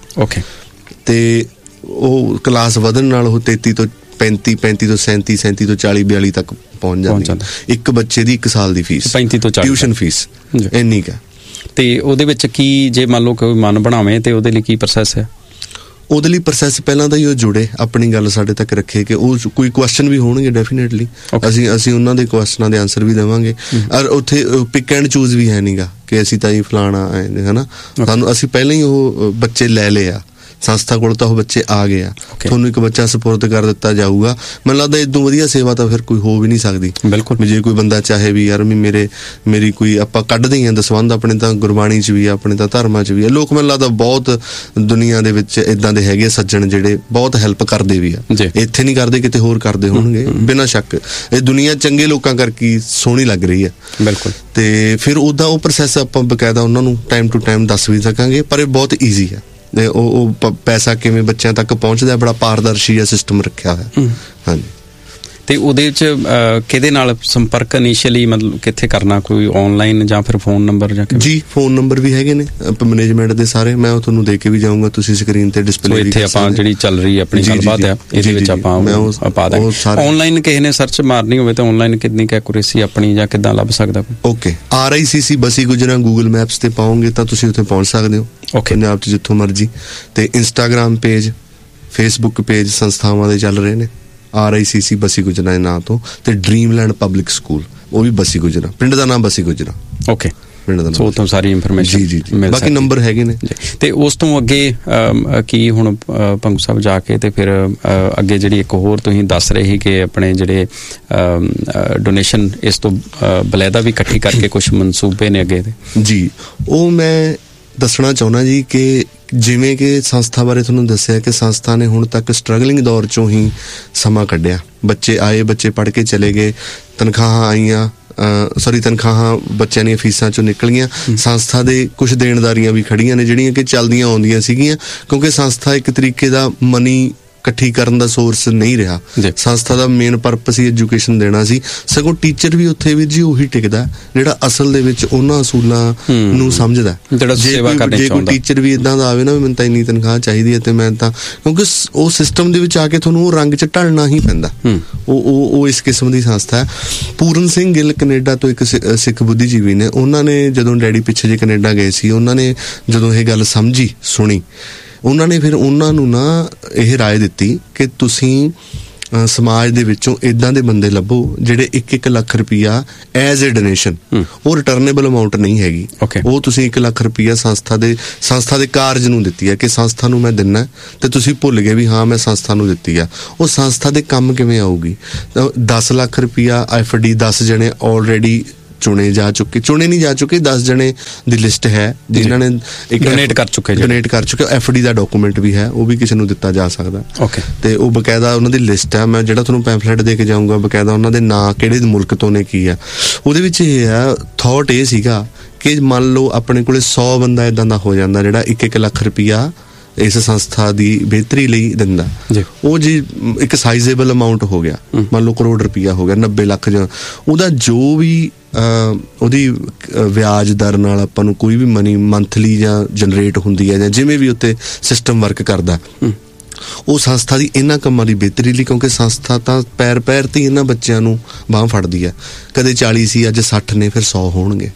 ਤੇ ਉਹ ਕਲਾਸ ਵਧਣ ਨਾਲ ਉਹ 33 ਤੋਂ 35, 35 ਤੋਂ 37, 37 ਤੋਂ 40, 42 ਤੱਕ ਪਹੁੰਚ ਜਾਂਦੀ ਇੱਕ ਬੱਚੇ ਦੀ 1 ਸਾਲ ਦੀ ਫੀਸ, 35 ਤੋਂ 40 ਟਿਊਸ਼ਨ ਫੀਸ ਇੰਨੀ ਕੁ। ਤੇ ਉਹਦੇ ਵਿੱਚ ਕੀ, ਜੇ ਮੰਨ ਲਓ ਕੋਈ ਮਨ ਬਣਾਵੇ ਤੇ ਉਹਦੇ ਲਈ ਕੀ ਪ੍ਰੋਸੈਸ ਹੈ? ਉਹਦੇ ਲਈ ਪ੍ਰੋਸੈਸ ਪਹਿਲਾਂ ਤਾਂ ਹੀ ਉਹ ਜੁੜੇ, ਆਪਣੀ ਗੱਲ ਸਾਡੇ ਤੱਕ ਰੱਖੇ ਕਿ ਉਹ ਕੋਈ ਕੁਐਸਚਨ ਵੀ ਹੋਣਗੇ ਡੈਫੀਨੇਟਲੀ, ਅਸੀਂ ਉਹਨਾਂ ਦੇ ਕੁਐਸਚਨਾਂ ਦੇ ਆਨਸਰ ਵੀ ਦੇਵਾਂਗੇ। ਔਰ ਉੱਥੇ ਪਿਕ ਐਂਡ ਚੂਜ਼ ਵੀ ਹੈ ਨਹੀਂਗਾ ਕਿ ਅਸੀਂ ਤਾਂ ਹੀ ਫਲਾਣਾ ਹੈ ਨਾ, ਸਾਨੂੰ ਅਸੀਂ ਪਹਿਲਾਂ ਹੀ ਉਹ ਬੱਚੇ ਲੈ ਲਏ ਆ ਸੰਸਥਾ ਕੋਲ, ਤਾਂ ਉਹ ਬੱਚੇ ਆ ਗਏ ਆ, ਤੁਹਾਨੂੰ ਇੱਕ ਬੱਚਾ ਸਪੁਰਦ ਕਰ ਦਿੱਤਾ ਜਾਊਗਾ। ਮੈਨੂੰ ਲੱਗਦਾ ਇਦੋਂ ਵਧੀਆ ਸੇਵਾ ਤਾਂ ਫਿਰ ਕੋਈ ਹੋ ਵੀ ਨਹੀਂ ਸਕਦੀ। ਬਿਲਕੁਲ, ਜੇ ਕੋਈ ਬੰਦਾ ਚਾਹੇ ਵੀ ਯਾਰ ਮੇਰੀ ਕੋਈ, ਆਪਾਂ ਕੱਢਦੇ ਹਾਂ ਦਸਵੰਧ, ਆਪਣੇ ਤਾਂ ਗੁਰਬਾਣੀ 'ਚ ਵੀ ਆ, ਆਪਣੇ ਤਾਂ ਧਰਮਾਂ 'ਚ ਵੀ ਆ, ਲੋਕ ਮੈਨੂੰ ਲੱਗਦਾ ਬਹੁਤ ਦੁਨੀਆ ਦੇ ਵਿੱਚ ਇੱਦਾਂ ਦੇ ਹੈਗੇ ਸੱਜਣ ਜਿਹੜੇ ਬਹੁਤ ਹੈਲਪ ਕਰਦੇ ਵੀ ਆ, ਇੱਥੇ ਨਹੀਂ ਕਰਦੇ ਕਿਤੇ ਹੋਰ ਕਰਦੇ ਹੋਣਗੇ ਬਿਨਾਂ ਸ਼ੱਕ। ਇਹ ਦੁਨੀਆ ਚੰਗੇ ਲੋਕਾਂ ਕਰਕੇ ਸੋਹਣੀ ਲੱਗ ਰਹੀ ਹੈ। ਬਿਲਕੁਲ। ਤੇ ਫਿਰ ਉਹਦਾ ਉਹ ਪ੍ਰੋਸੈਸ ਆਪਾਂ ਬਕਾਇਦਾ ਉਹਨਾਂ ਨੂੰ ਟਾਈਮ ਟੂ ਟਾਈਮ ਦੱਸ ਵੀ ਸਕਾਂਗੇ, ਪਰ ਇਹ ਬਹੁਤ ਈਜ਼ੀ ਹੈ। ਉਹ ਪੈਸਾ ਕਿਵੇਂ ਬੱਚਿਆਂ ਤੱਕ ਪਹੁੰਚਦਾ, ਬੜਾ ਪਾਰਦਰਸ਼ੀ ਸਿਸਟਮ ਰੱਖਿਆ ਹੋਇਆ। ਹਾਂਜੀ। ਤੇ ਉਹਦੇ ਵਿੱਚ ਕਿਹਦੇ ਨਾਲ ਸੰਪਰਕ ਇਨੀਸ਼ੀਅਲੀ ਮਤਲਬ ਕਿੱਥੇ ਕਰਨਾ, ਕੋਈ ਆਨਲਾਈਨ ਜਾਂ ਫਿਰ ਫੋਨ ਨੰਬਰ ਜਾਂ ਜੀ? ਫੋਨ ਨੰਬਰ ਵੀ ਹੈਗੇ ਨੇ ਮੈਨੇਜਮੈਂਟ ਦੇ ਸਾਰੇ, ਮੈਂ ਉਹ ਤੁਹਾਨੂੰ ਦੇ ਕੇ ਵੀ ਜਾਊਂਗਾ, ਤੁਸੀਂ ਸਕਰੀਨ ਤੇ ਡਿਸਪਲੇ ਇੱਥੇ ਆਪਾਂ ਜਿਹੜੀ ਚੱਲ ਰਹੀ ਆਪਣੀ ਗੱਲਬਾਤ ਆ ਇਹਦੇ ਵਿੱਚ ਆਪਾਂ ਪਾ ਦਾਂਗੇ। ਆਨਲਾਈਨ ਕਿਸੇ ਨੇ ਸਰਚ ਮਾਰਨੀ ਹੋਵੇ ਤਾਂ ਆਨਲਾਈਨ ਕਿੰਨੀ ਐਕੂਰੇਸੀ ਆਪਣੀ ਜਾਂ ਕਿੱਦਾਂ ਲੱਭ ਸਕਦਾ? ਓਕੇ, RICC ਬਸੀ ਗੁਜਰਾ ਗੂਗਲ ਮੈਪਸ ਤੇ ਪਾਓਗੇ ਤਾਂ ਤੁਸੀਂ ਉੱਥੇ ਪਹੁੰਚ ਸਕਦੇ ਹੋ, ਪੰਜਾਬ 'ਚ ਜਿੱਥੋਂ ਮਰਜੀ। ਤੇ ਇੰਸਟਾਗ੍ਰਾਮ ਪੇਜ, ਫੇਸਬੁੱਕ ਪੇਜ ਸੰਸਥਾਵਾਂ ਦੇ ਚੱਲ ਰਹੇ ਨੇ, RICC ਬਸੀ ਗੁਜਰਾ ਦੇ ਨਾਂ ਤੋਂ, ਤੇ ਡ੍ਰੀਮਲੈਂਡ ਪਬਲਿਕ ਸਕੂਲ ਉਹ ਵੀ ਬਸੀ ਗੁਜਰਾ, ਪਿੰਡ ਦਾ ਨਾਮ ਬਸੀ ਗੁਜਰਾ। ਪਿੰਡ ਦਾ ਨਾਮ, ਤੋਂ ਸਾਰੀ ਇਨਫੋਰਮੇਸ਼ਨ ਜੀ ਬਾਕੀ ਨੰਬਰ ਹੈਗੇ ਨੇ। ਤੇ ਉਸ ਤੋਂ ਅੱਗੇ ਕੀ ਹੁਣ ਭੰਗੂ ਸਾਹਿਬ ਜਾ ਕੇ ਤੇ ਫਿਰ ਅੱਗੇ ਜਿਹੜੀ ਇੱਕ ਹੋਰ ਤੁਸੀਂ ਦੱਸ ਰਹੇ ਸੀ ਕਿ ਆਪਣੇ ਜਿਹੜੇ ਡੋਨੇਸ਼ਨ ਇਸ ਤੋਂ ਬਲੈਦਾ ਵੀ ਇਕੱਠੀ ਕਰਕੇ ਕੁਝ ਮਨਸੂਬੇ ਨੇ ਅੱਗੇ ਦੇ ਜੀ, ਉਹ ਮੈਂ ਦੱਸਣਾ ਚਾਹੁੰਦਾ ਜੀ ਕਿ ਜਿਵੇਂ ਕਿ ਸੰਸਥਾ ਬਾਰੇ ਤੁਹਾਨੂੰ ਦੱਸਿਆ ਕਿ ਸੰਸਥਾ ਨੇ ਹੁਣ ਤੱਕ ਸਟਰਗਲਿੰਗ ਦੌਰ 'ਚੋਂ ਹੀ ਸਮਾਂ ਕੱਢਿਆ। ਬੱਚੇ ਆਏ, ਬੱਚੇ ਪੜ੍ਹ ਕੇ ਚਲੇ ਗਏ, ਤਨਖਾਹਾਂ ਆਈਆਂ, ਤਨਖਾਹਾਂ ਬੱਚਿਆਂ ਦੀਆਂ ਫੀਸਾਂ 'ਚੋਂ ਨਿਕਲ ਗਈਆਂ। ਸੰਸਥਾ ਦੇ ਕੁਝ ਦੇਣਦਾਰੀਆਂ ਵੀ ਖੜੀਆਂ ਨੇ ਜਿਹੜੀਆਂ ਕਿ ਚੱਲਦੀਆਂ ਆਉਂਦੀਆਂ ਸੀਗੀਆਂ, ਕਿਉਂਕਿ ਸੰਸਥਾ ਇੱਕ ਤਰੀਕੇ ਦਾ ਮਨੀ ਇਕੱਠੀ ਕਰਨ ਦਾ ਸੋਰਸ ਨਹੀਂ ਰਿਹਾ। ਸੰਸਥਾ ਦਾ ਮੇਨ ਪਰਪਸ ਹੀ ਐਜੂਕੇਸ਼ਨ ਦੇਣਾ ਸੀ, ਸਗੋਂ ਟੀਚਰ ਵੀ ਉੱਥੇ ਵੀ ਜੀ ਉਹੀ ਟਿਕਦਾ ਜਿਹੜਾ ਅਸਲ ਦੇ ਵਿੱਚ ਉਹਨਾਂ ਅਸੂਲਾਂ ਨੂੰ ਸਮਝਦਾ। ਜੇ ਕੋਈ ਟੀਚਰ ਵੀ ਇਦਾਂ ਦਾ ਆਵੇ ਨਾ, ਮੈਨੂੰ ਤਾਂ ਇੰਨੀ ਤਨਖਾਹ ਚਾਹੀਦੀ ਹੈ, ਤੇ ਮੈਂ ਤਾਂ, ਕਿਉਂਕਿ ਉਹ ਸਿਸਟਮ ਦੇ ਵਿੱਚ ਆ ਕੇ ਤੁਹਾਨੂੰ ਉਹ ਰੰਗ 'ਚ ਢਲਣਾ ਹੀ ਪੈਂਦਾ। ਉਹ ਇਸ ਕਿਸਮ ਦੀ ਸੰਸਥਾ ਹੈ। ਪੂਰਨ ਸਿੰਘ ਗਿੱਲ ਕੈਨੇਡਾ ਤੋਂ ਇੱਕ ਸਿੱਖ ਬੁੱਧੀਜੀਵੀ ਨੇ, ਉਹਨਾਂ ਨੇ ਜਦੋਂ ਡੈਡੀ ਪਿੱਛੇ ਜੇ ਕੈਨੇਡਾ ਗਏ ਸੀ, ਉਹਨਾਂ ਨੇ ਜਦੋਂ ਇਹ ਗੱਲ ਸਮਝੀ ਸੁਣੀ, ਉਹਨਾਂ ਨੇ ਫਿਰ ਉਹਨਾਂ ਨੂੰ ਨਾ ਇਹ ਰਾਏ ਦਿੱਤੀ ਕਿ ਤੁਸੀਂ ਸਮਾਜ ਦੇ ਵਿੱਚੋਂ ਇਦਾਂ ਦੇ ਬੰਦੇ ਲੱਭੋ ਜਿਹੜੇ 1-1 ਲੱਖ ਰੁਪਈਆ ਐਜ਼ ਏ ਡੋਨੇਸ਼ਨ, ਉਹ ਰਿਟਰਨੇਬਲ ਅਮਾਊਂਟ ਨਹੀਂ ਹੈਗੀ, ਉਹ ਤੁਸੀਂ 1 ਲੱਖ ਰੁਪਈਆ ਸੰਸਥਾ ਦੇ ਕਾਰਜ ਨੂੰ ਦਿੱਤੀ ਹੈ ਕਿ ਸੰਸਥਾ ਨੂੰ ਮੈਂ ਦਿੰਨਾ, ਤੇ ਤੁਸੀਂ ਭੁੱਲ ਗਏ ਵੀ ਹਾਂ ਮੈਂ ਸੰਸਥਾ ਨੂੰ ਦਿੱਤੀ ਆ। ਉਹ ਸੰਸਥਾ ਦੇ ਕੰਮ ਕਿਵੇਂ ਆਊਗੀ? 10 ਲੱਖ ਰੁਪਈਆ FD 10 ਜਣੇ ਆਲਰੇਡੀ ਚੁਣੇ ਨਹੀਂ ਜਾ ਚੁੱਕੇ 10 ਜਣੇ ਦੀ ਲਿਸਟ ਹੈ ਜਿਨ੍ਹਾਂ ਨੇ ਡੋਨੇਟ ਕਰ ਚੁੱਕੇ। FD ਦਾ ਡਾਕੂਮੈਂਟ ਵੀ ਹੈ, ਉਹ ਵੀ ਕਿਸੇ ਨੂੰ ਦਿੱਤਾ ਜਾ ਸਕਦਾ। ਤੇ ਉਹ ਬਕਾਇਦਾ ਉਹਨਾਂ ਦੀ ਲਿਸਟ ਹੈ, ਮੈਂ ਜਿਹੜਾ ਤੁਹਾਨੂੰ ਪੈਂਫਲੇਟ ਦੇ ਕੇ ਜਾਊਂਗਾ, ਬਕਾਇਦਾ ਉਹਨਾਂ ਦੇ ਨਾਂ, ਕਿਹੜੇ ਮੁਲਕ ਤੋਂ ਨੇ, ਕੀ ਆ ਉਹਦੇ ਵਿੱਚ। ਇਹ ਆ ਥਾਟ ਇਹ ਸੀਗਾ ਕਿ ਮੰਨ ਲਓ ਆਪਣੇ ਕੋਲੇ 100 ਬੰਦਾ ਇਦਾਂ ਦਾ ਹੋ ਜਾਂਦਾ ਜਿਹੜਾ 1-1 ਲੱਖ ਰੁਪਈਆ ਇਸ ਸੰਸਥਾ ਦੀ ਬਿਹਤਰੀ ਲਈ ਦਿੰਦਾ, ਉਹ ਜੀ ਇੱਕ ਸਾਈਜ਼ੇਬਲ ਅਮਾਊਂਟ ਹੋ ਗਿਆ, ਮੰਨ ਲਓ ਕਰੋੜ ਰੁਪਈਆ ਹੋ ਗਿਆ, 90 ਲੱਖ ਜਾਂ ਉਹਦਾ ਜੋ ਵੀ ਉਹਦੀ ਵਿਆਜ ਦਰ ਨਾਲ ਆਪਾਂ ਨੂੰ ਕੋਈ ਵੀ ਮਨੀ ਮੰਥਲੀ ਜਾਂ ਜਨਰੇਟ ਹੁੰਦੀ ਹੈ, ਜਾਂ ਜਿਵੇਂ ਵੀ ਉੱਤੇ ਸਿਸਟਮ ਵਰਕ ਕਰਦਾ, ਉਹ ਸੰਸਥਾ ਦੀ ਇਹਨਾਂ ਕੰਮਾਂ ਦੀ ਬਿਹਤਰੀ ਲਈ, ਕਿਉਂਕਿ ਸੰਸਥਾ ਤਾਂ ਪੈਰ ਤੇ ਇਹਨਾਂ ਬੱਚਿਆਂ ਨੂੰ ਬਾਂਹ ਫੜਦੀ ਹੈ। ਕਦੇ 40 ਸੀ, ਅੱਜ 60 ਨੇ, ਫਿਰ 100 ਹੋਣਗੇ।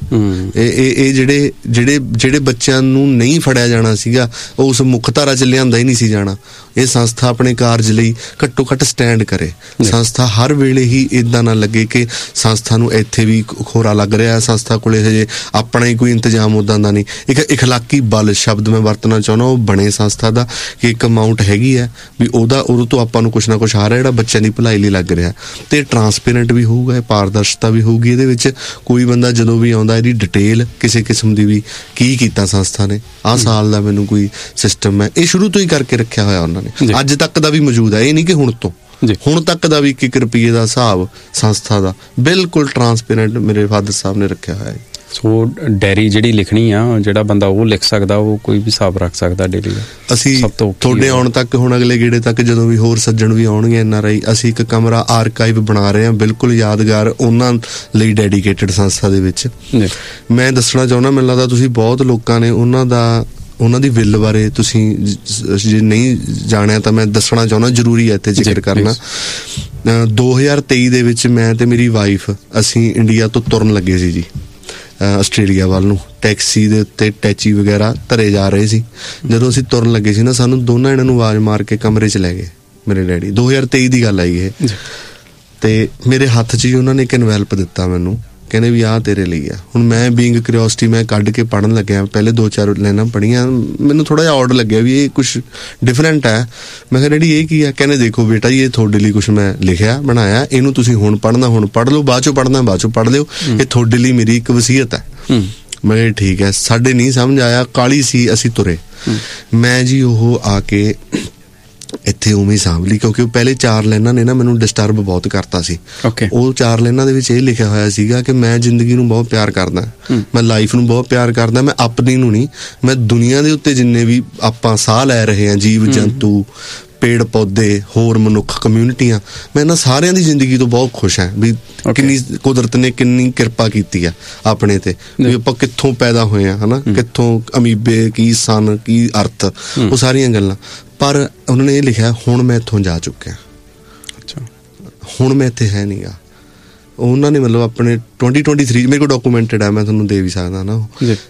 ਇਹ ਜਿਹੜੇ ਬੱਚਿਆਂ ਨੂੰ ਨਹੀਂ ਫੜਿਆ ਜਾਣਾ ਸੀਗਾ, ਉਹ ਉਸ ਮੁੱਖ ਧਾਰਾ 'ਚ ਲਿਆਂਦਾ ਹੀ ਨਹੀਂ ਸੀ ਜਾਣਾ। ਇਹ ਸੰਸਥਾ ਆਪਣੇ ਕਾਰਜ ਲਈ ਘੱਟੋ ਘੱਟ ਸਟੈਂਡ ਕਰੇ। ਸੰਸਥਾ ਹਰ ਵੇਲੇ ਹੀ ਇਦਾਂ ਨਾ ਲੱਗੇ ਕਿ ਸੰਸਥਾ ਨੂੰ ਇੱਥੇ ਵੀ ਖੋਰਾ ਲੱਗ ਰਿਹਾ, ਸੰਸਥਾ ਕੋਲੇ ਹਜੇ ਆਪਣਾ ਹੀ ਕੋਈ ਇੰਤਜ਼ਾਮ ਉੱਦਾਂ ਦਾ ਨਹੀਂ। ਇੱਕ ਇਖਲਾਕੀ ਬਲ ਸ਼ਬਦ ਮੈਂ ਵਰਤਣਾ ਚਾਹੁੰਦਾ, ਉਹ ਬਣੇ ਸੰਸਥਾ ਦਾ ਕਿ ਇੱਕ ਅਮਾਊਂਟ ਹੈਗੀ ਹੈ ਵੀ ਉਹਦੇ ਤੋਂ ਆਪਾਂ ਨੂੰ ਕੁਛ ਨਾ ਕੁਛ ਆ ਰਿਹਾ ਜਿਹੜਾ ਬੱਚਿਆਂ ਦੀ ਭਲਾਈ ਲਈ ਲੱਗ ਰਿਹਾ, ਤੇ ਟਰਾਂਸਪੇਰੈਂਟ ਵੀ ਹੋਊਗਾ, ਪਾਰਦਰਸ਼ਤਾ ਵੀ ਹੋਊਗੀ ਇਹਦੇ ਵਿੱਚ। ਕੋਈ ਬੰਦਾ ਜਦੋਂ ਵੀ ਆਉਂਦਾ ਇਹਦੀ ਡਿਟੇਲ ਕਿਸੇ ਕਿਸਮ ਦੀ ਵੀ, ਕੀ ਕੀਤਾ ਸੰਸਥਾ ਨੇ, ਆਹ ਸਾਲ ਦਾ ਮੈਨੂੰ ਕੋਈ ਸਿਸਟਮ ਹੈ, ਇਹ ਸ਼ੁਰੂ ਤੋਂ ਹੀ ਕਰਕੇ ਰੱਖਿਆ ਹੋਇਆ ਉਹਨਾਂ ਨੇ, ਅੱਜ ਤੱਕ ਦਾ ਵੀ ਮੌਜੂਦ ਹੈ। ਇਹ ਨਹੀਂ ਕਿ ਹੁਣ ਤੱਕ ਦਾ ਵੀ 1 ਰੁਪਈਏ ਦਾ ਹਿਸਾਬ ਸੰਸਥਾ ਦਾ ਬਿਲਕੁਲ ਟਰਾਂਸਪੇਰੈਂਟ ਮੇਰੇ ਫਾਦਰ ਸਾਹਿਬ ਨੇ ਰੱਖਿਆ ਹੋਇਆ ਹੈ। ਸੋ ਡੈਰੀ ਜਿਹੜੀ ਲਿਖਣੀ ਆ, ਜਿਹੜਾ ਬੰਦਾ ਉਹ ਲਿਖ ਸਕਦਾ, ਉਹ ਕੋਈ ਵੀ ਹਿਸਾਬ ਰੱਖ ਸਕਦਾ ਡੇਲੀ ਦਾ। ਅਸੀਂ ਤੁਹਾਡੇ ਆਉਣ ਤੱਕ, ਹੁਣ ਅਗਲੇ ਗੇੜੇ ਤੱਕ ਜਦੋਂ ਵੀ ਹੋਰ ਸੱਜਣ ਵੀ ਆਉਣਗੇ NRI, ਅਸੀਂ ਇੱਕ ਕਮਰਾ ਆਰਕਾਈਵ ਬਣਾ ਰਹੇ ਹਾਂ, ਬਿਲਕੁਲ ਯਾਦਗਾਰ ਉਹਨਾਂ ਲਈ ਡੈਡੀਕੇਟਡ ਸੰਸਥਾ ਦੇ ਵਿੱਚ। ਮੈਂ ਦੱਸਣਾ ਚਾਹੁੰਦਾ, ਮੈਨੂੰ ਲੱਗਦਾ ਤੁਸੀਂ ਬਹੁਤ ਲੋਕਾਂ ਨੇ ਉਹਨਾਂ ਦੀ ਵਿਲ ਬਾਰੇ ਤੁਸੀਂ ਜੇ ਨਹੀਂ ਜਾਣਿਆ ਤਾਂ ਮੈਂ ਦੱਸਣਾ ਚਾਹੁੰਦਾ, ਜ਼ਰੂਰੀ ਹੈ ਇੱਥੇ ਜ਼ਿਕਰ ਕਰਨਾ। 2023 ਦੇ ਵਿੱਚ ਮੈਂ ਤੇ ਮੇਰੀ ਵਾਈਫ ਅਸੀਂ ਇੰਡੀਆ ਤੋਂ ਤੁਰਨ ਲੱਗੇ ਸੀ ਜੀ ਆਸਟ੍ਰੇਲੀਆ ਵੱਲ ਨੂੰ। ਟੈਕਸੀ ਦੇ ਉੱਤੇ ਟੈਚੀ ਵਗੈਰਾ ਧਰੇ ਜਾ ਰਹੇ ਸੀ। ਜਦੋਂ ਅਸੀਂ ਤੁਰਨ ਲੱਗੇ ਸੀ ਨਾ, ਸਾਨੂੰ ਦੋਨਾਂ ਇਹਨਾਂ ਨੂੰ ਆਵਾਜ਼ ਮਾਰ ਕੇ ਕਮਰੇ 'ਚ ਲੈ ਗਏ ਮੇਰੇ ਡੈਡੀ। 2023 ਦੀ ਗੱਲ ਆਈ ਇਹ, ਤੇ ਮੇਰੇ ਹੱਥ 'ਚ ਹੀ ਉਹਨਾਂ ਨੇ ਇੱਕ ਇਨਵੈਲਪ ਦਿੱਤਾ ਮੈਨੂੰ, ਕਹਿੰਦੇ ਵੀ ਆਹ ਤੇਰੇ ਲਈ ਆ। ਹੁਣ ਮੈਂ ਬੀਇੰਗ ਕਿਉਰਿਓਸਿਟੀ ਮੈਂ ਕੱਢ ਕੇ ਪੜ੍ਹਨ ਲੱਗਿਆ, ਪਹਿਲੇ 2-4 ਲਾਈਨਾਂ ਪੜ੍ਹੀਆਂ, ਮੈਨੂੰ ਥੋੜਾ ਜਿਹਾ ਆਡ ਲੱਗਿਆ ਵੀ ਇਹ ਕੁਛ ਡਿਫਰੈਂਟ ਹੈ। ਮੈਂ ਕਿਹਾ ਡੈਡੀ ਇਹ ਕੀ ਹੈ? ਕਹਿੰਦੇ ਦੇਖੋ ਬੇਟਾ ਇਹ ਤੁਹਾਡੇ ਲਈ ਕੁਛ ਮੈਂ ਲਿਖਿਆ ਬਣਾਇਆ, ਇਹਨੂੰ ਤੁਸੀਂ ਹੁਣ ਪੜ੍ਹਨਾ ਹੁਣ ਪੜ੍ਹ ਲਓ, ਬਾਅਦ ਚੋਂ ਪੜ੍ਹਨਾ ਬਾਅਦ ਚੋਂ ਪੜ੍ਹ ਲਿਓ, ਇਹ ਤੁਹਾਡੇ ਲਈ ਮੇਰੀ ਇੱਕ ਵਸੀਅਤ ਹੈ। ਮੈਂ ਕਿਹਾ ਠੀਕ ਹੈ। ਸਾਡੇ ਨਹੀਂ ਸਮਝ ਆਇਆ, ਕਾਹਲੀ ਸੀ, ਅਸੀਂ ਤੁਰੇ। ਮੈਂ ਜੀ ਉਹ ਆ ਕੇ ਇੱਥੇ ਉਵੇਂ ਸਾਂਭ ਲਈ, ਕਿਉਂਕਿ ਉਹ ਪਹਿਲੇ 4 ਲਾਈਨਾਂ ਨੇ ਨਾ ਮੈਨੂੰ ਡਿਸਟਰਬ ਬਹੁਤ ਕਰਤਾ ਸੀ। ਉਹ 4 ਲਾਈਨਾਂ ਦੇ ਵਿੱਚ ਇਹ ਲਿਖਿਆ ਹੋਇਆ ਸੀਗਾ ਕਿ ਮੈਂ ਜ਼ਿੰਦਗੀ ਨੂੰ ਬਹੁਤ ਪਿਆਰ ਕਰਦਾ, ਮੈਂ ਲਾਈਫ ਨੂੰ ਬਹੁਤ ਪਿਆਰ ਕਰਦਾ, ਮੈਂ ਆਪਣੀ ਨੂੰ ਨਹੀਂ, ਮੈਂ ਦੁਨੀਆ ਦੇ ਉੱਤੇ ਜਿੰਨੇ ਵੀ ਆਪਾਂ ਸਾਹ ਲੈ ਰਹੇ ਹਾਂ, ਜੀਵ ਜੰਤੂ, ਪੇੜ ਪੌਦੇ, ਹੋਰ ਮਨੁੱਖ, ਕਮਿਊਨਿਟੀਆਂ, ਮੈਂ ਇਹਨਾਂ ਸਾਰਿਆਂ ਦੀ ਜ਼ਿੰਦਗੀ ਤੋਂ ਬਹੁਤ ਖੁਸ਼ ਹਾਂ ਵੀ ਕਿੰਨੀ ਕੁਦਰਤ ਨੇ ਕਿੰਨੀ ਕਿਰਪਾ ਕੀਤੀ ਆ ਆਪਣੇ ਤੇ, ਵੀ ਆਪਾਂ ਕਿੱਥੋਂ ਪੈਦਾ ਹੋਏ ਆ, ਹਨਾ, ਕਿੱਥੋਂ ਅਮੀਬੇ, ਕੀ ਸਨ, ਕੀ ਅਰਥ, ਉਹ ਸਾਰੀਆਂ ਗੱਲਾਂ। ਪਰ ਉਹਨਾਂ ਨੇ ਇਹ ਲਿਖਿਆ ਹੁਣ ਮੈਂ ਇੱਥੋਂ ਜਾ ਚੁੱਕਿਆ, ਹੁਣ ਮੈਂ ਇੱਥੇ ਹੈ ਨਹੀਂ ਗਾ। ਉਹਨਾਂ ਨੇ ਮਤਲਬ ਆਪਣੇ 2023 ਮੇਰੇ ਕੋਲ ਡਾਕੂਮੈਂਟਡ ਹੈ, ਮੈਂ ਤੁਹਾਨੂੰ ਦੇ ਵੀ ਸਕਦਾ ਨਾ,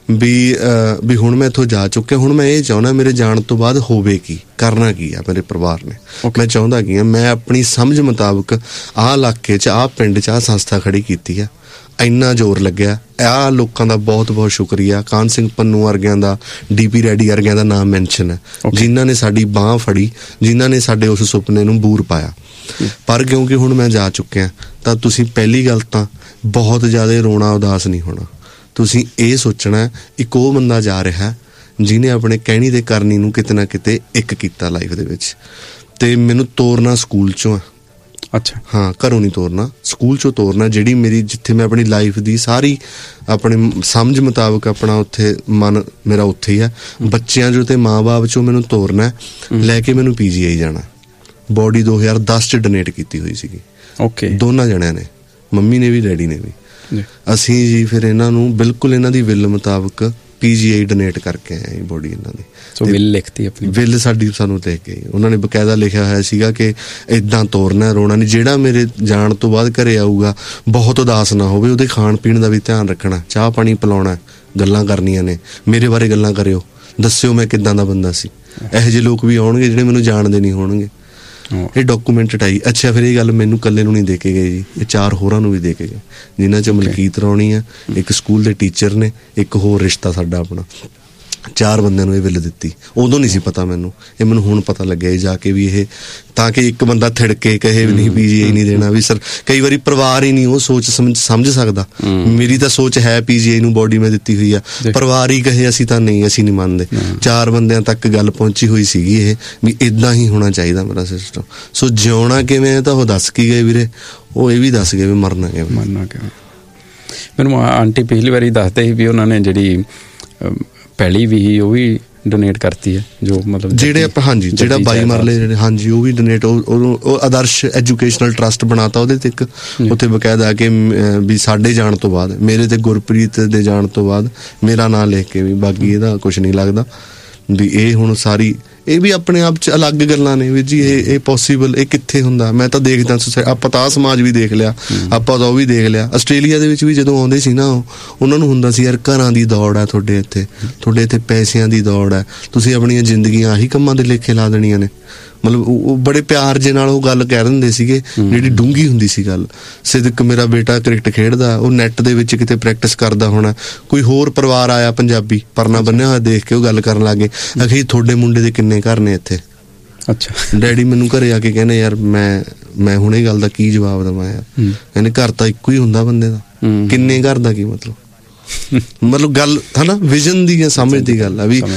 ਵੀ ਹੁਣ ਮੈਂ ਇੱਥੋਂ ਜਾ ਚੁੱਕਿਆ। ਹੁਣ ਮੈਂ ਇਹ ਚਾਹੁੰਦਾ ਮੇਰੇ ਜਾਣ ਤੋਂ ਬਾਅਦ ਹੋਵੇ ਕੀ, ਕਰਨਾ ਕੀ ਆ ਮੇਰੇ ਪਰਿਵਾਰ ਨੇ, ਮੈਂ ਚਾਹੁੰਦਾ ਕੀ ਆ। ਮੈਂ ਆਪਣੀ ਸਮਝ ਮੁਤਾਬਕ ਆਹ ਇਲਾਕੇ 'ਚ, ਆਹ ਪਿੰਡ 'ਚ ਆਹ ਸੰਸਥਾ ਖੜੀ ਕੀਤੀ ਆ, ਇੰਨਾ ਜ਼ੋਰ ਲੱਗਿਆ। ਆਹ ਲੋਕਾਂ ਦਾ ਬਹੁਤ ਬਹੁਤ ਸ਼ੁਕਰੀਆ। ਕਾਨ ਸਿੰਘ ਪੰਨੂ ਵਰਗਿਆਂ ਦਾ, DP ਰੈਡੀ ਵਰਗਿਆਂ ਦਾ ਨਾਮ ਮੈਂਸ਼ਨ ਹੈ, ਜਿਨ੍ਹਾਂ ਨੇ ਸਾਡੀ ਬਾਂਹ ਫੜੀ, ਜਿਨ੍ਹਾਂ ਨੇ ਸਾਡੇ ਉਸ ਸੁਪਨੇ ਨੂੰ ਬੂਰ ਪਾਇਆ। ਪਰ ਕਿਉਂਕਿ ਹੁਣ ਮੈਂ ਜਾ ਚੁੱਕਿਆ, ਤਾਂ ਤੁਸੀਂ ਪਹਿਲੀ ਗੱਲ ਤਾਂ ਬਹੁਤ ਜ਼ਿਆਦਾ ਰੋਣਾ, ਉਦਾਸ ਨਹੀਂ ਹੋਣਾ। ਤੁਸੀਂ ਇਹ ਸੋਚਣਾ ਇੱਕ ਉਹ ਬੰਦਾ ਜਾ ਰਿਹਾ ਜਿਹਨੇ ਆਪਣੇ ਕਹਿਣੀ ਤੇ ਕਰਨੀ ਨੂੰ ਕਿਤੇ ਨਾ ਕਿਤੇ ਇੱਕ ਕੀਤਾ ਲਾਈਫ ਦੇ ਵਿੱਚ। ਤੇ ਮੈਨੂੰ ਤੋਰਨਾ ਸਕੂਲ 'ਚੋਂ ਆ। ਅੱਛਾ, ਹਾਂ, ਘਰੋਂ ਨਹੀਂ ਤੋਰਨਾ, ਸਕੂਲ 'ਚੋਂ ਤੋਰਨਾ, ਜਿਹੜੀ ਮੇਰੀ, ਜਿੱਥੇ ਮੈਂ ਆਪਣੀ ਲਾਈਫ ਦੀ ਸਾਰੀ ਆਪਣੇ ਸਮਝ ਮੁਤਾਬਕ ਆਪਣਾ ਉੱਥੇ ਮਨ ਮੇਰਾ ਉੱਥੇ ਹੀ ਆ। ਬੱਚਿਆਂ 'ਚੋਂ ਤੇ ਮਾਂ ਬਾਪ 'ਚੋਂ ਮੈਨੂੰ ਤੋਰਨਾ, ਲੈ ਕੇ ਮੈਨੂੰ PGI ਜਾਣਾ। ਬੋਡੀ 2010 'ਚ ਡੋਨੇਟ ਕੀਤੀ ਹੋਈ ਸੀਗੀ। ਓਕੇ, ਦੋਨਾਂ ਜਣਿਆਂ ਨੇ, ਮੰਮੀ ਨੇ ਵੀ ਡੈਡੀ ਨੇ ਵੀ। ਅਸੀਂ ਜੀ ਫਿਰ ਇਹਨਾਂ ਨੂੰ ਬਿਲਕੁਲ ਇਹਨਾਂ ਦੀ ਵਿਲ ਮੁਤਾਬਕ PGI ਡੋਨੇਟ ਕਰਕੇ ਆਏ ਜੀ ਬੋਡੀ ਇਹਨਾਂ ਦੀ। ਵਿਲ ਲਿਖਤੀ ਆਪਣੀ, ਵਿਲ ਸਾਡੀ ਸਾਨੂੰ ਦੇ ਕੇ ਉਹਨਾਂ ਨੇ ਬਕਾਇਦਾ ਲਿਖਿਆ ਹੋਇਆ ਸੀਗਾ ਕਿ ਇੱਦਾਂ ਤੋਰਨਾ, ਰੋਣਾ ਨਹੀਂ। ਜਿਹੜਾ ਮੇਰੇ ਜਾਣ ਤੋਂ ਬਾਅਦ ਘਰੇ ਆਊਗਾ ਬਹੁਤ ਉਦਾਸ ਨਾ ਹੋਵੇ, ਉਹਦੇ ਖਾਣ ਪੀਣ ਦਾ ਵੀ ਧਿਆਨ ਰੱਖਣਾ, ਚਾਹ ਪਾਣੀ ਪਿਲਾਉਣਾ, ਗੱਲਾਂ ਕਰਨੀਆਂ ਨੇ, ਮੇਰੇ ਬਾਰੇ ਗੱਲਾਂ ਕਰਿਓ, ਦੱਸਿਓ ਮੈਂ ਕਿੱਦਾਂ ਦਾ ਬੰਦਾ ਸੀ। ਇਹੋ ਜਿਹੇ ਲੋਕ ਵੀ ਆਉਣਗੇ ਜਿਹੜੇ ਮੈਨੂੰ ਜਾਣਦੇ ਨਹੀਂ ਹੋਣਗੇ। ਇਹ ਡਾਕੂਮੈਂਟਡ ਆਈ। ਅੱਛਾ, ਫਿਰ ਇਹ ਗੱਲ ਮੈਨੂੰ ਇਕੱਲੇ ਨੂੰ ਨਹੀਂ ਦੇ ਕੇ ਗਏ ਜੀ, ਇਹ 4 ਹੋਰਾਂ ਨੂੰ ਵੀ ਦੇ ਕੇ ਗਏ, ਜਿਨ੍ਹਾਂ 'ਚ ਮਲਕੀਤ ਰਾਉਣੀ ਆ, ਇੱਕ ਸਕੂਲ ਦੇ ਟੀਚਰ ਨੇ, ਇੱਕ ਹੋਰ ਰਿਸ਼ਤਾ ਸਾਡਾ ਆਪਣਾ। 4 ਬੰਦਿਆਂ ਨੂੰ ਇਹ ਬਿੱਲ ਦਿੱਤੀ। ਉਦੋਂ ਨਹੀਂ ਸੀ ਪਤਾ ਮੈਨੂੰ, ਇਹ ਮੈਨੂੰ ਹੁਣ ਪਤਾ ਲੱਗਿਆ ਜਾ ਕੇ ਵੀ ਇਹ ਤਾਂ ਕਿ ਇੱਕ ਬੰਦਾ ਥਿੜਕੇ ਕਹੇ ਵੀ ਨਹੀਂ PGI ਨਹੀਂ ਦੇਣਾ। ਵੀ ਸਰ ਕਈ ਵਾਰੀ ਪਰਿਵਾਰ ਹੀ ਨਹੀਂ ਉਹ ਸੋਚ ਸਮਝ ਸਕਦਾ। ਮੇਰੀ ਤਾਂ ਸੋਚ ਹੈ PGI ਨੂੰ ਬੋਡੀ ਮੈਂ ਦਿੱਤੀ ਹੋਈ ਆ, ਪਰਿਵਾਰ ਹੀ ਕਹੇ ਅਸੀਂ ਤਾਂ ਨਹੀਂ, ਅਸੀਂ ਨਹੀਂ ਮੰਨਦੇ। 4 ਬੰਦਿਆਂ ਤੱਕ ਗੱਲ ਪਹੁੰਚੀ ਹੋਈ ਸੀਗੀ ਇਹ ਵੀ ਇੱਦਾਂ ਹੀ ਹੋਣਾ ਚਾਹੀਦਾ ਮੇਰਾ ਸਿਸਟਮ। ਸੋ ਜਿਉਣਾ ਕਿਵੇਂ ਤਾਂ ਉਹ ਦੱਸ ਕੇ ਗਏ ਵੀਰੇ, ਉਹ ਇਹ ਵੀ ਦੱਸ ਗਏ ਵੀ ਮਰਨਾ ਕਿਵੇਂ। ਮੈਨੂੰ ਆਂਟੀ ਪਿਛਲੀ ਵਾਰੀ ਦੱਸਦੇ ਸੀ ਵੀ ਉਹਨਾਂ ਨੇ ਜਿਹੜੀ ਪਹਿਲੀ ਵੀ ਉਹ ਵੀ ਡੋਨੇਟ ਕਰਤੀ ਹੈ, ਜੋ ਮਤਲਬ ਜਿਹੜੇ ਆਪਾਂ ਹਾਂਜੀ ਜਿਹੜਾ 22 ਮਰਲੇ ਜਿਹੜੇ ਹਾਂਜੀ ਉਹ ਵੀ ਡੋਨੇਟ, ਉਹ ਆਦਰਸ਼ ਐਜੂਕੇਸ਼ਨਲ ਟਰਸਟ ਬਣਾਤਾ ਉਹਦੇ ਤੇ ਇੱਕ ਉੱਥੇ ਬਕਾਇਦਾ ਕਿ ਵੀ ਸਾਡੇ ਜਾਣ ਤੋਂ ਬਾਅਦ, ਮੇਰੇ ਤੇ ਗੁਰਪ੍ਰੀਤ ਦੇ ਜਾਣ ਤੋਂ ਬਾਅਦ ਮੇਰਾ ਨਾਂ ਲਿਖ ਕੇ ਵੀ, ਬਾਕੀ ਇਹਦਾ ਕੁਛ ਨਹੀਂ ਲੱਗਦਾ ਵੀ ਇਹ ਹੁਣ ਸਾਰੀ ਇਹ ਵੀ ਆਪਣੇ ਆਪ 'ਚ ਅਲੱਗ ਗੱਲਾਂ ਨੇ ਵੀ ਜੀ। ਇਹ ਪੋਸੀਬਲ ਇਹ ਕਿੱਥੇ ਹੁੰਦਾ? ਮੈਂ ਤਾਂ ਦੇਖਦਾ ਆਪਾਂ ਤਾਂ ਸਮਾਜ ਵੀ ਦੇਖ ਲਿਆ, ਆਪਾਂ ਤਾਂ ਉਹ ਵੀ ਦੇਖ ਲਿਆ। ਆਸਟ੍ਰੇਲੀਆ ਦੇ ਵਿੱਚ ਵੀ ਜਦੋਂ ਆਉਂਦੇ ਸੀ ਨਾ, ਉਹਨਾਂ ਨੂੰ ਹੁੰਦਾ ਸੀ ਯਾਰ ਘਰਾਂ ਦੀ ਦੌੜ ਹੈ, ਤੁਹਾਡੇ ਇੱਥੇ ਪੈਸਿਆਂ ਦੀ ਦੌੜ ਹੈ, ਤੁਸੀਂ ਆਪਣੀਆਂ ਜ਼ਿੰਦਗੀਆਂ ਆਹੀ ਕੰਮਾਂ ਦੇ ਲੇਖੇ ਲਾ ਦੇਣੀਆਂ ਨੇ। ਮਤਲਬ ਉਹ ਬੜੇ ਪਿਆਰ ਜੇ ਨਾਲ ਉਹ ਗੱਲ ਕਹਿ ਦਿੰਦੇ ਸੀਗੇ, ਜਿਹੜੀ ਡੂੰਘੀ ਹੁੰਦੀ ਸੀ ਗੱਲ। ਸਿਦਕ ਮੇਰਾ ਬੇਟਾ ਕ੍ਰਿਕਟ ਖੇਡਦਾ, ਉਹ ਨੈੱਟ ਦੇ ਵਿੱਚ ਕਿਤੇ ਪ੍ਰੈਕਟਿਸ ਕਰਦਾ ਹੋਣਾ, ਕੋਈ ਹੋਰ ਪਰਿਵਾਰ ਆਇਆ ਪੰਜਾਬੀ ਪਰਨਾ ਬੰਨਿਆ ਹੋਇਆ ਦੇਖ ਕੇ ਉਹ ਗੱਲ ਕਰਨ ਲੱਗ ਗਏ, ਅਖੇ ਤੁਹਾਡੇ ਮੁੰਡੇ ਦੇ ਕਿੰਨੇ ਘਰ ਨੇ ਇੱਥੇ? ਅੱਛਾ, ਡੈਡੀ ਮੈਨੂੰ ਘਰੇ ਆ ਕੇ ਕਹਿੰਦੇ ਯਾਰ ਮੈਂ ਹੁਣ ਇਹ ਗੱਲ ਦਾ ਕੀ ਜਵਾਬ ਦੇਵਾਂ ਯਾਰ? ਕਹਿੰਦੇ ਘਰ ਤਾਂ ਇੱਕੋ ਹੀ ਹੁੰਦਾ ਬੰਦੇ ਦਾ, ਕਿੰਨੇ ਘਰ ਦਾ ਕੀ ਮਤਲਬ? ਮਤਲਬ ਗੱਲ ਹੈ ਨਾ ਵਿਜ਼ਨ ਦੀ ਜਾਂ ਸਮਝ ਦੀ ਗੱਲ ਆ ਵੀ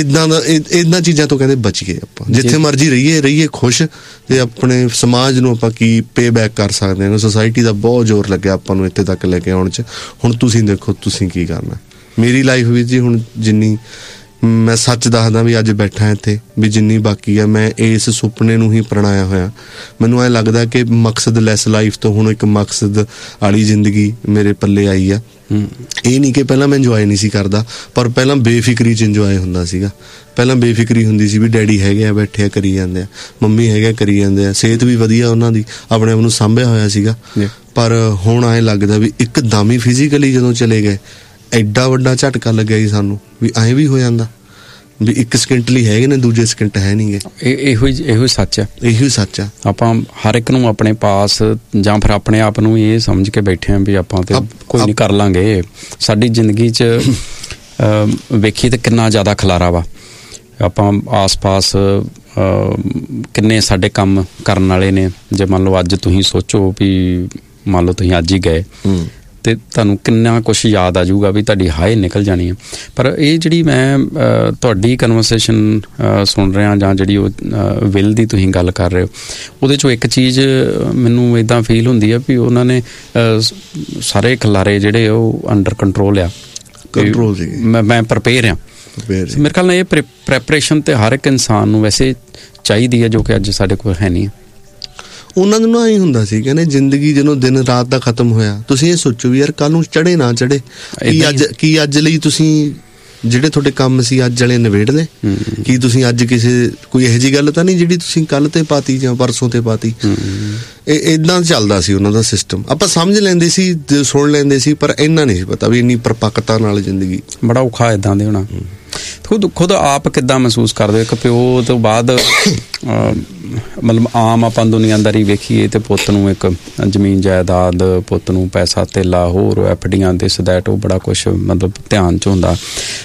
ਇੱਦਾਂ ਚੀਜ਼ਾਂ ਤੋਂ ਕਹਿੰਦੇ ਬਚੀਏ ਆਪਾਂ, ਜਿੱਥੇ ਮਰਜ਼ੀ ਰਹੀਏ ਖੁਸ਼, ਤੇ ਆਪਣੇ ਸਮਾਜ ਨੂੰ ਆਪਾਂ ਕੀ ਪੇ ਬੈਕ ਕਰ ਸਕਦੇ ਹਾਂ। ਸੋਸਾਇਟੀ ਦਾ ਬਹੁਤ ਜ਼ੋਰ ਲੱਗਿਆ ਆਪਾਂ ਨੂੰ ਇੱਥੇ ਤੱਕ ਲੈ ਕੇ ਆਉਣ 'ਚ। ਹੁਣ ਤੁਸੀਂ ਦੇਖੋ ਤੁਸੀਂ ਕੀ ਕਰਨਾ। ਮੇਰੀ ਲਾਈਫ ਵਿੱਚ ਜੀ ਹੁਣ ਜਿੰਨੀ ਮੈਂ ਸੱਚ ਦੱਸਦਾ ਵੀ ਅੱਜ ਬੈਠਾ ਇੱਥੇ ਵੀ ਜਿੰਨੀ ਬਾਕੀ ਆ, ਮੈਂ ਇਸ ਸੁਪਨੇ ਨੂੰ ਹੀ ਪ੍ਰਣਾਇਆ ਹੋਇਆ। ਮੈਨੂੰ ਐਂ ਲੱਗਦਾ ਕਿ ਮਕਸਦ ਲੈਸ ਲਾਈਫ ਤੋਂ ਹੁਣ ਇੱਕ ਮਕਸਦ ਵਾਲੀ ਜ਼ਿੰਦਗੀ ਮੇਰੇ ਪੱਲੇ ਆਈ ਆ। ਇਹ ਨਹੀਂ ਕਿ ਪਹਿਲਾਂ ਮੈਂ ਇੰਜੋਏ ਨਹੀਂ ਸੀ ਕਰਦਾ, ਪਰ ਪਹਿਲਾਂ ਬੇਫਿਕਰੀ 'ਚ ਇੰਜੋਏ ਹੁੰਦਾ ਸੀਗਾ। ਪਹਿਲਾਂ ਬੇਫਿਕਰੀ ਹੁੰਦੀ ਸੀ ਵੀ ਡੈਡੀ ਹੈਗੇ ਆ ਬੈਠੇ ਆ ਕਰੀ ਜਾਂਦੇ ਆ, ਮੰਮੀ ਹੈਗੇ ਆ ਕਰੀ ਜਾਂਦੇ ਆ, ਸਿਹਤ ਵੀ ਵਧੀਆ ਉਹਨਾਂ ਦੀ, ਆਪਣੇ ਆਪ ਨੂੰ ਸਾਂਭਿਆ ਹੋਇਆ ਸੀਗਾ। ਪਰ ਹੁਣ ਐਂ ਲੱਗਦਾ ਵੀ ਇੱਕਦਮ ਹੀ ਫਿਜ਼ੀਕਲੀ ਜਦੋਂ ਚਲੇ ਗਏ, ਐਡਾ ਵੱਡਾ ਝਟਕਾ ਲੱਗਿਆ ਜੀ ਸਾਨੂੰ ਵੀ ਐਂ ਵੀ ਹੋ ਜਾਂਦਾ ਵੀ ਇੱਕ ਸਕਿੰਟ ਲਈ ਹੈਗੇ ਨੇ, ਦੂਜੇ ਸਕਿੰਟ ਹੈ ਨਹੀਂ ਗੇ। ਇਹੋ ਸੱਚ ਆ, ਇਹੀ ਸੱਚ ਆ। ਆਪਾਂ ਹਰ ਇੱਕ ਨੂੰ ਆਪਣੇ ਪਾਸ ਜਾਂ ਫਿਰ ਆਪਣੇ ਆਪ ਨੂੰ ਇਹ ਸਮਝ ਕੇ ਬੈਠੇ ਆ ਵੀ ਆਪਾਂ ਤੇ ਕੋਈ ਨਹੀਂ ਕਰ ਲਾਂਗੇ। ਸਾਡੀ ਜ਼ਿੰਦਗੀ 'ਚ ਵੇਖੀ ਤੇ ਕਿੰਨਾ ਜ਼ਿਆਦਾ ਖਲਾਰਾ ਵਾ। ਆਪਾਂ ਆਸ-ਪਾਸ ਕਿੰਨੇ ਸਾਡੇ ਕੰਮ ਕਰਨ ਵਾਲੇ ਨੇ। ਜੇ ਮੰਨ ਲਓ ਅੱਜ ਤੁਸੀਂ ਸੋਚੋ ਵੀ ਮੰਨ ਲਓ ਤੁਸੀਂ ਅੱਜ ਹੀ ਗਏ ਤੇ ਤੁਹਾਨੂੰ ਕਿੰਨਾ ਕੁਛ ਯਾਦ ਆ ਜਾਊਗਾ ਵੀ ਤੁਹਾਡੀ ਹਾਏ ਨਿਕਲ ਜਾਣੀ ਹੈ। ਪਰ ਇਹ ਜਿਹੜੀ ਮੈਂ ਤੁਹਾਡੀ ਕਨਵਰਸੇਸ਼ਨ ਸੁਣ ਰਿਹਾ ਜਾਂ ਜਿਹੜੀ ਉਹ ਵਿਲ ਦੀ ਤੁਸੀਂ ਗੱਲ ਕਰ ਰਹੇ ਹੋ, ਉਹਦੇ 'ਚੋਂ ਇੱਕ ਚੀਜ਼ ਮੈਨੂੰ ਇੱਦਾਂ ਫੀਲ ਹੁੰਦੀ ਆ ਵੀ ਉਹਨਾਂ ਨੇ ਸਾਰੇ ਖਿਲਾਰੇ ਜਿਹੜੇ ਉਹ ਅੰਡਰ ਕੰਟਰੋਲ ਆ। ਮੈਂ ਪ੍ਰਪੇਅਰ ਆ। ਮੇਰੇ ਖਿਆਲ ਨਾਲ ਇਹ ਪ੍ਰੈਪਰੇਸ਼ਨ ਤੇ ਹਰ ਇੱਕ ਇਨਸਾਨ ਨੂੰ ਵੈਸੇ ਚਾਹੀਦੀ ਹੈ, ਜੋ ਕਿ ਅੱਜ ਸਾਡੇ ਕੋਲ ਹੈ ਨਹੀਂ। ਉਹਨਾਂ ਨੂੰ ਨਾ ਹੀ ਹੁੰਦਾ ਸੀ, ਕਹਿੰਦੇ ਜ਼ਿੰਦਗੀ ਜਦੋਂ ਦਿਨ ਰਾਤ ਦਾ ਖਤਮ ਹੋਇਆ, ਤੁਸੀਂ ਇਹ ਸੋਚੋ ਵੀ ਯਾਰ ਕੱਲ ਨੂੰ ਚੜੇ ਨਾ ਚੜੇ, ਕੀ ਅੱਜ ਲਈ ਤੁਸੀਂ ਜਿਹੜੇ ਤੁਹਾਡੇ ਕੰਮ ਸੀ ਅੱਜ ਵਾਲੇ ਨਿਬੇੜ ਲਏ? ਕੀ ਤੁਸੀਂ ਅੱਜ ਕੋਈ ਇਹੋ ਜਿਹੀ ਗੱਲ ਤਾਂ ਨਹੀਂ ਜਿਹੜੀ ਤੁਸੀਂ ਕੱਲ ਤੇ ਪਾਤੀ ਜਾਂ ਪਰਸੋਂ ਤੇ ਪਾਤੀ? ਇਹ ਇੱਦਾਂ ਚੱਲਦਾ ਸੀ ਉਹਨਾਂ ਦਾ ਸਿਸਟਮ। ਆਪਾਂ ਸਮਝ ਲੈਂਦੇ ਸੀ, ਸੁਣ ਲੈਂਦੇ ਸੀ, ਪਰ ਇੰਨਾ ਨਹੀਂ ਸੀ ਪਤਾ ਵੀ ਇੰਨੀ ਪਰਪੱਕਤਾ ਨਾਲ ਜ਼ਿੰਦਗੀ। ਬੜਾ ਔਖਾ ਇੱਦਾਂ ਦੇ ਹੋਣਾ। ਖੁਦ ਆਪ ਕਿੱਦਾਂ ਮਹਿਸੂਸ ਕਰਦੇ ਹੋ? ਇੱਕ ਪਿਓ ਤੋਂ ਬਾਅਦ ਮਤਲਬ ਆਮ ਆਪਾਂ ਦੁਨੀਆਦਾਰੀ ਵੇਖੀਏ ਤੇ ਪੁੱਤ ਨੂੰ ਇੱਕ ਜ਼ਮੀਨ ਜਾਇਦਾਦ, ਪੁੱਤ ਨੂੰ ਪੈਸਾ ਧੇਲਾ, ਹੋਰ ਐਫਡੀਆਂ ਦਿਸ ਦੈਟ, ਉਹ ਬੜਾ ਕੁਛ ਮਤਲਬ ਧਿਆਨ 'ਚ ਹੁੰਦਾ।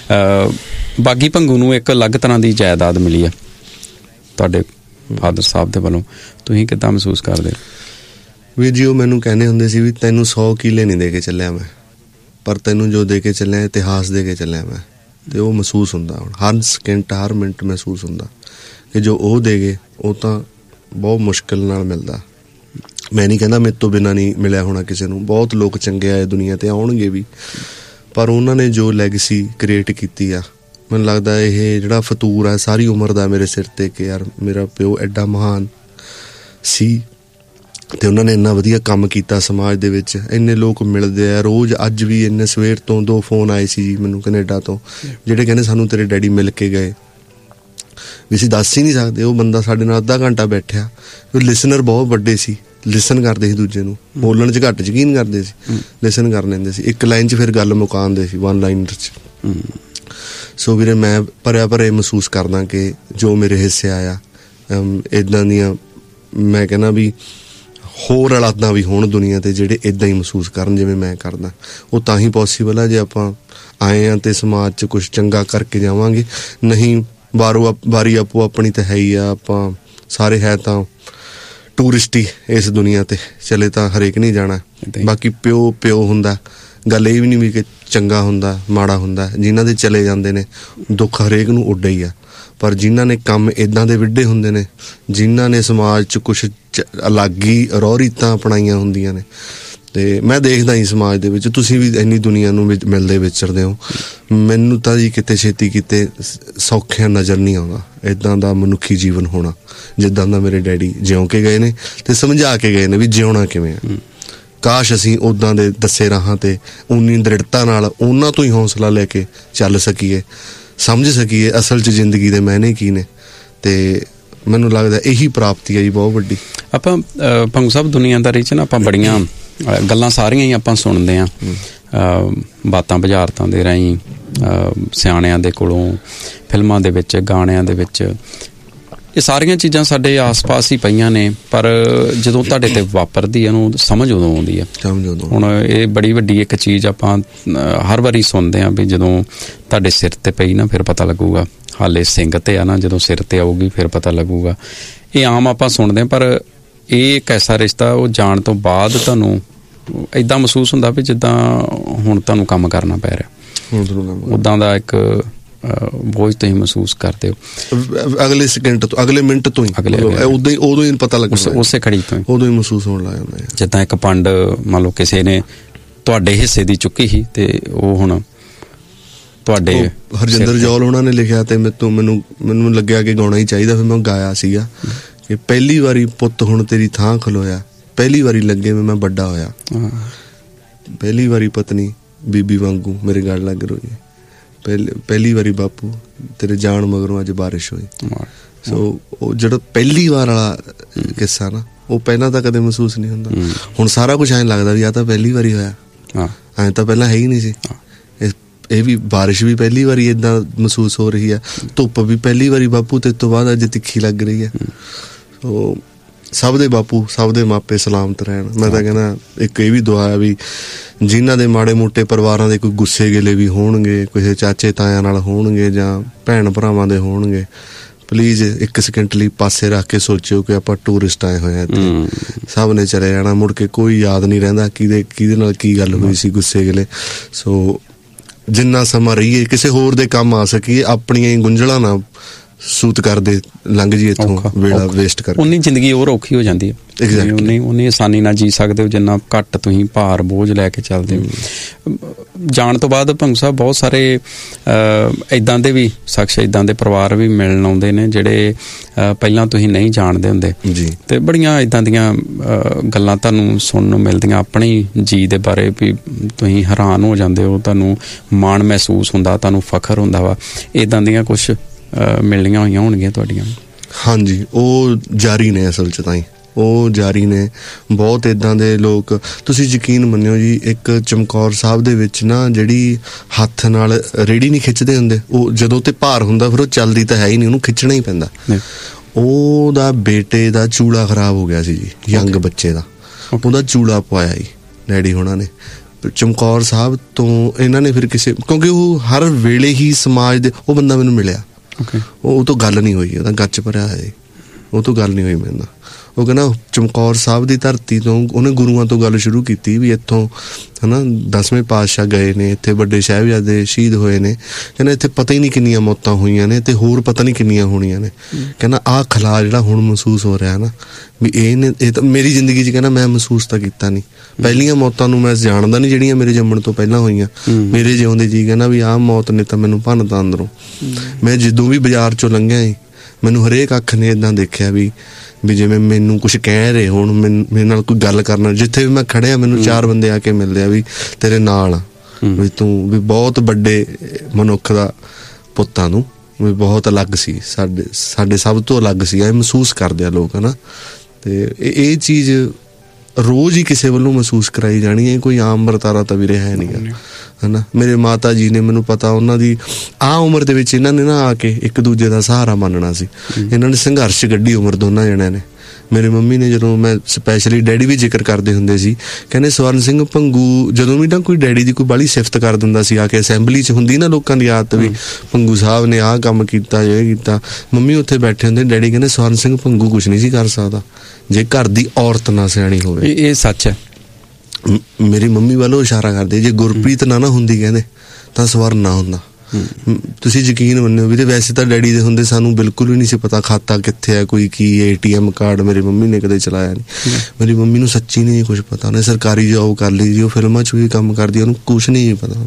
ਬਾਗੀ ਭੰਗੂ ਨੂੰ ਇੱਕ ਅਲੱਗ ਤਰ੍ਹਾਂ ਦੀ ਜਾਇਦਾਦ ਮਿਲੀ ਆ ਤੁਹਾਡੇ ਫਾਦਰ ਸਾਹਿਬ ਦੇ ਵੱਲੋਂ। ਤੁਸੀਂ ਕਿੱਦਾਂ ਮਹਿਸੂਸ ਕਰਦੇ? ਵੀਰ ਜੀ, ਉਹ ਮੈਨੂੰ ਕਹਿੰਦੇ ਹੁੰਦੇ ਸੀ ਵੀ ਤੈਨੂੰ 100 ਕਿੱਲੇ ਨਹੀਂ ਦੇ ਕੇ ਚੱਲਿਆ ਮੈਂ, ਪਰ ਤੈਨੂੰ ਜੋ ਦੇ ਕੇ ਚੱਲਿਆ ਇਤਿਹਾਸ ਦੇ ਕੇ ਚੱਲਿਆ ਮੈਂ। ਤੇ ਉਹ ਮਹਿਸੂਸ ਹੁੰਦਾ ਹੁਣ, ਹਰ ਸਕਿੰਟ ਹਰ ਮਿੰਟ ਮਹਿਸੂਸ ਹੁੰਦਾ ਕਿ ਜੋ ਉਹ ਦੇ ਗਏ ਉਹ ਤਾਂ ਬਹੁਤ ਮੁਸ਼ਕਿਲ ਨਾਲ ਮਿਲਦਾ। ਮੈਂ ਨਹੀਂ ਕਹਿੰਦਾ ਮੇਰੇ ਤੋਂ ਬਿਨਾਂ ਨਹੀਂ ਮਿਲਿਆ ਹੋਣਾ ਕਿਸੇ ਨੂੰ, ਬਹੁਤ ਲੋਕ ਚੰਗੇ ਆਏ ਦੁਨੀਆ ਤੇ, ਆਉਣਗੇ ਵੀ, ਪਰ ਉਹਨਾਂ ਨੇ ਜੋ ਲੈਗਸੀ ਕ੍ਰੀਏਟ ਕੀਤੀ ਆ, ਮੈਨੂੰ ਲੱਗਦਾ ਇਹ ਜਿਹੜਾ ਫਤੂਰ ਆ ਸਾਰੀ ਉਮਰ ਦਾ ਮੇਰੇ ਸਿਰ ਤੇ ਕਿ ਯਾਰ ਮੇਰਾ ਪਿਓ ਐਡਾ ਮਹਾਨ ਸੀ ਤੇ ਉਹਨਾਂ ਨੇ ਇੰਨਾ ਵਧੀਆ ਕੰਮ ਕੀਤਾ ਸਮਾਜ ਦੇ ਵਿੱਚ। ਇੰਨੇ ਲੋਕ ਮਿਲਦੇ ਆ ਰੋਜ਼। ਅੱਜ ਵੀ ਇੰਨੇ ਸਵੇਰ ਤੋਂ 2 ਫੋਨ ਆਏ ਸੀ ਜੀ ਮੈਨੂੰ ਕੈਨੇਡਾ ਤੋਂ, ਜਿਹੜੇ ਕਹਿੰਦੇ ਸਾਨੂੰ ਤੇਰੇ ਡੈਡੀ ਮਿਲ ਕੇ ਗਏ, ਵੀ ਅਸੀਂ ਦੱਸ ਹੀ ਨਹੀਂ ਸਕਦੇ। ਉਹ ਬੰਦਾ ਸਾਡੇ ਨਾਲ ਅੱਧਾ ਘੰਟਾ ਬੈਠਿਆ। ਵੀ ਲਿਸਨਰ ਬਹੁਤ ਵੱਡੇ ਸੀ, ਲਿਸਨ ਕਰਦੇ ਸੀ ਦੂਜੇ ਨੂੰ, ਬੋਲਣ 'ਚ ਘੱਟ ਯਕੀਨ ਕਰਦੇ ਸੀ, ਲਿਸਨ ਕਰ ਲੈਂਦੇ ਸੀ। ਇੱਕ ਲਾਈਨ 'ਚ ਫਿਰ ਗੱਲ ਮੁਕਾਉਂਦੇ ਸੀ, 1 ਲਾਈਨਰ 'ਚ। ਸੋ ਵੀਰੇ ਮੈਂ ਭਰਿਆ ਮਹਿਸੂਸ ਕਰਦਾ ਕਿ ਜੋ ਮੇਰੇ ਹਿੱਸੇ ਆਇਆ ਇੱਦਾਂ ਦੀਆਂ, ਮੈਂ ਕਹਿੰਦਾ ਵੀ ਹੋਰ ਔਲਾਦਾਂ ਵੀ ਹੋਣ ਦੁਨੀਆ 'ਤੇ ਜਿਹੜੇ ਇੱਦਾਂ ਹੀ ਮਹਿਸੂਸ ਕਰਨ ਜਿਵੇਂ ਮੈਂ ਕਰਦਾ। ਉਹ ਤਾਂ ਹੀ ਪੋਸੀਬਲ ਆ ਜੇ ਆਪਾਂ ਆਏ ਹਾਂ ਅਤੇ ਸਮਾਜ 'ਚ ਕੁਛ ਚੰਗਾ ਕਰਕੇ ਜਾਵਾਂਗੇ। ਨਹੀਂ ਵਾਰੀ ਆਪੋ ਆਪਣੀ ਤਾਂ ਹੈ ਹੀ ਆ। ਆਪਾਂ ਸਾਰੇ ਹੈ ਤਾਂ ਟੂਰਿਸਟ ਹੀ ਇਸ ਦੁਨੀਆ 'ਤੇ, ਚਲੇ ਤਾਂ ਹਰੇਕ ਨਹੀਂ ਜਾਣਾ। ਬਾਕੀ ਪਿਓ ਹੁੰਦਾ। ਗੱਲ ਇਹ ਵੀ ਨਹੀਂ ਵੀ ਕਿ ਚੰਗਾ ਹੁੰਦਾ ਮਾੜਾ ਹੁੰਦਾ। ਜਿਨ੍ਹਾਂ ਦੇ ਚਲੇ ਜਾਂਦੇ ਨੇ ਦੁੱਖ ਹਰੇਕ ਨੂੰ ਉੱਡਾ ਹੀ ਆ, ਪਰ ਜਿਨ੍ਹਾਂ ਨੇ ਕੰਮ ਇੱਦਾਂ ਦੇ ਵਿੱਢੇ ਹੁੰਦੇ ਨੇ, ਜਿਨ੍ਹਾਂ ਨੇ ਸਮਾਜ 'ਚ ਕੁਛ ਅਲੱਗ ਹੀ ਰੋਹ ਰੀਤਾਂ ਅਪਣਾਈਆਂ ਹੁੰਦੀਆਂ ਨੇ। ਅਤੇ ਮੈਂ ਦੇਖਦਾ ਹੀ ਸਮਾਜ ਦੇ ਵਿੱਚ, ਤੁਸੀਂ ਵੀ ਇੰਨੀ ਦੁਨੀਆ ਨੂੰ ਮਿਲਦੇ ਵਿਚਰਦੇ ਹੋ, ਮੈਨੂੰ ਤਾਂ ਜੀ ਕਿਤੇ ਛੇਤੀ ਕਿਤੇ ਸੌਖਿਆਂ ਨਜ਼ਰ ਨਹੀਂ ਆਉਂਦਾ ਇੱਦਾਂ ਦਾ ਮਨੁੱਖੀ ਜੀਵਨ ਹੋਣਾ ਜਿੱਦਾਂ ਦਾ ਮੇਰੇ ਡੈਡੀ ਜਿਉਂ ਕੇ ਗਏ ਨੇ ਅਤੇ ਸਮਝਾ ਕੇ ਗਏ ਨੇ ਵੀ ਜਿਉਣਾ ਕਿਵੇਂ ਆ। ਕਾਸ਼ ਅਸੀਂ ਉੱਦਾਂ ਦੇ ਦੱਸੇ ਰਾਹਾਂ 'ਤੇ ਉਨੀ ਦ੍ਰਿੜਤਾ ਨਾਲ ਉਹਨਾਂ ਤੋਂ ਹੀ ਹੌਸਲਾ ਲੈ ਕੇ ਚੱਲ ਸਕੀਏ, ਸਮਝ ਸਕੀਏ ਅਸਲ 'ਚ ਜ਼ਿੰਦਗੀ ਦੇ ਮਾਇਨੇ ਕੀ ਨੇ। ਅਤੇ ਮੈਨੂੰ ਲੱਗਦਾ ਇਹੀ ਪ੍ਰਾਪਤੀ ਹੈ ਜੀ ਬਹੁਤ ਵੱਡੀ। ਆਪਾਂ ਭੰਗੂ ਸਾਹਿਬ ਦੁਨੀਆਦਾਰੀ 'ਚ ਨਾ ਆਪਾਂ ਬੜੀਆਂ ਗੱਲਾਂ ਸਾਰੀਆਂ ਹੀ ਆਪਾਂ ਸੁਣਦੇ ਹਾਂ, ਬਾਤਾਂ ਬੁਝਾਰਤਾਂ ਦੇ ਰਾਹੀਂ, ਸਿਆਣਿਆਂ ਦੇ ਕੋਲੋਂ, ਫਿਲਮਾਂ ਦੇ ਵਿੱਚ, ਗਾਣਿਆਂ ਦੇ ਵਿੱਚ। ਇਹ ਸਾਰੀਆਂ ਚੀਜ਼ਾਂ ਸਾਡੇ ਆਸ-ਪਾਸ ਹੀ ਪਈਆਂ ਨੇ, ਪਰ ਜਦੋਂ ਤੁਹਾਡੇ 'ਤੇ ਵਾਪਰਦੀ ਇਹਨੂੰ ਸਮਝ ਉਦੋਂ ਆਉਂਦੀ ਹੈ। ਹੁਣ ਇਹ ਬੜੀ ਵੱਡੀ ਇੱਕ ਚੀਜ਼ ਆਪਾਂ ਹਰ ਵਾਰੀ ਸੁਣਦੇ ਹਾਂ ਵੀ ਜਦੋਂ ਤੁਹਾਡੇ ਸਿਰ 'ਤੇ ਪਈ ਨਾ ਫਿਰ ਪਤਾ ਲੱਗੂਗਾ। ਹਾਲੇ ਸਿੰਘ 'ਤੇ ਆ ਨਾ, ਜਦੋਂ ਸਿਰ 'ਤੇ ਆਊਗੀ ਫਿਰ ਪਤਾ ਲੱਗੂਗਾ। ਇਹ ਆਮ ਆਪਾਂ ਸੁਣਦੇ ਹਾਂ, ਪਰ ਇਹ ਇੱਕ ਐਸਾ ਰਿਸ਼ਤਾ ਉਹ ਜਾਣ ਤੋਂ ਬਾਅਦ ਤੁਹਾਨੂੰ ਇੱਦਾਂ ਮਹਿਸੂਸ ਹੁੰਦਾ ਵੀ ਜਿੱਦਾਂ ਹੁਣ ਤੁਹਾਨੂੰ ਕੰਮ ਕਰਨਾ ਪੈ ਰਿਹਾ, ਉੱਦਾਂ ਦਾ ਇੱਕ ਬੋਝ ਤੁਸੀਂ ਮਹਿਸੂਸ ਕਰਦੇ ਹੋ। ਅਗਲੇ ਸੈਕਿੰਡ ਤੋਂ, ਅਗਲੇ ਮਿੰਟ ਤੋਂ ਹੀ, ਉਦੋਂ ਹੀ ਪਤਾ ਲੱਗਦਾ, ਉਸੇ ਘੜੀ ਤੋਂ ਹੀ ਉਦੋਂ ਹੀ ਮਹਿਸੂਸ ਹੋਣ ਲੱਗ ਜਾਂਦਾ। ਜਿੱਦਾਂ ਇੱਕ ਪੰਡ ਮੰਨ ਲਓ ਕਿਸੇ ਨੇ ਤੁਹਾਡੇ ਹਿੱਸੇ ਦੀ ਚੁੱਕੀ ਸੀ ਤੇ ਉਹ ਹੁਣ ਤੁਹਾਡੇ ਹਰਜਿੰਦਰ ਜੌਲ ਉਹਨਾਂ ਨੇ ਲਿਖਿਆ ਤੇ ਮੈਨੂੰ ਲੱਗਿਆ ਕਿ ਗਾਉਣਾ ਹੀ ਚਾਹੀਦਾ। ਫਿਰ ਮੈਂ ਗਾਇਆ ਸੀਗਾ ਕਿ ਪਹਿਲੀ ਵਾਰੀ ਪੁੱਤ ਹੁਣ ਤੇਰੀ ਥਾਂ ਖਲੋਇਆ, ਪਹਿਲੀ ਵਾਰੀ ਲੱਗੇ ਮੈਂ ਵੱਡਾ ਹੋਇਆ, ਪਹਿਲੀ ਵਾਰੀ ਪਤਨੀ ਬੀਬੀ ਵਾਂਗੂ ਮੇਰੇ ਗਲ ਲੱਗ ਰੋਈ, ਪਹਿਲੀ ਵਾਰੀ ਬਾਪੂ ਤੇਰੇ ਜਾਣ ਮਗਰੋਂ ਅੱਜ ਬਾਰਿਸ਼ ਹੋਈ। ਸੋ ਉਹ ਜਿਹੜਾ ਪਹਿਲੀ ਵਾਰ ਵਾਲਾ ਕਿੱਸਾ ਨਾ, ਉਹ ਪਹਿਲਾਂ ਤਾਂ ਕਦੇ ਮਹਿਸੂਸ ਨਹੀਂ ਹੁੰਦਾ। ਹੁਣ ਸਾਰਾ ਕੁਛ ਐਂ ਲੱਗਦਾ ਵੀ ਆਹ ਤਾਂ ਪਹਿਲੀ ਵਾਰੀ ਹੋਇਆ, ਐਂ ਤਾਂ ਪਹਿਲਾਂ ਹੈ ਹੀ ਨਹੀਂ ਸੀ। ਇਹ ਵੀ ਬਾਰਿਸ਼ ਵੀ ਪਹਿਲੀ ਵਾਰੀ ਏਦਾਂ ਮਹਿਸੂਸ ਹੋ ਰਹੀ ਆ, ਧੁੱਪ ਵੀ ਪਹਿਲੀ ਵਾਰੀ ਬਾਪੂ ਤੇ ਤੋਂ ਬਾਅਦ ਅੱਜ ਤਿੱਖੀ ਲੱਗ ਰਹੀ ਹੈ। ਸੋ ਸਭ ਦੇ ਬਾਪੂ, ਸਭ ਦੇ ਮਾਪੇ ਸਲਾਮਤ ਰਹਿਣ। ਮੈਂ ਤਾਂ ਕਹਿੰਦਾ ਇੱਕ ਇਹ ਵੀ ਦੁਆ ਹੈ ਵੀ ਜਿਨ੍ਹਾਂ ਦੇ ਮਾੜੇ ਮੋਟੇ ਪਰਿਵਾਰਾਂ ਦੇ ਕੋਈ ਗੁੱਸੇ ਗਿਲੇ ਵੀ ਹੋਣਗੇ, ਕਿਸੇ ਚਾਚੇ ਤਾਇਆਂ ਨਾਲ ਹੋਣਗੇ ਜਾਂ ਭੈਣ ਭਰਾਵਾਂ ਦੇ ਹੋਣਗੇ, ਪਲੀਜ਼ ਇੱਕ ਸਕਿੰਟ ਲਈ ਪਾਸੇ ਰੱਖ ਕੇ ਸੋਚਿਓ ਕਿ ਆਪਾਂ ਟੂਰਿਸਟ ਆਏ ਹੋਏ ਹਾਂ ਇੱਥੇ। ਸਭ ਨੇ ਚਲੇ ਜਾਣਾ, ਮੁੜ ਕੇ ਕੋਈ ਯਾਦ ਨਹੀਂ ਰਹਿੰਦਾ ਕਿਹਦੇ ਨਾਲ ਕੀ ਗੱਲ ਹੋਈ ਸੀ, ਗੁੱਸੇ ਗਿਲੇ। ਸੋ ਜਿੰਨਾ ਸਮਾਂ ਰਹੀਏ ਕਿਸੇ ਹੋਰ ਦੇ ਕੰਮ ਆ ਸਕੀਏ, ਆਪਣੀਆਂ ਹੀ ਗੁੰਝਲਾਂ ਨਾ ਸੂਤ ਕਰਦੇ ਲੰਘ ਜੀ ਇੱਥੋਂ ਵੇਲਾ ਵੇਸਟ ਕਰਕੇ। ਉਨੀ ਜ਼ਿੰਦਗੀ ਹੋਰ ਔਖੀ ਹੋ ਜਾਂਦੀ ਹੈ, ਉਨੀ ਆਸਾਨੀ ਨਾਲ ਜੀ ਸਕਦੇ ਹੋ ਜਿੰਨਾ ਘੱਟ ਤੁਸੀਂ ਭਾਰ ਬੋਝ ਲੈ ਕੇ ਚੱਲਦੇ ਹੋ। ਜਾਣ ਤੋਂ ਬਾਅਦ ਭੰਗੂ ਸਾਹਿਬ ਬਹੁਤ ਸਾਰੇ ਇੱਦਾਂ ਦੇ ਵੀ ਸ਼ਖਸ, ਇੱਦਾਂ ਦੇ ਪਰਿਵਾਰ ਵੀ ਮਿਲਣ ਆਉਂਦੇ ਨੇ ਜਿਹੜੇ ਪਹਿਲਾਂ ਤੁਸੀਂ ਨਹੀਂ ਜਾਣਦੇ ਹੁੰਦੇ ਜੀ, ਤੇ ਬੜੀਆਂ ਇੱਦਾਂ ਦੀਆਂ ਗੱਲਾਂ ਤੁਹਾਨੂੰ ਸੁਣਨ ਨੂੰ ਮਿਲਦੀਆਂ ਆਪਣੀ ਜੀ ਦੇ ਬਾਰੇ ਵੀ ਤੁਸੀਂ ਹੈਰਾਨ ਹੋ ਜਾਂਦੇ ਹੋ, ਤੁਹਾਨੂੰ ਮਾਣ ਮਹਿਸੂਸ ਹੁੰਦਾ, ਤੁਹਾਨੂੰ ਫਖਰ ਹੁੰਦਾ ਵਾ। ਇੱਦਾਂ ਦੀਆਂ ਕੁਛ ਮਿਲਣੀਆਂ ਹੋਈਆਂ ਹੋਣਗੀਆਂ ਤੁਹਾਡੀਆਂ? ਹਾਂਜੀ, ਉਹ ਜਾਰੀ ਨੇ ਅਸਲ 'ਚ, ਤਾਂ ਹੀ ਉਹ ਜਾਰੀ ਨੇ। ਬਹੁਤ ਇੱਦਾਂ ਦੇ ਲੋਕ, ਤੁਸੀਂ ਯਕੀਨ ਮੰਨਿਓ ਜੀ, ਇੱਕ ਚਮਕੌਰ ਸਾਹਿਬ ਦੇ ਵਿੱਚ ਨਾ ਜਿਹੜੀ ਹੱਥ ਨਾਲ ਰੇਹੜੀ ਨਹੀਂ ਖਿੱਚਦੇ ਹੁੰਦੇ, ਉਹ ਜਦੋਂ ਤੇ ਭਾਰ ਹੁੰਦਾ ਫਿਰ ਉਹ ਚੱਲਦੀ ਤਾਂ ਹੈ ਹੀ ਨਹੀਂ, ਉਹਨੂੰ ਖਿੱਚਣਾ ਹੀ ਪੈਂਦਾ। ਉਹਦਾ ਬੇਟੇ ਦਾ ਚੂੜਾ ਖਰਾਬ ਹੋ ਗਿਆ ਸੀ ਜੀ, ਯੰਗ ਬੱਚੇ ਦਾ, ਉਹਦਾ ਚੂੜਾ ਪਵਾਇਆ ਜੀ ਡੈਡੀ ਹੋਣਾ ਨੇ। ਚਮਕੌਰ ਸਾਹਿਬ ਤੋਂ ਇਹਨਾਂ ਨੇ ਫਿਰ ਕਿਸੇ, ਕਿਉਂਕਿ ਉਹ ਹਰ ਵੇਲੇ ਹੀ ਸਮਾਜ ਦੇ, ਉਹ ਬੰਦਾ ਮੈਨੂੰ ਮਿਲਿਆ, ਉਹ ਤੋਂ ਗੱਲ ਨਹੀਂ ਹੋਈ, ਉਹਦਾ ਗੱਚ ਭਰਿਆ ਹੈ, ਉਹ ਤੋਂ ਗੱਲ ਨਹੀਂ ਹੋਈ ਮੇਰੇ ਨਾਲ। ਉਹ ਕਹਿੰਦਾ ਚਮਕੌਰ ਸਾਹਿਬ ਦੀ ਧਰਤੀ ਤੋਂ ਉਹਨੇ ਗੁਰੂਆਂ ਤੋਂ ਗੱਲ ਸ਼ੁਰੂ ਕੀਤੀ ਵੀ ਇੱਥੋਂ ਹੈ ਨਾ 10ਵੇਂ ਪਾਤਸ਼ਾਹ ਗਏ ਨੇ, ਇੱਥੇ ਵੱਡੇ ਸਾਹਿਬਜ਼ਾਦੇ ਸ਼ਹੀਦ ਹੋਏ ਨੇ, ਕਹਿੰਦਾ ਇੱਥੇ ਪਤਾ ਹੀ ਨਹੀਂ ਕਿੰਨੀਆਂ ਮੌਤਾਂ ਹੋਈਆਂ ਨੇ ਤੇ ਹੋਰ ਪਤਾ ਨਹੀਂ ਕਿੰਨੀਆਂ ਹੋਣੀਆਂ ਨੇ। ਕਹਿੰਦਾ ਆਹ ਖਲਾ ਜਿਹੜਾ ਹੁਣ ਮਹਿਸੂਸ ਹੋ ਰਿਹਾ ਨਾ ਵੀ ਇਹ ਤਾਂ ਮੇਰੀ ਜ਼ਿੰਦਗੀ 'ਚ ਕਹਿੰਦਾ ਮੈਂ ਮਹਿਸੂਸ ਤਾਂ ਕੀਤਾ ਨਹੀਂ। ਪਹਿਲੀਆਂ ਮੌਤਾਂ ਨੂੰ ਮੈਂ ਜਾਣਦਾ ਨਹੀਂ ਜਿਹੜੀਆਂ ਮੇਰੇ ਜੰਮਣ ਤੋਂ ਪਹਿਲਾਂ ਹੋਈਆਂ, ਮੇਰੇ ਜਿਉਂਦੇ ਜੀ ਕਹਿੰਦਾ ਵੀ ਆਹ ਮੌਤ ਨੇ ਤਾਂ ਮੈਨੂੰ ਭੰਨਤਾ ਅੰਦਰੋਂ। ਮੈਂ ਜਦੋਂ ਵੀ ਬਾਜ਼ਾਰ 'ਚੋਂ ਲੰਘਿਆ ਸੀ ਮੈਨੂੰ ਹਰੇਕ ਅੱਖ ਨੇ ਇੱਦਾਂ ਦੇਖਿਆ ਵੀ ਵੀ ਜਿਵੇਂ ਮੈਨੂੰ ਕੁਝ ਕਹਿ ਰਹੇ ਹੋਣ, ਮੇਰੇ ਨਾਲ ਕੋਈ ਗੱਲ ਕਰਨਾ, ਜਿੱਥੇ ਵੀ ਮੈਂ ਖੜਿਆ ਮੈਨੂੰ 4 ਬੰਦੇ ਆ ਕੇ ਮਿਲਦੇ ਆ ਵੀ ਤੇਰੇ ਨਾਲ ਆ, ਵੀ ਤੂੰ ਵੀ ਬਹੁਤ ਵੱਡੇ ਮਨੁੱਖ ਦਾ ਪੁੱਤਾਂ ਨੂੰ, ਵੀ ਬਹੁਤ ਅਲੱਗ ਸੀ, ਸਾਡੇ ਸਭ ਤੋਂ ਅਲੱਗ ਸੀ, ਇਹ ਮਹਿਸੂਸ ਕਰਦੇ ਆ ਲੋਕ, ਹਨਾ। ਤੇ ਇਹ ਚੀਜ਼ ਰੋਜ਼ ਹੀ ਕਿਸੇ ਵੱਲੋਂ ਮਹਿਸੂਸ ਕਰਾਈ ਜਾਣੀ ਹੈ, ਕੋਈ ਆਮ ਵਰਤਾਰਾ ਤਾਂ ਵੀਰੇ ਹੈ ਨਹੀਂ ਗਾ, ਹਨਾ। ਮੇਰੇ ਮਾਤਾ ਜੀ ਨੇ, ਮੈਨੂੰ ਪਤਾ ਉਹਨਾਂ ਦੀ ਉਮਰ ਦੇ ਵਿੱਚ ਇਹਨਾਂ ਨੇ ਨਾ ਆ ਕੇ ਇੱਕ ਦੂਜੇ ਦਾ ਸਹਾਰਾ ਮੰਨਣਾ ਸੀ, ਇਹਨਾਂ ਨੇ ਸੰਘਰਸ਼ ਕੱਢੀ ਉਮਰ ਦੋਨਾਂ ਜਣਿਆਂ ਨੇ। ਮੇਰੇ ਮੰਮੀ ਨੇ, ਜਦੋਂ ਮੈਂ ਸਪੈਸ਼ਲੀ ਡੈਡੀ ਵੀ ਜ਼ਿਕਰ ਕਰਦੇ ਹੁੰਦੇ ਸੀ, ਕਹਿੰਦੇ ਸਵਰਨ ਸਿੰਘ ਭੰਗੂ ਜਦੋਂ ਵੀ ਨਾ ਕੋਈ ਡੈਡੀ ਦੀ ਕੋਈ ਬਾਹਲੀ ਸਿਫਤ ਕਰ ਦਿੰਦਾ ਸੀ ਆ ਕੇ, ਅਸੈਂਬਲੀ 'ਚ ਹੁੰਦੀ ਨਾ ਲੋਕਾਂ ਦੀ ਆਦਤ ਵੀ ਭੰਗੂ ਸਾਹਿਬ ਨੇ ਆਹ ਕੰਮ ਕੀਤਾ, ਇਹ ਕੀਤਾ, ਮੰਮੀ ਉੱਥੇ ਬੈਠੇ ਹੁੰਦੇ, ਡੈਡੀ ਕਹਿੰਦੇ ਸਵਰਨ ਸਿੰਘ ਭੰਗੂ ਕੁਛ ਨਹੀਂ ਸੀ ਕਰ ਸਕਦਾ ਜੇ ਘਰ ਦੀ ਔਰਤ ਨਾ ਸਿਆਣੀ ਹੋਵੇ। ਇਹ ਸੱਚ ਹੈ। ਮੇਰੀ ਮੰਮੀ ਵੱਲੋਂ ਇਸ਼ਾਰਾ ਕਰਦੇ, ਜੇ ਗੁਰਪ੍ਰੀਤ ਨਾ ਹੁੰਦੀ ਕਹਿੰਦੇ ਤਾਂ ਸਵਰਨ ਨਾ ਹੁੰਦਾ। ਤੁਸੀਂ ਯਕੀਨ ਮੰਨਿਓ ਵੀਰੇ, ਵੈਸੇ ਤਾਂ ਡੈਡੀ ਦੇ ਹੁੰਦੇ ਸਾਨੂੰ ਬਿਲਕੁਲ ਵੀ ਨਹੀਂ ਸੀ ਪਤਾ ਖਾਤਾ ਕਿੱਥੇ ਹੈ, ਕੋਈ ਕੀ ATM ਕਾਰਡ ਮੇਰੀ ਮੰਮੀ ਨੇ ਕਦੇ ਚਲਾਇਆ ਨਹੀਂ। ਮੇਰੀ ਮੰਮੀ ਨੂੰ ਸੱਚੀ ਨਹੀਂ ਕੁਛ ਪਤਾ, ਉਹਨੇ ਸਰਕਾਰੀ ਜੋਬ ਕਰ ਲਈ ਜੀ, ਉਹ ਫਿਲਮਾਂ 'ਚ ਵੀ ਕੰਮ ਕਰਦੀ, ਉਹਨੂੰ ਕੁਛ ਨਹੀਂ ਪਤਾ,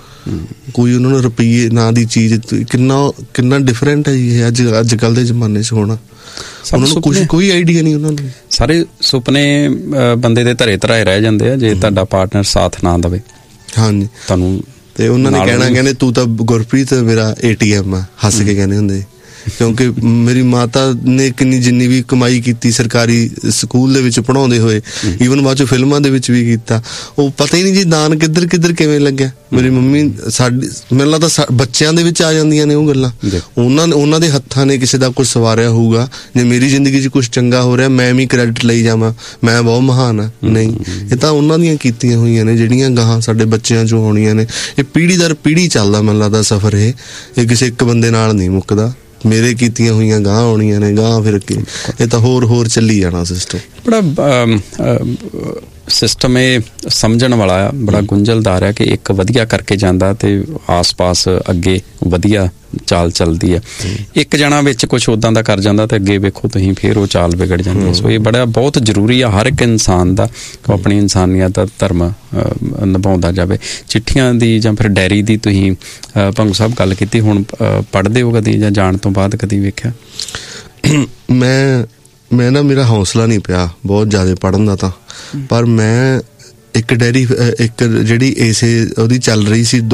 ਕੋਈ ਉਹਨਾਂ ਨੂੰ ਰੁਪਈਏ ਨਾਂ ਦੀ ਚੀਜ਼, ਕਿੰਨਾ ਡਿਫਰੈਂਟ ਹੈ ਜੀ ਇਹ ਅੱਜ ਕੱਲ੍ਹ ਦੇ ਜ਼ਮਾਨੇ 'ਚ ਹੋਣਾ। ਉਹਨਾਂ ਨੂੰ ਕੋਈ ਆਈਡੀਆ ਨਹੀਂ, ਉਹਨਾਂ ਨੂੰ ਸਾਰੇ ਸੁਪਨੇ ਬੰਦੇ ਦੇ ਧਰੇ ਧਰਾਏ ਰਹਿ ਜਾਂਦੇ ਆ ਜੇ ਤੁਹਾਡਾ ਪਾਰਟਨਰ ਸਾਥ ਨਾ ਦੇਵੇ। ਹਾਂਜੀ, ਤੁਹਾਨੂੰ ਤੇ ਉਹਨਾਂ ਨੇ ਕਹਿਣਾ, ਕਹਿੰਦੇ ਤੂੰ ਤਾਂ ਗੁਰਪ੍ਰੀਤ ਮੇਰਾ ATM ਆ, ਹੱਸ ਕੇ ਕਹਿੰਦੇ ਹੁੰਦੇ। ਕਿਉਂਕਿ ਮੇਰੀ ਮਾਤਾ ਨੇ ਜਿੰਨੀ ਵੀ ਕਮਾਈ ਕੀਤੀ ਸਰਕਾਰੀ ਸਕੂਲ ਦੇ ਵਿੱਚ ਪੜ੍ਹਾਉਂਦੇ ਹੋਏ, ਈਵਨ ਬਾਅਦ ਚੋਂ ਫਿਲਮਾਂ ਦੇ ਵਿੱਚ ਵੀ ਕੀਤਾ, ਉਹ ਪਤਾ ਹੀ ਨਹੀਂ ਜੀ ਦਾਨ ਕਿੱਧਰ ਕਿਵੇਂ ਲੱਗਿਆ। ਮੇਰੀ ਮੰਮੀ ਮੈਨੂੰ ਲੱਗਦਾ ਬੱਚਿਆਂ ਦੇ ਵਿੱਚ ਆ ਜਾਂਦੀਆਂ ਨੇ ਉਹ ਗੱਲਾਂ, ਉਹਨਾਂ ਦੇ ਹੱਥਾਂ ਨੇ ਕਿਸੇ ਦਾ ਕੁਝ ਸਵਾਰਿਆ ਹੋਊਗਾ। ਜੇ ਮੇਰੀ ਜ਼ਿੰਦਗੀ 'ਚ ਕੁਝ ਚੰਗਾ ਹੋ ਰਿਹਾ, ਮੈਂ ਵੀ ਕ੍ਰੈਡਿਟ ਲਈ ਜਾਵਾਂ, ਮੈਂ ਬਹੁਤ ਮਹਾਨ ਆ, ਨਹੀਂ, ਇਹ ਤਾਂ ਉਹਨਾਂ ਦੀਆਂ ਕੀਤੀਆਂ ਹੋਈਆਂ ਨੇ ਜਿਹੜੀਆਂ ਗਾਹਾਂ ਸਾਡੇ ਬੱਚਿਆਂ 'ਚੋਂ ਆਉਣੀਆਂ ਨੇ। ਇਹ ਪੀੜ੍ਹੀ ਦਰ ਪੀੜ੍ਹੀ ਚੱਲਦਾ ਮੈਨੂੰ ਲੱਗਦਾ ਸਫ਼ਰ, ਇਹ ਕਿਸੇ ਇੱਕ ਬੰਦੇ ਨਾਲ ਨਹੀਂ ਮੁੱਕਦਾ। ਮੇਰੇ ਕੀਤੀਆਂ ਹੋਈਆਂ ਗਾਂ ਆਉਣੀਆਂ ਨੇ, ਗਾਂ ਫਿਰ ਕੇ ਇਹ ਤਾਂ ਹੋਰ ਚੱਲੀ ਜਾਣਾ ਸਿਸਟਮ। ਬੜਾ ਸਿਸਟਮ ਇਹ ਸਮਝਣ ਵਾਲਾ ਆ, ਬੜਾ ਗੁੰਝਲਦਾਰ ਹੈ ਕਿ ਇੱਕ ਵਧੀਆ ਕਰਕੇ ਜਾਂਦਾ ਤੇ ਆਸ-ਪਾਸ ਅੱਗੇ ਵਧੀਆ ਚਾਲ ਚੱਲਦੀ ਹੈ। ਇੱਕ ਜਣਾ ਵਿੱਚ ਕੁਛ ਉੱਦਾਂ ਦਾ ਕਰ ਜਾਂਦਾ ਤੇ ਅੱਗੇ ਵੇਖੋ ਤੁਸੀਂ ਫਿਰ ਉਹ ਚਾਲ ਵਿਗੜ ਜਾਂਦੀ ਹੈ। ਸੋ ਇਹ ਬੜਾ ਬਹੁਤ ਜ਼ਰੂਰੀ ਆ ਹਰ ਇੱਕ ਇਨਸਾਨ ਦਾ ਆਪਣੀ ਇਨਸਾਨੀਅਤ ਦਾ ਧਰਮ ਨਿਭਾਉਂਦਾ ਜਾਵੇ। ਚਿੱਠੀਆਂ ਦੀ ਜਾਂ ਫਿਰ ਡਾਇਰੀ ਦੀ ਤੁਸੀਂ ਭੰਗੂ ਸਾਹਿਬ ਗੱਲ ਕੀਤੀ, ਹੁਣ ਪੜ੍ਹਦੇ ਹੋ ਕਦੀ ਜਾਂ ਜਾਣ ਤੋਂ ਬਾਅਦ ਕਦੀ ਵੇਖਿਆ? ਮੈਂ ਨਾ ਮੇਰਾ ਹੌਸਲਾ ਨਹੀਂ ਪਿਆ ਬਹੁਤ ਜ਼ਿਆਦਾ ਪੜ੍ਹਨ ਦਾ, ਤਾਂ ਪਰ ਮੈਂ ਇੱਕ ਡਾਇਰੀ, ਇੱਕ ਜਿਹੜੀ ਇਸੇ ਉਹਦੀ ਚੱਲ ਰਹੀ ਸੀ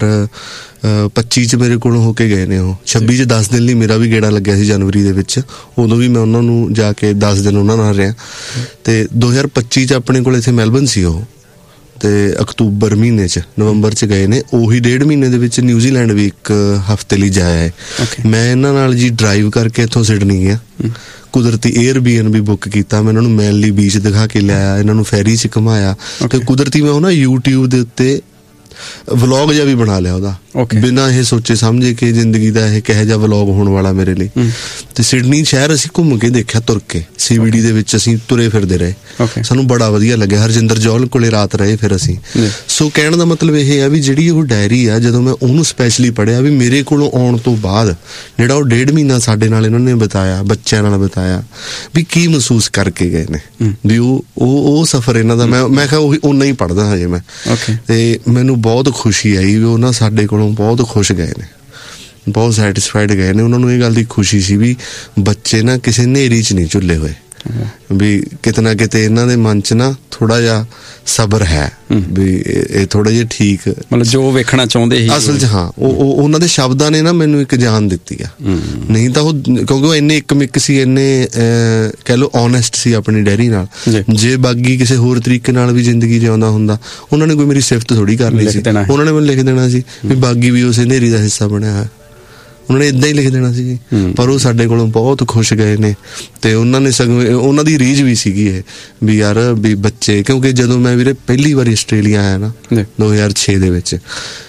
2025 'ਚ ਮੇਰੇ ਕੋਲੋਂ ਹੋ ਕੇ ਗਏ ਨੇ ਉਹ, 26 'ਚ 10 ਦਿਨ ਲਈ ਮੇਰਾ ਵੀ ਗੇੜਾ ਲੱਗਿਆ ਸੀ ਜਨਵਰੀ ਦੇ ਵਿੱਚ, ਉਦੋਂ ਵੀ ਮੈਂ ਉਹਨਾਂ ਨੂੰ ਜਾ ਕੇ 10 ਦਿਨ ਉਹਨਾਂ ਨਾਲ ਰਿਹਾ। ਤੇ 2025 'ਚ ਆਪਣੇ ਕੋਲ ਇੱਥੇ ਮੈਲਬਨ ਸੀ ਉਹ, ਤੇ ਅਕਤੂਬਰ ਮਹੀਨੇ 'ਚ, ਨਵੰਬਰ 'ਚ ਗਏ ਨੇ। ਉਹੀ 1.5 ਮਹੀਨੇ ਦੇ ਵਿੱਚ ਨਿਊਜ਼ੀਲੈਂਡ ਵੀ 1 ਹਫ਼ਤੇ ਲਈ ਜਾਇਆ ਹੈ। ਮੈਂ ਇਹਨਾਂ ਨਾਲ ਜੀ ਡਰਾਈਵ ਕਰਕੇ ਇੱਥੋਂ ਸਿਡਨੀ ਗਿਆ, ਕੁਦਰਤੀ Airbnb ਬੁੱਕ ਕੀਤਾ, ਮੈਂ ਇਹਨਾਂ ਨੂੰ ਮੈਨਲੀ ਬੀਚ ਦਿਖਾ ਕੇ ਲਿਆਇਆ, ਇਹਨਾਂ ਨੂੰ ਫੈਰੀ 'ਚ ਘੁਮਾਇਆ, ਤੇ ਕੁਦਰਤੀ ਮੈਂ ਉਹ ਨਾ YouTube ਦੇ ਉੱਤੇ ਵਲੌਗ ਜਿਹਾ ਵੀ ਬਣਾ ਲਿਆ ਉਹਦਾ, ਬਿਨਾਂ ਇਹ ਸੋਚੇ ਸਮਝੇ ਕਿ ਜ਼ਿੰਦਗੀ ਦਾ ਇਹ ਕਿਹੋ ਜਿਹਾ ਵਲੌਗ ਹੋਣ ਵਾਲਾ ਮੇਰੇ ਲਈ। ਤੇ ਸਿਡਨੀ ਸ਼ਹਿਰ ਅਸੀਂ ਘੁੰਮ ਕੇ ਦੇਖਿਆ, ਤੁਰ ਕੇ CBD ਦੇ ਵਿੱਚ ਅਸੀਂ ਤੁਰੇ ਫਿਰਦੇ ਰਹੇ, ਸਾਨੂੰ ਬੜਾ ਵਧੀਆ ਲੱਗਿਆ। ਹਰਜਿੰਦਰ ਜੌਹਲ ਕੋਲੇ ਰਾਤ ਰਹੇ ਫਿਰ ਅਸੀਂ। ਸੋ ਕਹਿਣ ਦਾ ਮਤਲਬ ਇਹ ਹੈ ਵੀ ਜਿਹੜੀ ਉਹ ਡਾਇਰੀ ਆ, ਜਦੋਂ ਮੈਂ ਉਹਨੂੰ ਸਪੈਸ਼ਲੀ ਪੜ੍ਹਿਆ ਵੀ ਮੇਰੇ ਕੋਲੋਂ ਆਉਣ ਤੋਂ ਬਾਅਦ ਜਿਹੜਾ ਉਹ 1.5 ਮਹੀਨਾ ਸਾਡੇ ਨਾਲ ਇਹਨਾਂ ਨੇ ਬਿਤਾਇਆ, ਬੱਚਿਆਂ ਨਾਲ ਬਿਤਾਇਆ, ਵੀ ਕੀ ਮਹਿਸੂਸ ਕਰਕੇ ਗਏ ਨੇ, ਵੀ ਉਹ ਸਫ਼ਰ ਇਹਨਾਂ ਦਾ। ਮੈਂ ਕਿਹਾ ਉਹੀ ਓਨਾ ਹੀ ਪੜ੍ਹਦਾ ਹਜੇ ਮੈਂ, ਤੇ ਮੈਨੂੰ ਬਹੁਤ ਖੁਸ਼ੀ ਆਈ ਵੀ ਉਹ ਨਾ ਸਾਡੇ ਕੋਲੋਂ ਬਹੁਤ ਖੁਸ਼ ਗਏ ਨੇ, ਬਹੁਤ ਸੈਟਿਸਫਾਈਡ ਗਏ ਨੇ। ਉਹਨਾਂ ਨੂੰ ਇਹ ਗੱਲ ਦੀ ਖੁਸ਼ੀ ਸੀ ਵੀ ਬੱਚੇ ਨਾ ਕਿਸੇ ਨੇਰੀ 'ਚ ਨਹੀਂ ਝੁੱਲੇ ਹੋਏ, ਵੀ ਕਿਤੇ ਨਾ ਕਿਤੇ ਇਹਨਾਂ ਦੇ ਮਨ 'ਚ ਨਾ ਥੋੜਾ ਜਿਹਾ ਸਬਰ ਹੈ, ਵੀ ਇਹ ਥੋੜਾ ਜਿਹਾ ਠੀਕ, ਮਤਲਬ ਜੋ ਵੇਖਣਾ ਚਾਹੁੰਦੇ ਸੀ ਅਸਲ 'ਚ। ਹਾਂ, ਉਹ ਉਹਨਾਂ ਦੇ ਸ਼ਬਦਾਂ ਨੇ ਨਾ ਮੈਨੂੰ ਇੱਕ ਜਾਨ ਦਿੱਤੀ ਆ, ਨਹੀਂ ਤਾਂ ਉਹ, ਕਿਉਂਕਿ ਉਹ ਇੰਨੇ ਇੱਕਮਿੱਕ ਸੀ, ਇੰਨੇ ਕਹਿ ਲਓ ਓਨੈਸਟ ਸੀ ਆਪਣੀ ਡਾਇਰੀ ਨਾਲ। ਜੇ ਬਾਗੀ ਕਿਸੇ ਹੋਰ ਤਰੀਕੇ ਨਾਲ ਵੀ ਜ਼ਿੰਦਗੀ ਜਿਉਂਦਾ ਹੁੰਦਾ, ਉਹਨਾਂ ਨੇ ਕੋਈ ਮੇਰੀ ਸਿਫਤ ਥੋੜੀ ਕਰਨੀ ਸੀ, ਉਹਨਾਂ ਨੇ ਮੈਨੂੰ ਲਿਖ ਦੇਣਾ ਸੀ ਵੀ ਬਾਗੀ ਵੀ ਉਸੇ ਹਨੇਰੀ ਦਾ ਹਿੱਸਾ ਬਣਿਆ ਹੈ, ਉਹਨਾਂ ਨੇ ਏਦਾਂ ਹੀ ਲਿਖ ਦੇਣਾ ਸੀ। ਪਰ ਉਹ ਸਾਡੇ ਕੋਲੋਂ ਬਹੁਤ ਖੁਸ਼ ਗਏ ਨੇ, ਤੇ ਉਹਨਾਂ ਨੇ ਸਗੋਂ ਉਹਨਾਂ ਦੀ ਰੀਝ ਵੀ ਸੀਗੀ ਇਹ ਵੀ ਯਾਰ ਵੀ ਬੱਚੇ, ਕਿਉਂਕਿ ਜਦੋਂ ਮੈਂ ਵੀਰੇ ਪਹਿਲੀ ਵਾਰੀ ਆਸਟ੍ਰੇਲੀਆ ਆਇਆ ਨਾ 2006 ਦੇ ਵਿੱਚ,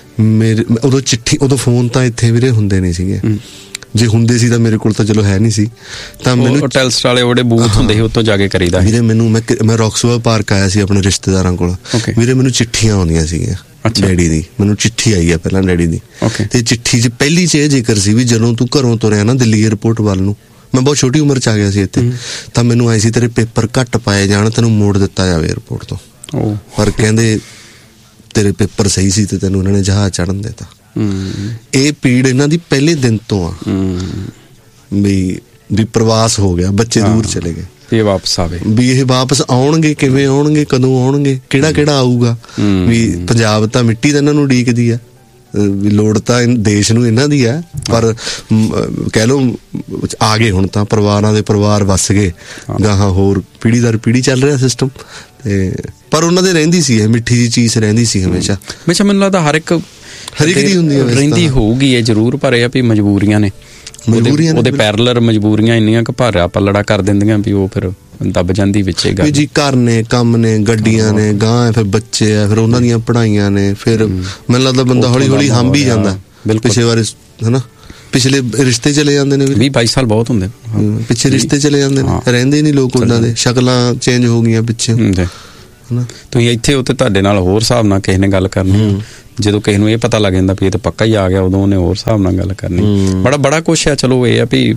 ਉਦੋਂ ਚਿੱਠੀ, ਉਦੋਂ ਫੋਨ ਤਾਂ ਇੱਥੇ ਵੀਰੇ ਹੁੰਦੇ ਨਹੀਂ ਸੀਗੇ, ਜੇ ਹੁੰਦੇ ਸੀ ਤਾਂ ਮੇਰੇ ਕੋਲ ਤਾਂ ਚਲੋ ਹੈ ਨਹੀਂ ਸੀ, ਤਾਂ ਮੈਨੂੰ ਟੈਲਸਟ ਵਾਲੇ ਉਹਦੇ ਬੂਥ ਹੁੰਦੇ ਸੀ, ਉੱਥੋਂ ਜਾ ਕੇ ਕਰੀਦਾ ਵੀਰੇ। ਮੈਂ ਰੌਕਸਵਰ ਪਾਰਕ ਆਇਆ ਸੀ ਆਪਣੇ ਰਿਸ਼ਤੇਦਾਰਾਂ ਕੋਲ, ਵੀਰੇ ਮੈਨੂੰ ਚਿੱਠੀਆਂ ਆਉਂਦੀਆਂ ਸੀਗੀਆਂ ਡੈਡੀ ਦੀ, ਮੈਨੂੰ ਚਿੱਠੀ ਆਈ ਆ ਪਹਿਲਾਂ ਡੈਡੀ ਦੀ, ਤੇ ਚਿੱਠੀ 'ਚ ਪਹਿਲੀ 'ਚ ਇਹ ਜ਼ਿਕਰ ਸੀ ਵੀ ਜਦੋਂ ਤੂੰ ਘਰੋਂ ਤੁਰਿਆ ਨਾ ਦਿੱਲੀ ਏਅਰਪੋਰਟ ਵੱਲ ਨੂੰ, ਮੈਂ ਬਹੁਤ ਛੋਟੀ ਉਮਰ 'ਚ ਆ ਗਿਆ ਸੀ ਇੱਥੇ, ਤਾਂ ਮੈਨੂੰ ਆਈ ਸੀ ਤੇਰੇ ਪੇਪਰ ਘੱਟ ਪਾਏ ਜਾਣ, ਤੈਨੂੰ ਮੋੜ ਦਿੱਤਾ ਜਾਵੇ ਏਅਰਪੋਰਟ ਤੋਂ, ਪਰ ਕਹਿੰਦੇ ਤੇਰੇ ਪੇਪਰ ਸਹੀ ਸੀ ਤੇ ਤੈਨੂੰ ਇਹਨਾਂ ਨੇ ਜਹਾਜ਼ ਚੜ੍ਹਨ ਦਿੱਤਾ। ਇਹ ਪੀੜ ਇਹਨਾਂ ਦੀ ਪਹਿਲੇ ਦਿਨ ਤੋਂ ਆ ਵੀ ਵੀ ਪ੍ਰਵਾਸ ਹੋ ਗਿਆ, ਬੱਚੇ ਦੂਰ ਚਲੇ ਗਏ, ਇਹ ਵਾਪਸ ਆਵੇ, ਵੀ ਇਹ ਵਾਪਸ ਆਉਣਗੇ, ਕਿਵੇਂ ਆਉਣਗੇ, ਕਦੋਂ ਆਉਣਗੇ, ਕਿਹੜਾ ਆਊਗਾ। ਵੀ ਪੰਜਾਬ ਤਾਂ ਮਿੱਟੀ ਤਾਂ ਇਹਨਾਂ ਨੂੰ ਉਡੀਕਦੀ ਆ, ਵੀ ਲੋੜ ਤਾਂ ਦੇਸ਼ ਨੂੰ ਇਹਨਾਂ ਦੀ ਆ, ਪਰ ਕਹਿ ਲਓ ਆ ਗਏ ਹੁਣ ਤਾਂ, ਪਰਿਵਾਰਾਂ ਦੇ ਪਰਿਵਾਰ ਵਸ ਗਏ ਗਾਹਾਂ, ਹੋਰ ਪੀੜ੍ਹੀ ਦਰ ਪੀੜ੍ਹੀ ਚੱਲ ਰਿਹਾ ਸਿਸਟਮ। ਤੇ ਪਰ ਉਹਨਾਂ ਦੇ ਰਹਿੰਦੀ ਸੀ ਇਹ ਮਿੱਠੀ ਜਿਹੀ ਚੀਜ਼, ਰਹਿੰਦੀ ਸੀ ਹਮੇਸ਼ਾ। ਮੈਨੂੰ ਲੱਗਦਾ ਹਰ ਇੱਕ ਦੀ ਹੁੰਦੀ ਰਹਿੰਦੀ ਹੋਊਗੀ ਇਹ ਜ਼ਰੂਰ, ਪਰ ਇਹ ਆ ਵੀ ਮਜਬੂਰੀਆਂ ਨੇ, ਉਹਦੇ ਪੈਰਲਰ ਮਜਬੂਰੀਆਂ ਇੰਨੀਆਂ ਕੁ ਭਾਰਾ ਪੱਲੜਾ ਕਰ ਦਿੰਦੀਆਂ ਵੀ ਉਹ ਫਿਰ ਦੱਬ ਜਾਂਦੀ ਵਿੱਚ ਇਹ ਗੱਲ। ਜੀ ਘਰ ਨੇ, ਕੰਮ ਨੇ, ਗੱਡੀਆਂ ਨੇ, ਗਾਂ, ਫਿਰ ਬੱਚੇ ਆ, ਫਿਰ ਉਹਨਾਂ ਦੀਆਂ ਪੜ੍ਹਾਈਆਂ ਨੇ, ਫਿਰ ਮੈਨੂੰ ਲੱਗਦਾ ਬੰਦਾ ਹੌਲੀ ਹੌਲੀ ਹੰਭ ਹੀ ਜਾਂਦਾ। ਪਿਛਲੇ ਵਾਰ ਹਨਾ, ਪਿਛਲੇ ਰਿਸ਼ਤੇ ਚਲੇ ਜਾਂਦੇ ਨੇ, 20-22 ਸਾਲ ਬਹੁਤ ਹੁੰਦੇ ਪਿੱਛੇ ਰਿਸ਼ਤੇ ਚਲੇ ਜਾਂਦੇ ਨੇ, ਰਹਿੰਦੇ ਨਹੀਂ ਲੋਕ ਉਹਨਾਂ ਦੇ, ਸ਼ਕਲਾਂ ਚੇਂਜ ਹੋ ਗਈਆਂ ਪਿੱਛੇ ਹਨਾ। ਤੁਸੀਂ ਇੱਥੇ ਉੱਥੇ ਤੁਹਾਡੇ ਨਾਲ ਹੋਰ ਹਿਸਾਬ ਨਾਲ ਕਿਸੇ ਨੇ ਗੱਲ ਕਰਨੀ, ਜਦੋਂ ਕਿਸੇ ਨੂੰ ਇਹ ਪਤਾ ਲੱਗ ਜਾਂਦਾ ਵੀ ਇਹ ਤਾਂ ਪੱਕਾ ਹੀ ਆ ਗਿਆ, ਉਦੋਂ ਉਹਨੇ ਹੋਰ ਹਿਸਾਬ ਨਾਲ ਗੱਲ ਕਰਨੀ। ਬੜਾ ਕੁਛ ਹੈ। ਚਲੋ ਇਹ ਆ ਵੀ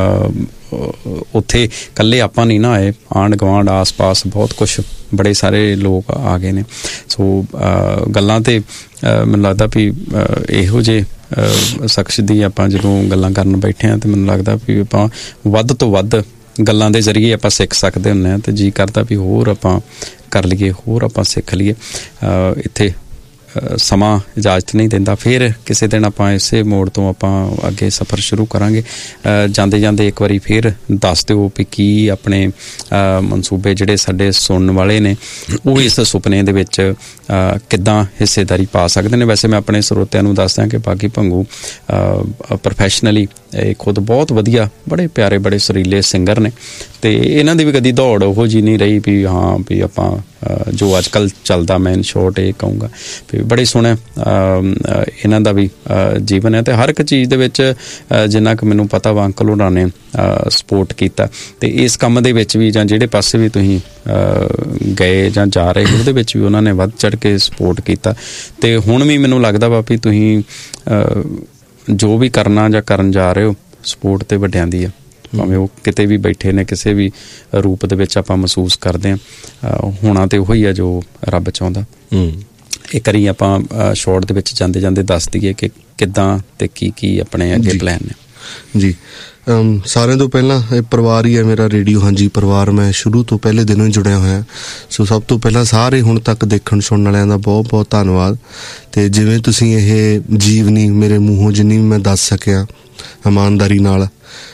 ਉੱਥੇ ਇਕੱਲੇ ਆਪਾਂ ਨਹੀਂ ਨਾ ਆਏ, ਆਂਢ ਗੁਆਂਢ ਆਸ-ਪਾਸ ਬਹੁਤ ਕੁਛ, ਬੜੇ ਸਾਰੇ ਲੋਕ ਆ ਗਏ ਨੇ। ਸੋ ਗੱਲਾਂ ਤੇ ਮੈਨੂੰ ਲੱਗਦਾ ਵੀ ਇਹੋ ਜਿਹੇ ਸ਼ਖਸ ਦੀ ਆਪਾਂ ਜਦੋਂ ਗੱਲਾਂ ਕਰਨ ਬੈਠੇ ਹਾਂ, ਤੇ ਮੈਨੂੰ ਲੱਗਦਾ ਵੀ ਆਪਾਂ ਵੱਧ ਤੋਂ ਵੱਧ ਗੱਲਾਂ ਦੇ ਜ਼ਰੀਏ ਆਪਾਂ ਸਿੱਖ ਸਕਦੇ ਹੁੰਦੇ ਹਾਂ, ਤੇ ਜੀ ਕਰਦਾ ਵੀ ਹੋਰ ਆਪਾਂ ਕਰ ਲਈਏ, ਹੋਰ ਆਪਾਂ ਸਿੱਖ ਲਈਏ। ਇੱਥੇ ਸਮਾਂ ਇਜਾਜ਼ਤ ਨਹੀਂ ਦਿੰਦਾ, ਫਿਰ ਕਿਸੇ ਦਿਨ ਆਪਾਂ ਇਸੇ ਮੋੜ ਤੋਂ ਆਪਾਂ ਅੱਗੇ ਸਫ਼ਰ ਸ਼ੁਰੂ ਕਰਾਂਗੇ। ਜਾਂਦੇ ਜਾਂਦੇ ਇੱਕ ਵਾਰੀ ਫਿਰ ਦੱਸ ਦਿਓ ਵੀ ਕੀ ਆਪਣੇ ਮਨਸੂਬੇ ਜਿਹੜੇ ਸਾਡੇ ਸੁਣਨ ਵਾਲੇ ਨੇ ਉਹ ਇਸ ਸੁਪਨੇ ਦੇ ਵਿੱਚ ਕਿੱਦਾਂ ਹਿੱਸੇਦਾਰੀ ਪਾ ਸਕਦੇ ਨੇ। ਵੈਸੇ ਮੈਂ ਆਪਣੇ ਸਰੋਤਿਆਂ ਨੂੰ ਦੱਸਦਾ ਕਿ ਬਾਗੀ ਭੰਗੂ ਪ੍ਰੋਫੈਸ਼ਨਲੀ ਖੁਦ ਬਹੁਤ ਵਧੀਆ, ਬੜੇ ਪਿਆਰੇ, ਬੜੇ ਸੁਰੀਲੇ ਸਿੰਗਰ ਨੇ, ਤੇ ਇਹਨਾਂ ਦੀ ਵੀ ਕਦੀ ਦੌੜ ਉਹੋ ਜਿਹੀ ਨਹੀਂ ਰਹੀ ਵੀ ਹਾਂ ਵੀ ਆਪਾਂ ਜੋ ਅੱਜ ਕੱਲ੍ਹ ਚੱਲਦਾ, ਮੈਂ ਇਨ ਸ਼ੋਰਟ ਇਹ ਕਹੂੰਗਾ ਵੀ ਬੜੇ ਸੋਹਣਾ ਇਹਨਾਂ ਦਾ ਵੀ ਜੀਵਨ ਹੈ। ਤੇ ਹਰ ਇੱਕ ਚੀਜ਼ ਦੇ ਵਿੱਚ ਜਿੰਨਾ ਕੁ ਮੈਨੂੰ ਪਤਾ ਵਾ ਅੰਕਲ ਹੋਰਾਂ ਨੇ ਸਪੋਰਟ ਕੀਤਾ, ਤੇ ਇਸ ਕੰਮ ਦੇ ਵਿੱਚ ਵੀ ਜਾਂ ਜਿਹੜੇ ਪਾਸੇ ਵੀ ਤੁਸੀਂ ਗਏ ਜਾਂ ਜਾ ਰਹੇ ਉਹਦੇ ਵਿੱਚ ਵੀ ਉਹਨਾਂ ਨੇ ਵੱਧ ਚੜ੍ਹ ਕੇ ਸਪੋਰਟ ਕੀਤਾ। ਤੇ ਹੁਣ ਵੀ ਮੈਨੂੰ ਲੱਗਦਾ ਵਾ ਵੀ ਤੁਸੀਂ ਜੋ ਵੀ ਕਰਨਾ ਜਾਂ ਕਰਨ ਜਾ ਰਹੇ ਹੋ, ਸਪੋਰਟ ਤੇ ਵੱਡਿਆਂ ਦੀ ਆ, ਭਾਵੇਂ ਉਹ ਕਿਤੇ ਵੀ ਬੈਠੇ ਨੇ, ਕਿਸੇ ਵੀ ਰੂਪ ਦੇ ਵਿੱਚ ਆਪਾਂ ਮਹਿਸੂਸ ਕਰਦੇ ਹਾਂ। ਹੋਣਾ ਤੇ ਉਹੀ ਆ ਜੋ ਰੱਬ ਚਾਹੁੰਦਾ। ਇੱਕ ਵਾਰੀ ਆਪਾਂ ਸ਼ੋਰਟ ਦੇ ਵਿੱਚ ਜਾਂਦੇ ਜਾਂਦੇ ਦੱਸ ਦਈਏ ਕਿ ਕਿੱਦਾਂ ਤੇ ਕੀ ਆਪਣੇ ਅੱਗੇ ਪਲਾਨ ਨੇ। ਜੀ ਸਾਰਿਆਂ ਤੋਂ ਪਹਿਲਾਂ ਇਹ ਪਰਿਵਾਰ ਹੀ ਹੈ ਮੇਰਾ, ਰੇਡੀਓ ਹਾਂਜੀ ਪਰਿਵਾਰ। ਮੈਂ ਸ਼ੁਰੂ ਤੋਂ ਪਹਿਲੇ ਦਿਨੋਂ ਹੀ ਜੁੜਿਆ ਹੋਇਆ। ਸੋ ਸਭ ਤੋਂ ਪਹਿਲਾਂ ਸਾਰੇ ਹੁਣ ਤੱਕ ਦੇਖਣ ਸੁਣਨ ਵਾਲਿਆਂ ਦਾ ਬਹੁਤ ਬਹੁਤ ਧੰਨਵਾਦ। ਤੇ ਜਿਵੇਂ ਤੁਸੀਂ ਇਹ ਜੀਵਨੀ ਮੇਰੇ ਮੂੰਹੋਂ ਜਿੰਨੀ ਮੈਂ ਦੱਸ ਸਕਿਆ ਇਮਾਨਦਾਰੀ ਨਾਲ,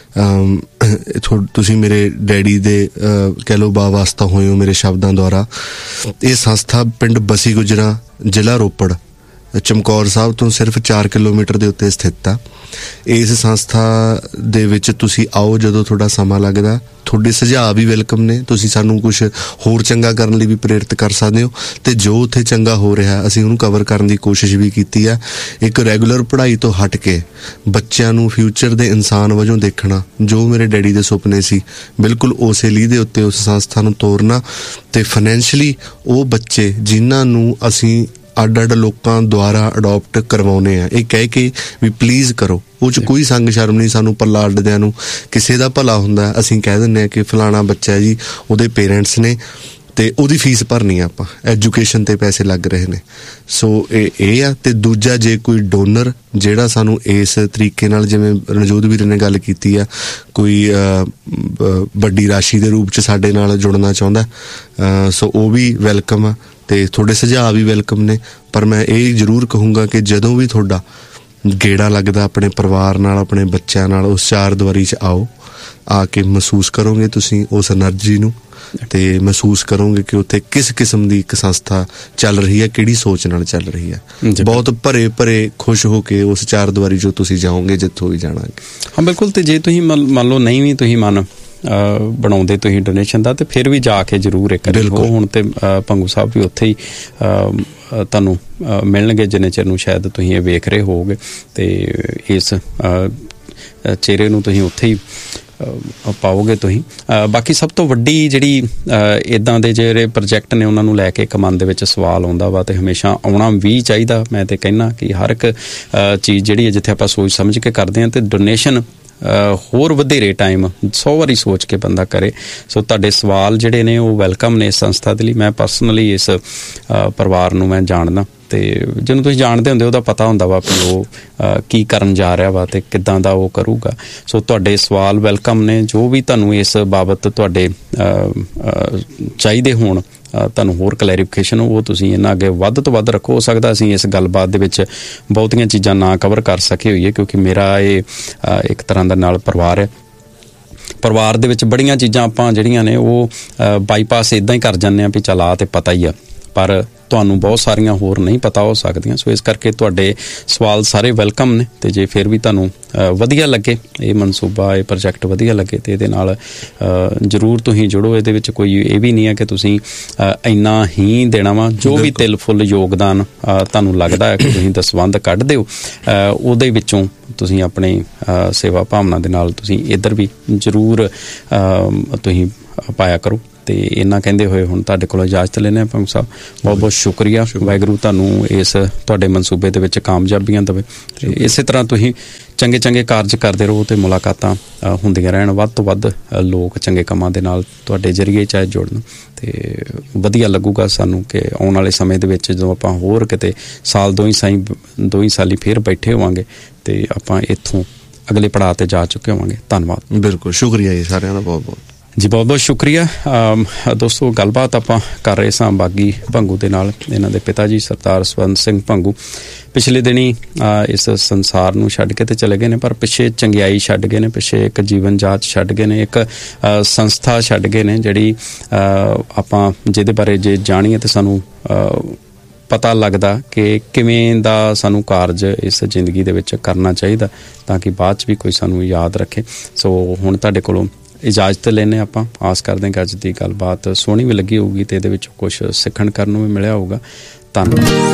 ਤੁਸੀਂ ਮੇਰੇ ਡੈਡੀ ਦੇ ਕਹਿ ਲਓ ਵਾਸਤਾ ਹੋਏ ਹੋ ਮੇਰੇ ਸ਼ਬਦਾਂ ਦੁਆਰਾ। ਇਹ ਸੰਸਥਾ ਪਿੰਡ ਬਸੀ ਗੁਜਰਾ, ਜ਼ਿਲ੍ਹਾ ਰੋਪੜ, ਚਮਕੌਰ ਸਾਹਿਬ ਤੋਂ ਸਿਰਫ 4 ਕਿਲੋਮੀਟਰ ਦੇ ਉੱਤੇ ਸਥਿਤ ਆ। ਇਸ ਸੰਸਥਾ ਦੇ ਵਿੱਚ ਤੁਸੀਂ ਆਓ ਜਦੋਂ ਤੁਹਾਡਾ ਸਮਾਂ ਲੱਗਦਾ। ਤੁਹਾਡੇ ਸੁਝਾਅ ਵੀ ਵੈਲਕਮ ਨੇ, ਤੁਸੀਂ ਸਾਨੂੰ ਕੁਛ ਹੋਰ ਚੰਗਾ ਕਰਨ ਲਈ ਵੀ ਪ੍ਰੇਰਿਤ ਕਰ ਸਕਦੇ ਹੋ, ਤੇ ਜੋ ਉੱਥੇ ਚੰਗਾ ਹੋ ਰਿਹਾ ਅਸੀਂ ਉਹਨੂੰ ਕਵਰ ਕਰਨ ਦੀ ਕੋਸ਼ਿਸ਼ ਵੀ ਕੀਤੀ ਆ। ਇੱਕ ਰੈਗੂਲਰ ਪੜ੍ਹਾਈ ਤੋਂ ਹਟ ਕੇ ਬੱਚਿਆਂ ਨੂੰ ਫਿਊਚਰ ਦੇ ਇਨਸਾਨ ਵਜੋਂ ਦੇਖਣਾ, ਜੋ ਮੇਰੇ ਡੈਡੀ ਦੇ ਸੁਪਨੇ ਸੀ, ਬਿਲਕੁਲ ਉਸੇ ਲੀਹ ਦੇ ਉੱਤੇ ਉਸ ਸੰਸਥਾ ਨੂੰ ਤੋਰਨਾ। ਤੇ ਫਾਈਨੈਂਸ਼ਲੀ ਉਹ ਬੱਚੇ ਜਿਨ੍ਹਾਂ ਨੂੰ ਅਸੀਂ ਅੱਡ ਲੋਕਾਂ ਦੁਆਰਾ ਅਡੋਪਟ ਕਰਵਾਉਣੇ ਆ, ਇਹ ਕਹਿ ਕੇ ਵੀ ਪਲੀਜ਼ ਕਰੋ, ਉਹ 'ਚ ਕੋਈ ਸੰਗ ਸ਼ਰਮ ਨਹੀਂ ਸਾਨੂੰ। ਪੱਲਾ ਅੱਡਦਿਆਂ ਨੂੰ ਕਿਸੇ ਦਾ ਭਲਾ ਹੁੰਦਾ, ਅਸੀਂ ਕਹਿ ਦਿੰਦੇ ਹਾਂ ਕਿ ਫਲਾਣਾ ਬੱਚਾ ਜੀ, ਉਹਦੇ ਪੇਰੈਂਟਸ ਨੇ ਤੇ ਉਹਦੀ ਫੀਸ ਭਰਨੀ ਆ, ਆਪਾਂ ਐਜੂਕੇਸ਼ਨ ਤੇ ਪੈਸੇ ਲੱਗ ਰਹੇ ਨੇ। ਸੋ ਇਹ ਆ। ਤੇ ਦੂਜਾ, ਜੇ ਕੋਈ ਡੋਨਰ ਜਿਹੜਾ ਸਾਨੂੰ ਇਸ ਤਰੀਕੇ ਨਾਲ, ਜਿਵੇਂ ਰਣਜੋਤ ਵੀਰ ਨੇ ਗੱਲ ਕੀਤੀ ਆ, ਕੋਈ ਵੱਡੀ ਰਾਸ਼ੀ ਦੇ ਰੂਪ 'ਚ ਸਾਡੇ ਨਾਲ ਜੁੜਨਾ ਚਾਹੁੰਦਾ, ਸੋ ਉਹ ਵੀ ਵੈਲਕਮ ਆ। ਤੇ ਤੁਹਾਡੇ ਸੁਝਾਅ ਵੀ ਵੈਲਕਮ ਨੇ। ਪਰ ਮੈਂ ਇਹ ਜ਼ਰੂਰ ਕਹੂੰਗਾ ਕਿ ਜਦੋਂ ਵੀ ਤੁਹਾਡਾ ਗੇੜਾ ਲੱਗਦਾ ਆਪਣੇ ਪਰਿਵਾਰ ਨਾਲ, ਆਪਣੇ ਬੱਚਿਆਂ ਨਾਲ, ਉਸ ਚਾਰ ਦੀਵਾਰੀ 'ਚ ਆਓ। ਆ ਕੇ ਮਹਿਸੂਸ ਕਰੋਗੇ ਤੁਸੀਂ ਉਸ ਐਨਰਜੀ ਨੂੰ, ਤੇ ਮਹਿਸੂਸ ਕਰੋਗੇ ਕਿ ਉੱਥੇ ਕਿਸ ਕਿਸਮ ਦੀ ਇੱਕ ਸੰਸਥਾ ਚੱਲ ਰਹੀ ਹੈ, ਕਿਹੜੀ ਸੋਚ ਨਾਲ ਚੱਲ ਰਹੀ ਹੈ। ਬਹੁਤ ਭਰੇ ਖੁਸ਼ ਹੋ ਕੇ ਉਸ ਚਾਰ ਦੀਵਾਰੀ 'ਚੋਂ ਤੁਸੀਂ ਜਾਓਗੇ ਜਿੱਥੋਂ ਵੀ ਜਾਣਾਗੇ। ਹਾਂ ਬਿਲਕੁਲ। ਤੇ ਜੇ ਤੁਸੀਂ ਮੰਨ ਲਓ ਨਹੀਂ ਵੀ ਤੁਸੀਂ ਮਨ ਬਣਾਉਂਦੇ ਤੁਸੀਂ ਡੋਨੇਸ਼ਨ ਦਾ, ਤੇ ਫਿਰ ਵੀ ਜਾ ਕੇ ਜ਼ਰੂਰ ਇੱਕ ਵਾਰੀ ਹੋ। ਹੁਣ ਤੇ ਭੰਗੂ ਸਾਹਿਬ ਵੀ ਉੱਥੇ ਹੀ ਤੁਹਾਨੂੰ ਮਿਲਣਗੇ ਜਿੰਨੇ ਚਿਰ ਨੂੰ ਸ਼ਾਇਦ ਤੁਸੀਂ ਇਹ ਵੇਖ ਰਹੇ ਹੋਵੋਗੇ, ਤੇ ਇਸ ਚਿਹਰੇ ਨੂੰ ਤੁਸੀਂ ਉੱਥੇ ਹੀ ਪਾਓਗੇ ਤੁਸੀਂ। ਬਾਕੀ ਸਭ ਤੋਂ ਵੱਡੀ ਜਿਹੜੀ ਇੱਦਾਂ ਦੇ ਜਿਹੜੇ ਪ੍ਰੋਜੈਕਟ ਨੇ ਉਹਨਾਂ ਨੂੰ ਲੈ ਕੇ ਇੱਕ ਮਨ ਦੇ ਵਿੱਚ ਸਵਾਲ ਆਉਂਦਾ ਵਾ, ਤੇ ਹਮੇਸ਼ਾ ਆਉਣਾ ਵੀ ਚਾਹੀਦਾ। ਮੈਂ ਤੇ ਕਹਿੰਦਾ ਕਿ ਹਰ ਇੱਕ ਚੀਜ਼ ਜਿਹੜੀ ਹੈ ਜਿੱਥੇ ਆਪਾਂ ਸੋਚ ਸਮਝ ਕੇ ਕਰਦੇ ਹਾਂ, ਤੇ ਡੋਨੇਸ਼ਨ ਹੋਰ ਵਧੇਰੇ ਟਾਈਮ 100 ਵਾਰੀ ਸੋਚ ਕੇ ਬੰਦਾ ਕਰੇ। ਸੋ ਤੁਹਾਡੇ ਸਵਾਲ ਜਿਹੜੇ ਨੇ ਉਹ ਵੈਲਕਮ ਨੇ ਇਸ ਸੰਸਥਾ ਦੇ ਲਈ। ਮੈਂ ਪਰਸਨਲੀ ਇਸ ਪਰਿਵਾਰ ਨੂੰ ਮੈਂ ਜਾਣਦਾ, ਤੇ ਜਿਹਨੂੰ ਤੁਸੀਂ ਜਾਣਦੇ ਹੁੰਦੇ ਉਹਦਾ ਪਤਾ ਹੁੰਦਾ ਵਾ ਵੀ ਉਹ ਕੀ ਕਰਨ ਜਾ ਰਿਹਾ ਵਾ ਤੇ ਕਿੱਦਾਂ ਦਾ ਉਹ ਕਰੂਗਾ। ਸੋ ਤੁਹਾਡੇ ਸਵਾਲ ਵੈਲਕਮ ਨੇ, ਜੋ ਵੀ ਤੁਹਾਨੂੰ ਇਸ ਬਾਬਤ ਤੁਹਾਡੇ ਚਾਹੀਦੇ ਹੋਣ, ਤੁਹਾਨੂੰ ਹੋਰ ਕਲੈਰੀਫਿਕੇਸ਼ਨ, ਉਹ ਤੁਸੀਂ ਇਹਨਾਂ ਅੱਗੇ ਵੱਧ ਤੋਂ ਵੱਧ ਰੱਖੋ। ਹੋ ਸਕਦਾ ਅਸੀਂ ਇਸ ਗੱਲਬਾਤ ਦੇ ਵਿੱਚ ਬਹੁਤੀਆਂ ਚੀਜ਼ਾਂ ਨਾ ਕਵਰ ਕਰ ਸਕੇ ਹੋਈਏ, ਕਿਉਂਕਿ ਮੇਰਾ ਇਹ ਇੱਕ ਤਰ੍ਹਾਂ ਦਾ ਨਾਲ ਪਰਿਵਾਰ ਹੈ। ਪਰਿਵਾਰ ਦੇ ਵਿੱਚ ਬੜੀਆਂ ਚੀਜ਼ਾਂ ਆਪਾਂ ਜਿਹੜੀਆਂ ਨੇ ਉਹ ਬਾਈਪਾਸ ਇੱਦਾਂ ਹੀ ਕਰ ਜਾਂਦੇ ਹਾਂ ਵੀ ਚੱਲ ਆ ਤੇ ਪਤਾ ਹੀ ਆ, ਪਰ ਤੁਹਾਨੂੰ ਬਹੁਤ ਸਾਰੀਆਂ ਹੋਰ ਨਹੀਂ ਪਤਾ ਹੋ ਸਕਦੀਆਂ। ਸੋ ਇਸ ਕਰਕੇ ਤੁਹਾਡੇ ਸਵਾਲ ਸਾਰੇ ਵੈਲਕਮ ਨੇ, ਤੇ ਜੇ ਫਿਰ ਵੀ ਤੁਹਾਨੂੰ ਵਧੀਆ ਲੱਗੇ ਇਹ ਮਨਸੂਬਾ, ਇਹ ਪ੍ਰੋਜੈਕਟ ਵਧੀਆ ਲੱਗੇ, ਤੇ ਇਹਦੇ ਨਾਲ ਜ਼ਰੂਰ ਤੁਸੀਂ ਜੁੜੋ। ਇਹਦੇ ਵਿੱਚ ਕੋਈ ਇਹ ਵੀ ਨਹੀਂ ਹੈ ਕਿ ਤੁਸੀਂ ਇੰਨਾ ਹੀ ਦੇਣਾ ਵਾ। ਜੋ ਵੀ ਤਿਲ ਫੁੱਲ ਯੋਗਦਾਨ ਤੁਹਾਨੂੰ ਲੱਗਦਾ ਹੈ ਕਿ ਤੁਸੀਂ ਦਸਵੰਧ ਕੱਢ ਦਿਓ, ਉਹਦੇ ਵਿੱਚੋਂ ਤੁਸੀਂ ਆਪਣੀ ਸੇਵਾ ਭਾਵਨਾ ਦੇ ਨਾਲ ਤੁਸੀਂ ਇੱਧਰ ਵੀ ਜ਼ਰੂਰ ਤੁਸੀਂ ਪਾਇਆ ਕਰੋ। ਤੇ ਇਹਨਾਂ ਕਹਿੰਦੇ ਹੋਏ ਹੁਣ ਤੁਹਾਡੇ ਕੋਲੋਂ ਇਜਾਜ਼ਤ ਲੈਂਦੇ ਹਾਂ ਭੰਗ ਸਾਹਿਬ। ਬਹੁਤ ਬਹੁਤ ਸ਼ੁਕਰੀਆ। ਵਾਹਿਗੁਰੂ ਤੁਹਾਨੂੰ ਇਸ ਤੁਹਾਡੇ ਮਨਸੂਬੇ ਦੇ ਵਿੱਚ ਕਾਮਯਾਬੀਆਂ ਦੇਵੇ, ਤੇ ਇਸੇ ਤਰ੍ਹਾਂ ਤੁਸੀਂ ਚੰਗੇ ਚੰਗੇ ਕਾਰਜ ਕਰਦੇ ਰਹੋ ਤੇ ਮੁਲਾਕਾਤਾਂ ਹੁੰਦੀਆਂ ਰਹਿਣ। ਵੱਧ ਤੋਂ ਵੱਧ ਲੋਕ ਚੰਗੇ ਕੰਮਾਂ ਦੇ ਨਾਲ ਤੁਹਾਡੇ ਜ਼ਰੀਏ ਚਾਹੇ ਜੁੜਨ, ਤੇ ਵਧੀਆ ਲੱਗੂਗਾ ਸਾਨੂੰ ਕਿ ਆਉਣ ਵਾਲੇ ਸਮੇਂ ਦੇ ਵਿੱਚ ਜਦੋਂ ਆਪਾਂ ਹੋਰ ਕਿਤੇ ਸਾਲ ਦੋ ਹੀ ਸਾਲੀ ਫੇਰ ਬੈਠੇ ਹੋਵਾਂਗੇ ਤੇ ਆਪਾਂ ਇੱਥੋਂ ਅਗਲੇ ਪੜਾਅ ਤੇ ਜਾ ਚੁੱਕੇ ਹੋਵਾਂਗੇ। ਧੰਨਵਾਦ। ਬਿਲਕੁਲ ਸ਼ੁਕਰੀਆ ਜੀ ਸਾਰਿਆਂ ਦਾ, ਬਹੁਤ ਬਹੁਤ ਜੀ, ਬਹੁਤ ਬਹੁਤ ਸ਼ੁਕਰੀਆ। ਦੋਸਤੋ, ਗੱਲਬਾਤ ਆਪਾਂ ਕਰ ਰਹੇ ਸਾਂ ਬਾਗੀ ਭੰਗੂ ਦੇ ਨਾਲ। ਇਹਨਾਂ ਦੇ ਪਿਤਾ ਜੀ ਸਰਦਾਰ ਸਵਰਨ ਸਿੰਘ ਭੰਗੂ ਪਿਛਲੇ ਦਿਨੀ ਇਸ ਸੰਸਾਰ ਨੂੰ ਛੱਡ ਕੇ ਤੇ ਚਲੇ ਗਏ ਨੇ, ਪਰ ਪਿੱਛੇ ਚੰਗਿਆਈ ਛੱਡ ਗਏ ਨੇ, ਪਿੱਛੇ ਇੱਕ ਜੀਵਨ ਜਾਚ ਛੱਡ ਗਏ ਨੇ, ਇੱਕ ਸੰਸਥਾ ਛੱਡ ਗਏ ਨੇ ਜਿਹੜੀ ਆਪਾਂ ਜਿਹਦੇ ਬਾਰੇ ਜੇ ਜਾਣੀਏ ਤੇ ਸਾਨੂੰ ਪਤਾ ਲੱਗਦਾ ਕਿ ਕਿਵੇਂ ਦਾ ਸਾਨੂੰ ਕਾਰਜ ਇਸ ਜ਼ਿੰਦਗੀ ਦੇ ਵਿੱਚ ਕਰਨਾ ਚਾਹੀਦਾ ਤਾਂ ਕਿ ਬਾਅਦ 'ਚ ਵੀ ਕੋਈ ਸਾਨੂੰ ਯਾਦ ਰੱਖੇ। ਸੋ ਹੁਣ ਤੁਹਾਡੇ ਕੋਲੋਂ ਇਜਾਜ਼ਤ ਲੈਂਦੇ ਆਪਾਂ। ਆਸ ਕਰਦੇ ਹਾਂ ਕਿ ਅੱਜ ਦੀ ਗੱਲਬਾਤ ਸੋਹਣੀ ਵੀ ਲੱਗੀ ਹੋਊਗੀ ਤੇ ਇਹਦੇ ਵਿੱਚ ਕੁਛ ਸਿੱਖਣ ਕਰਨ ਨੂੰ ਵੀ ਮਿਲਿਆ ਹੋਊਗਾ। ਧੰਨਵਾਦ।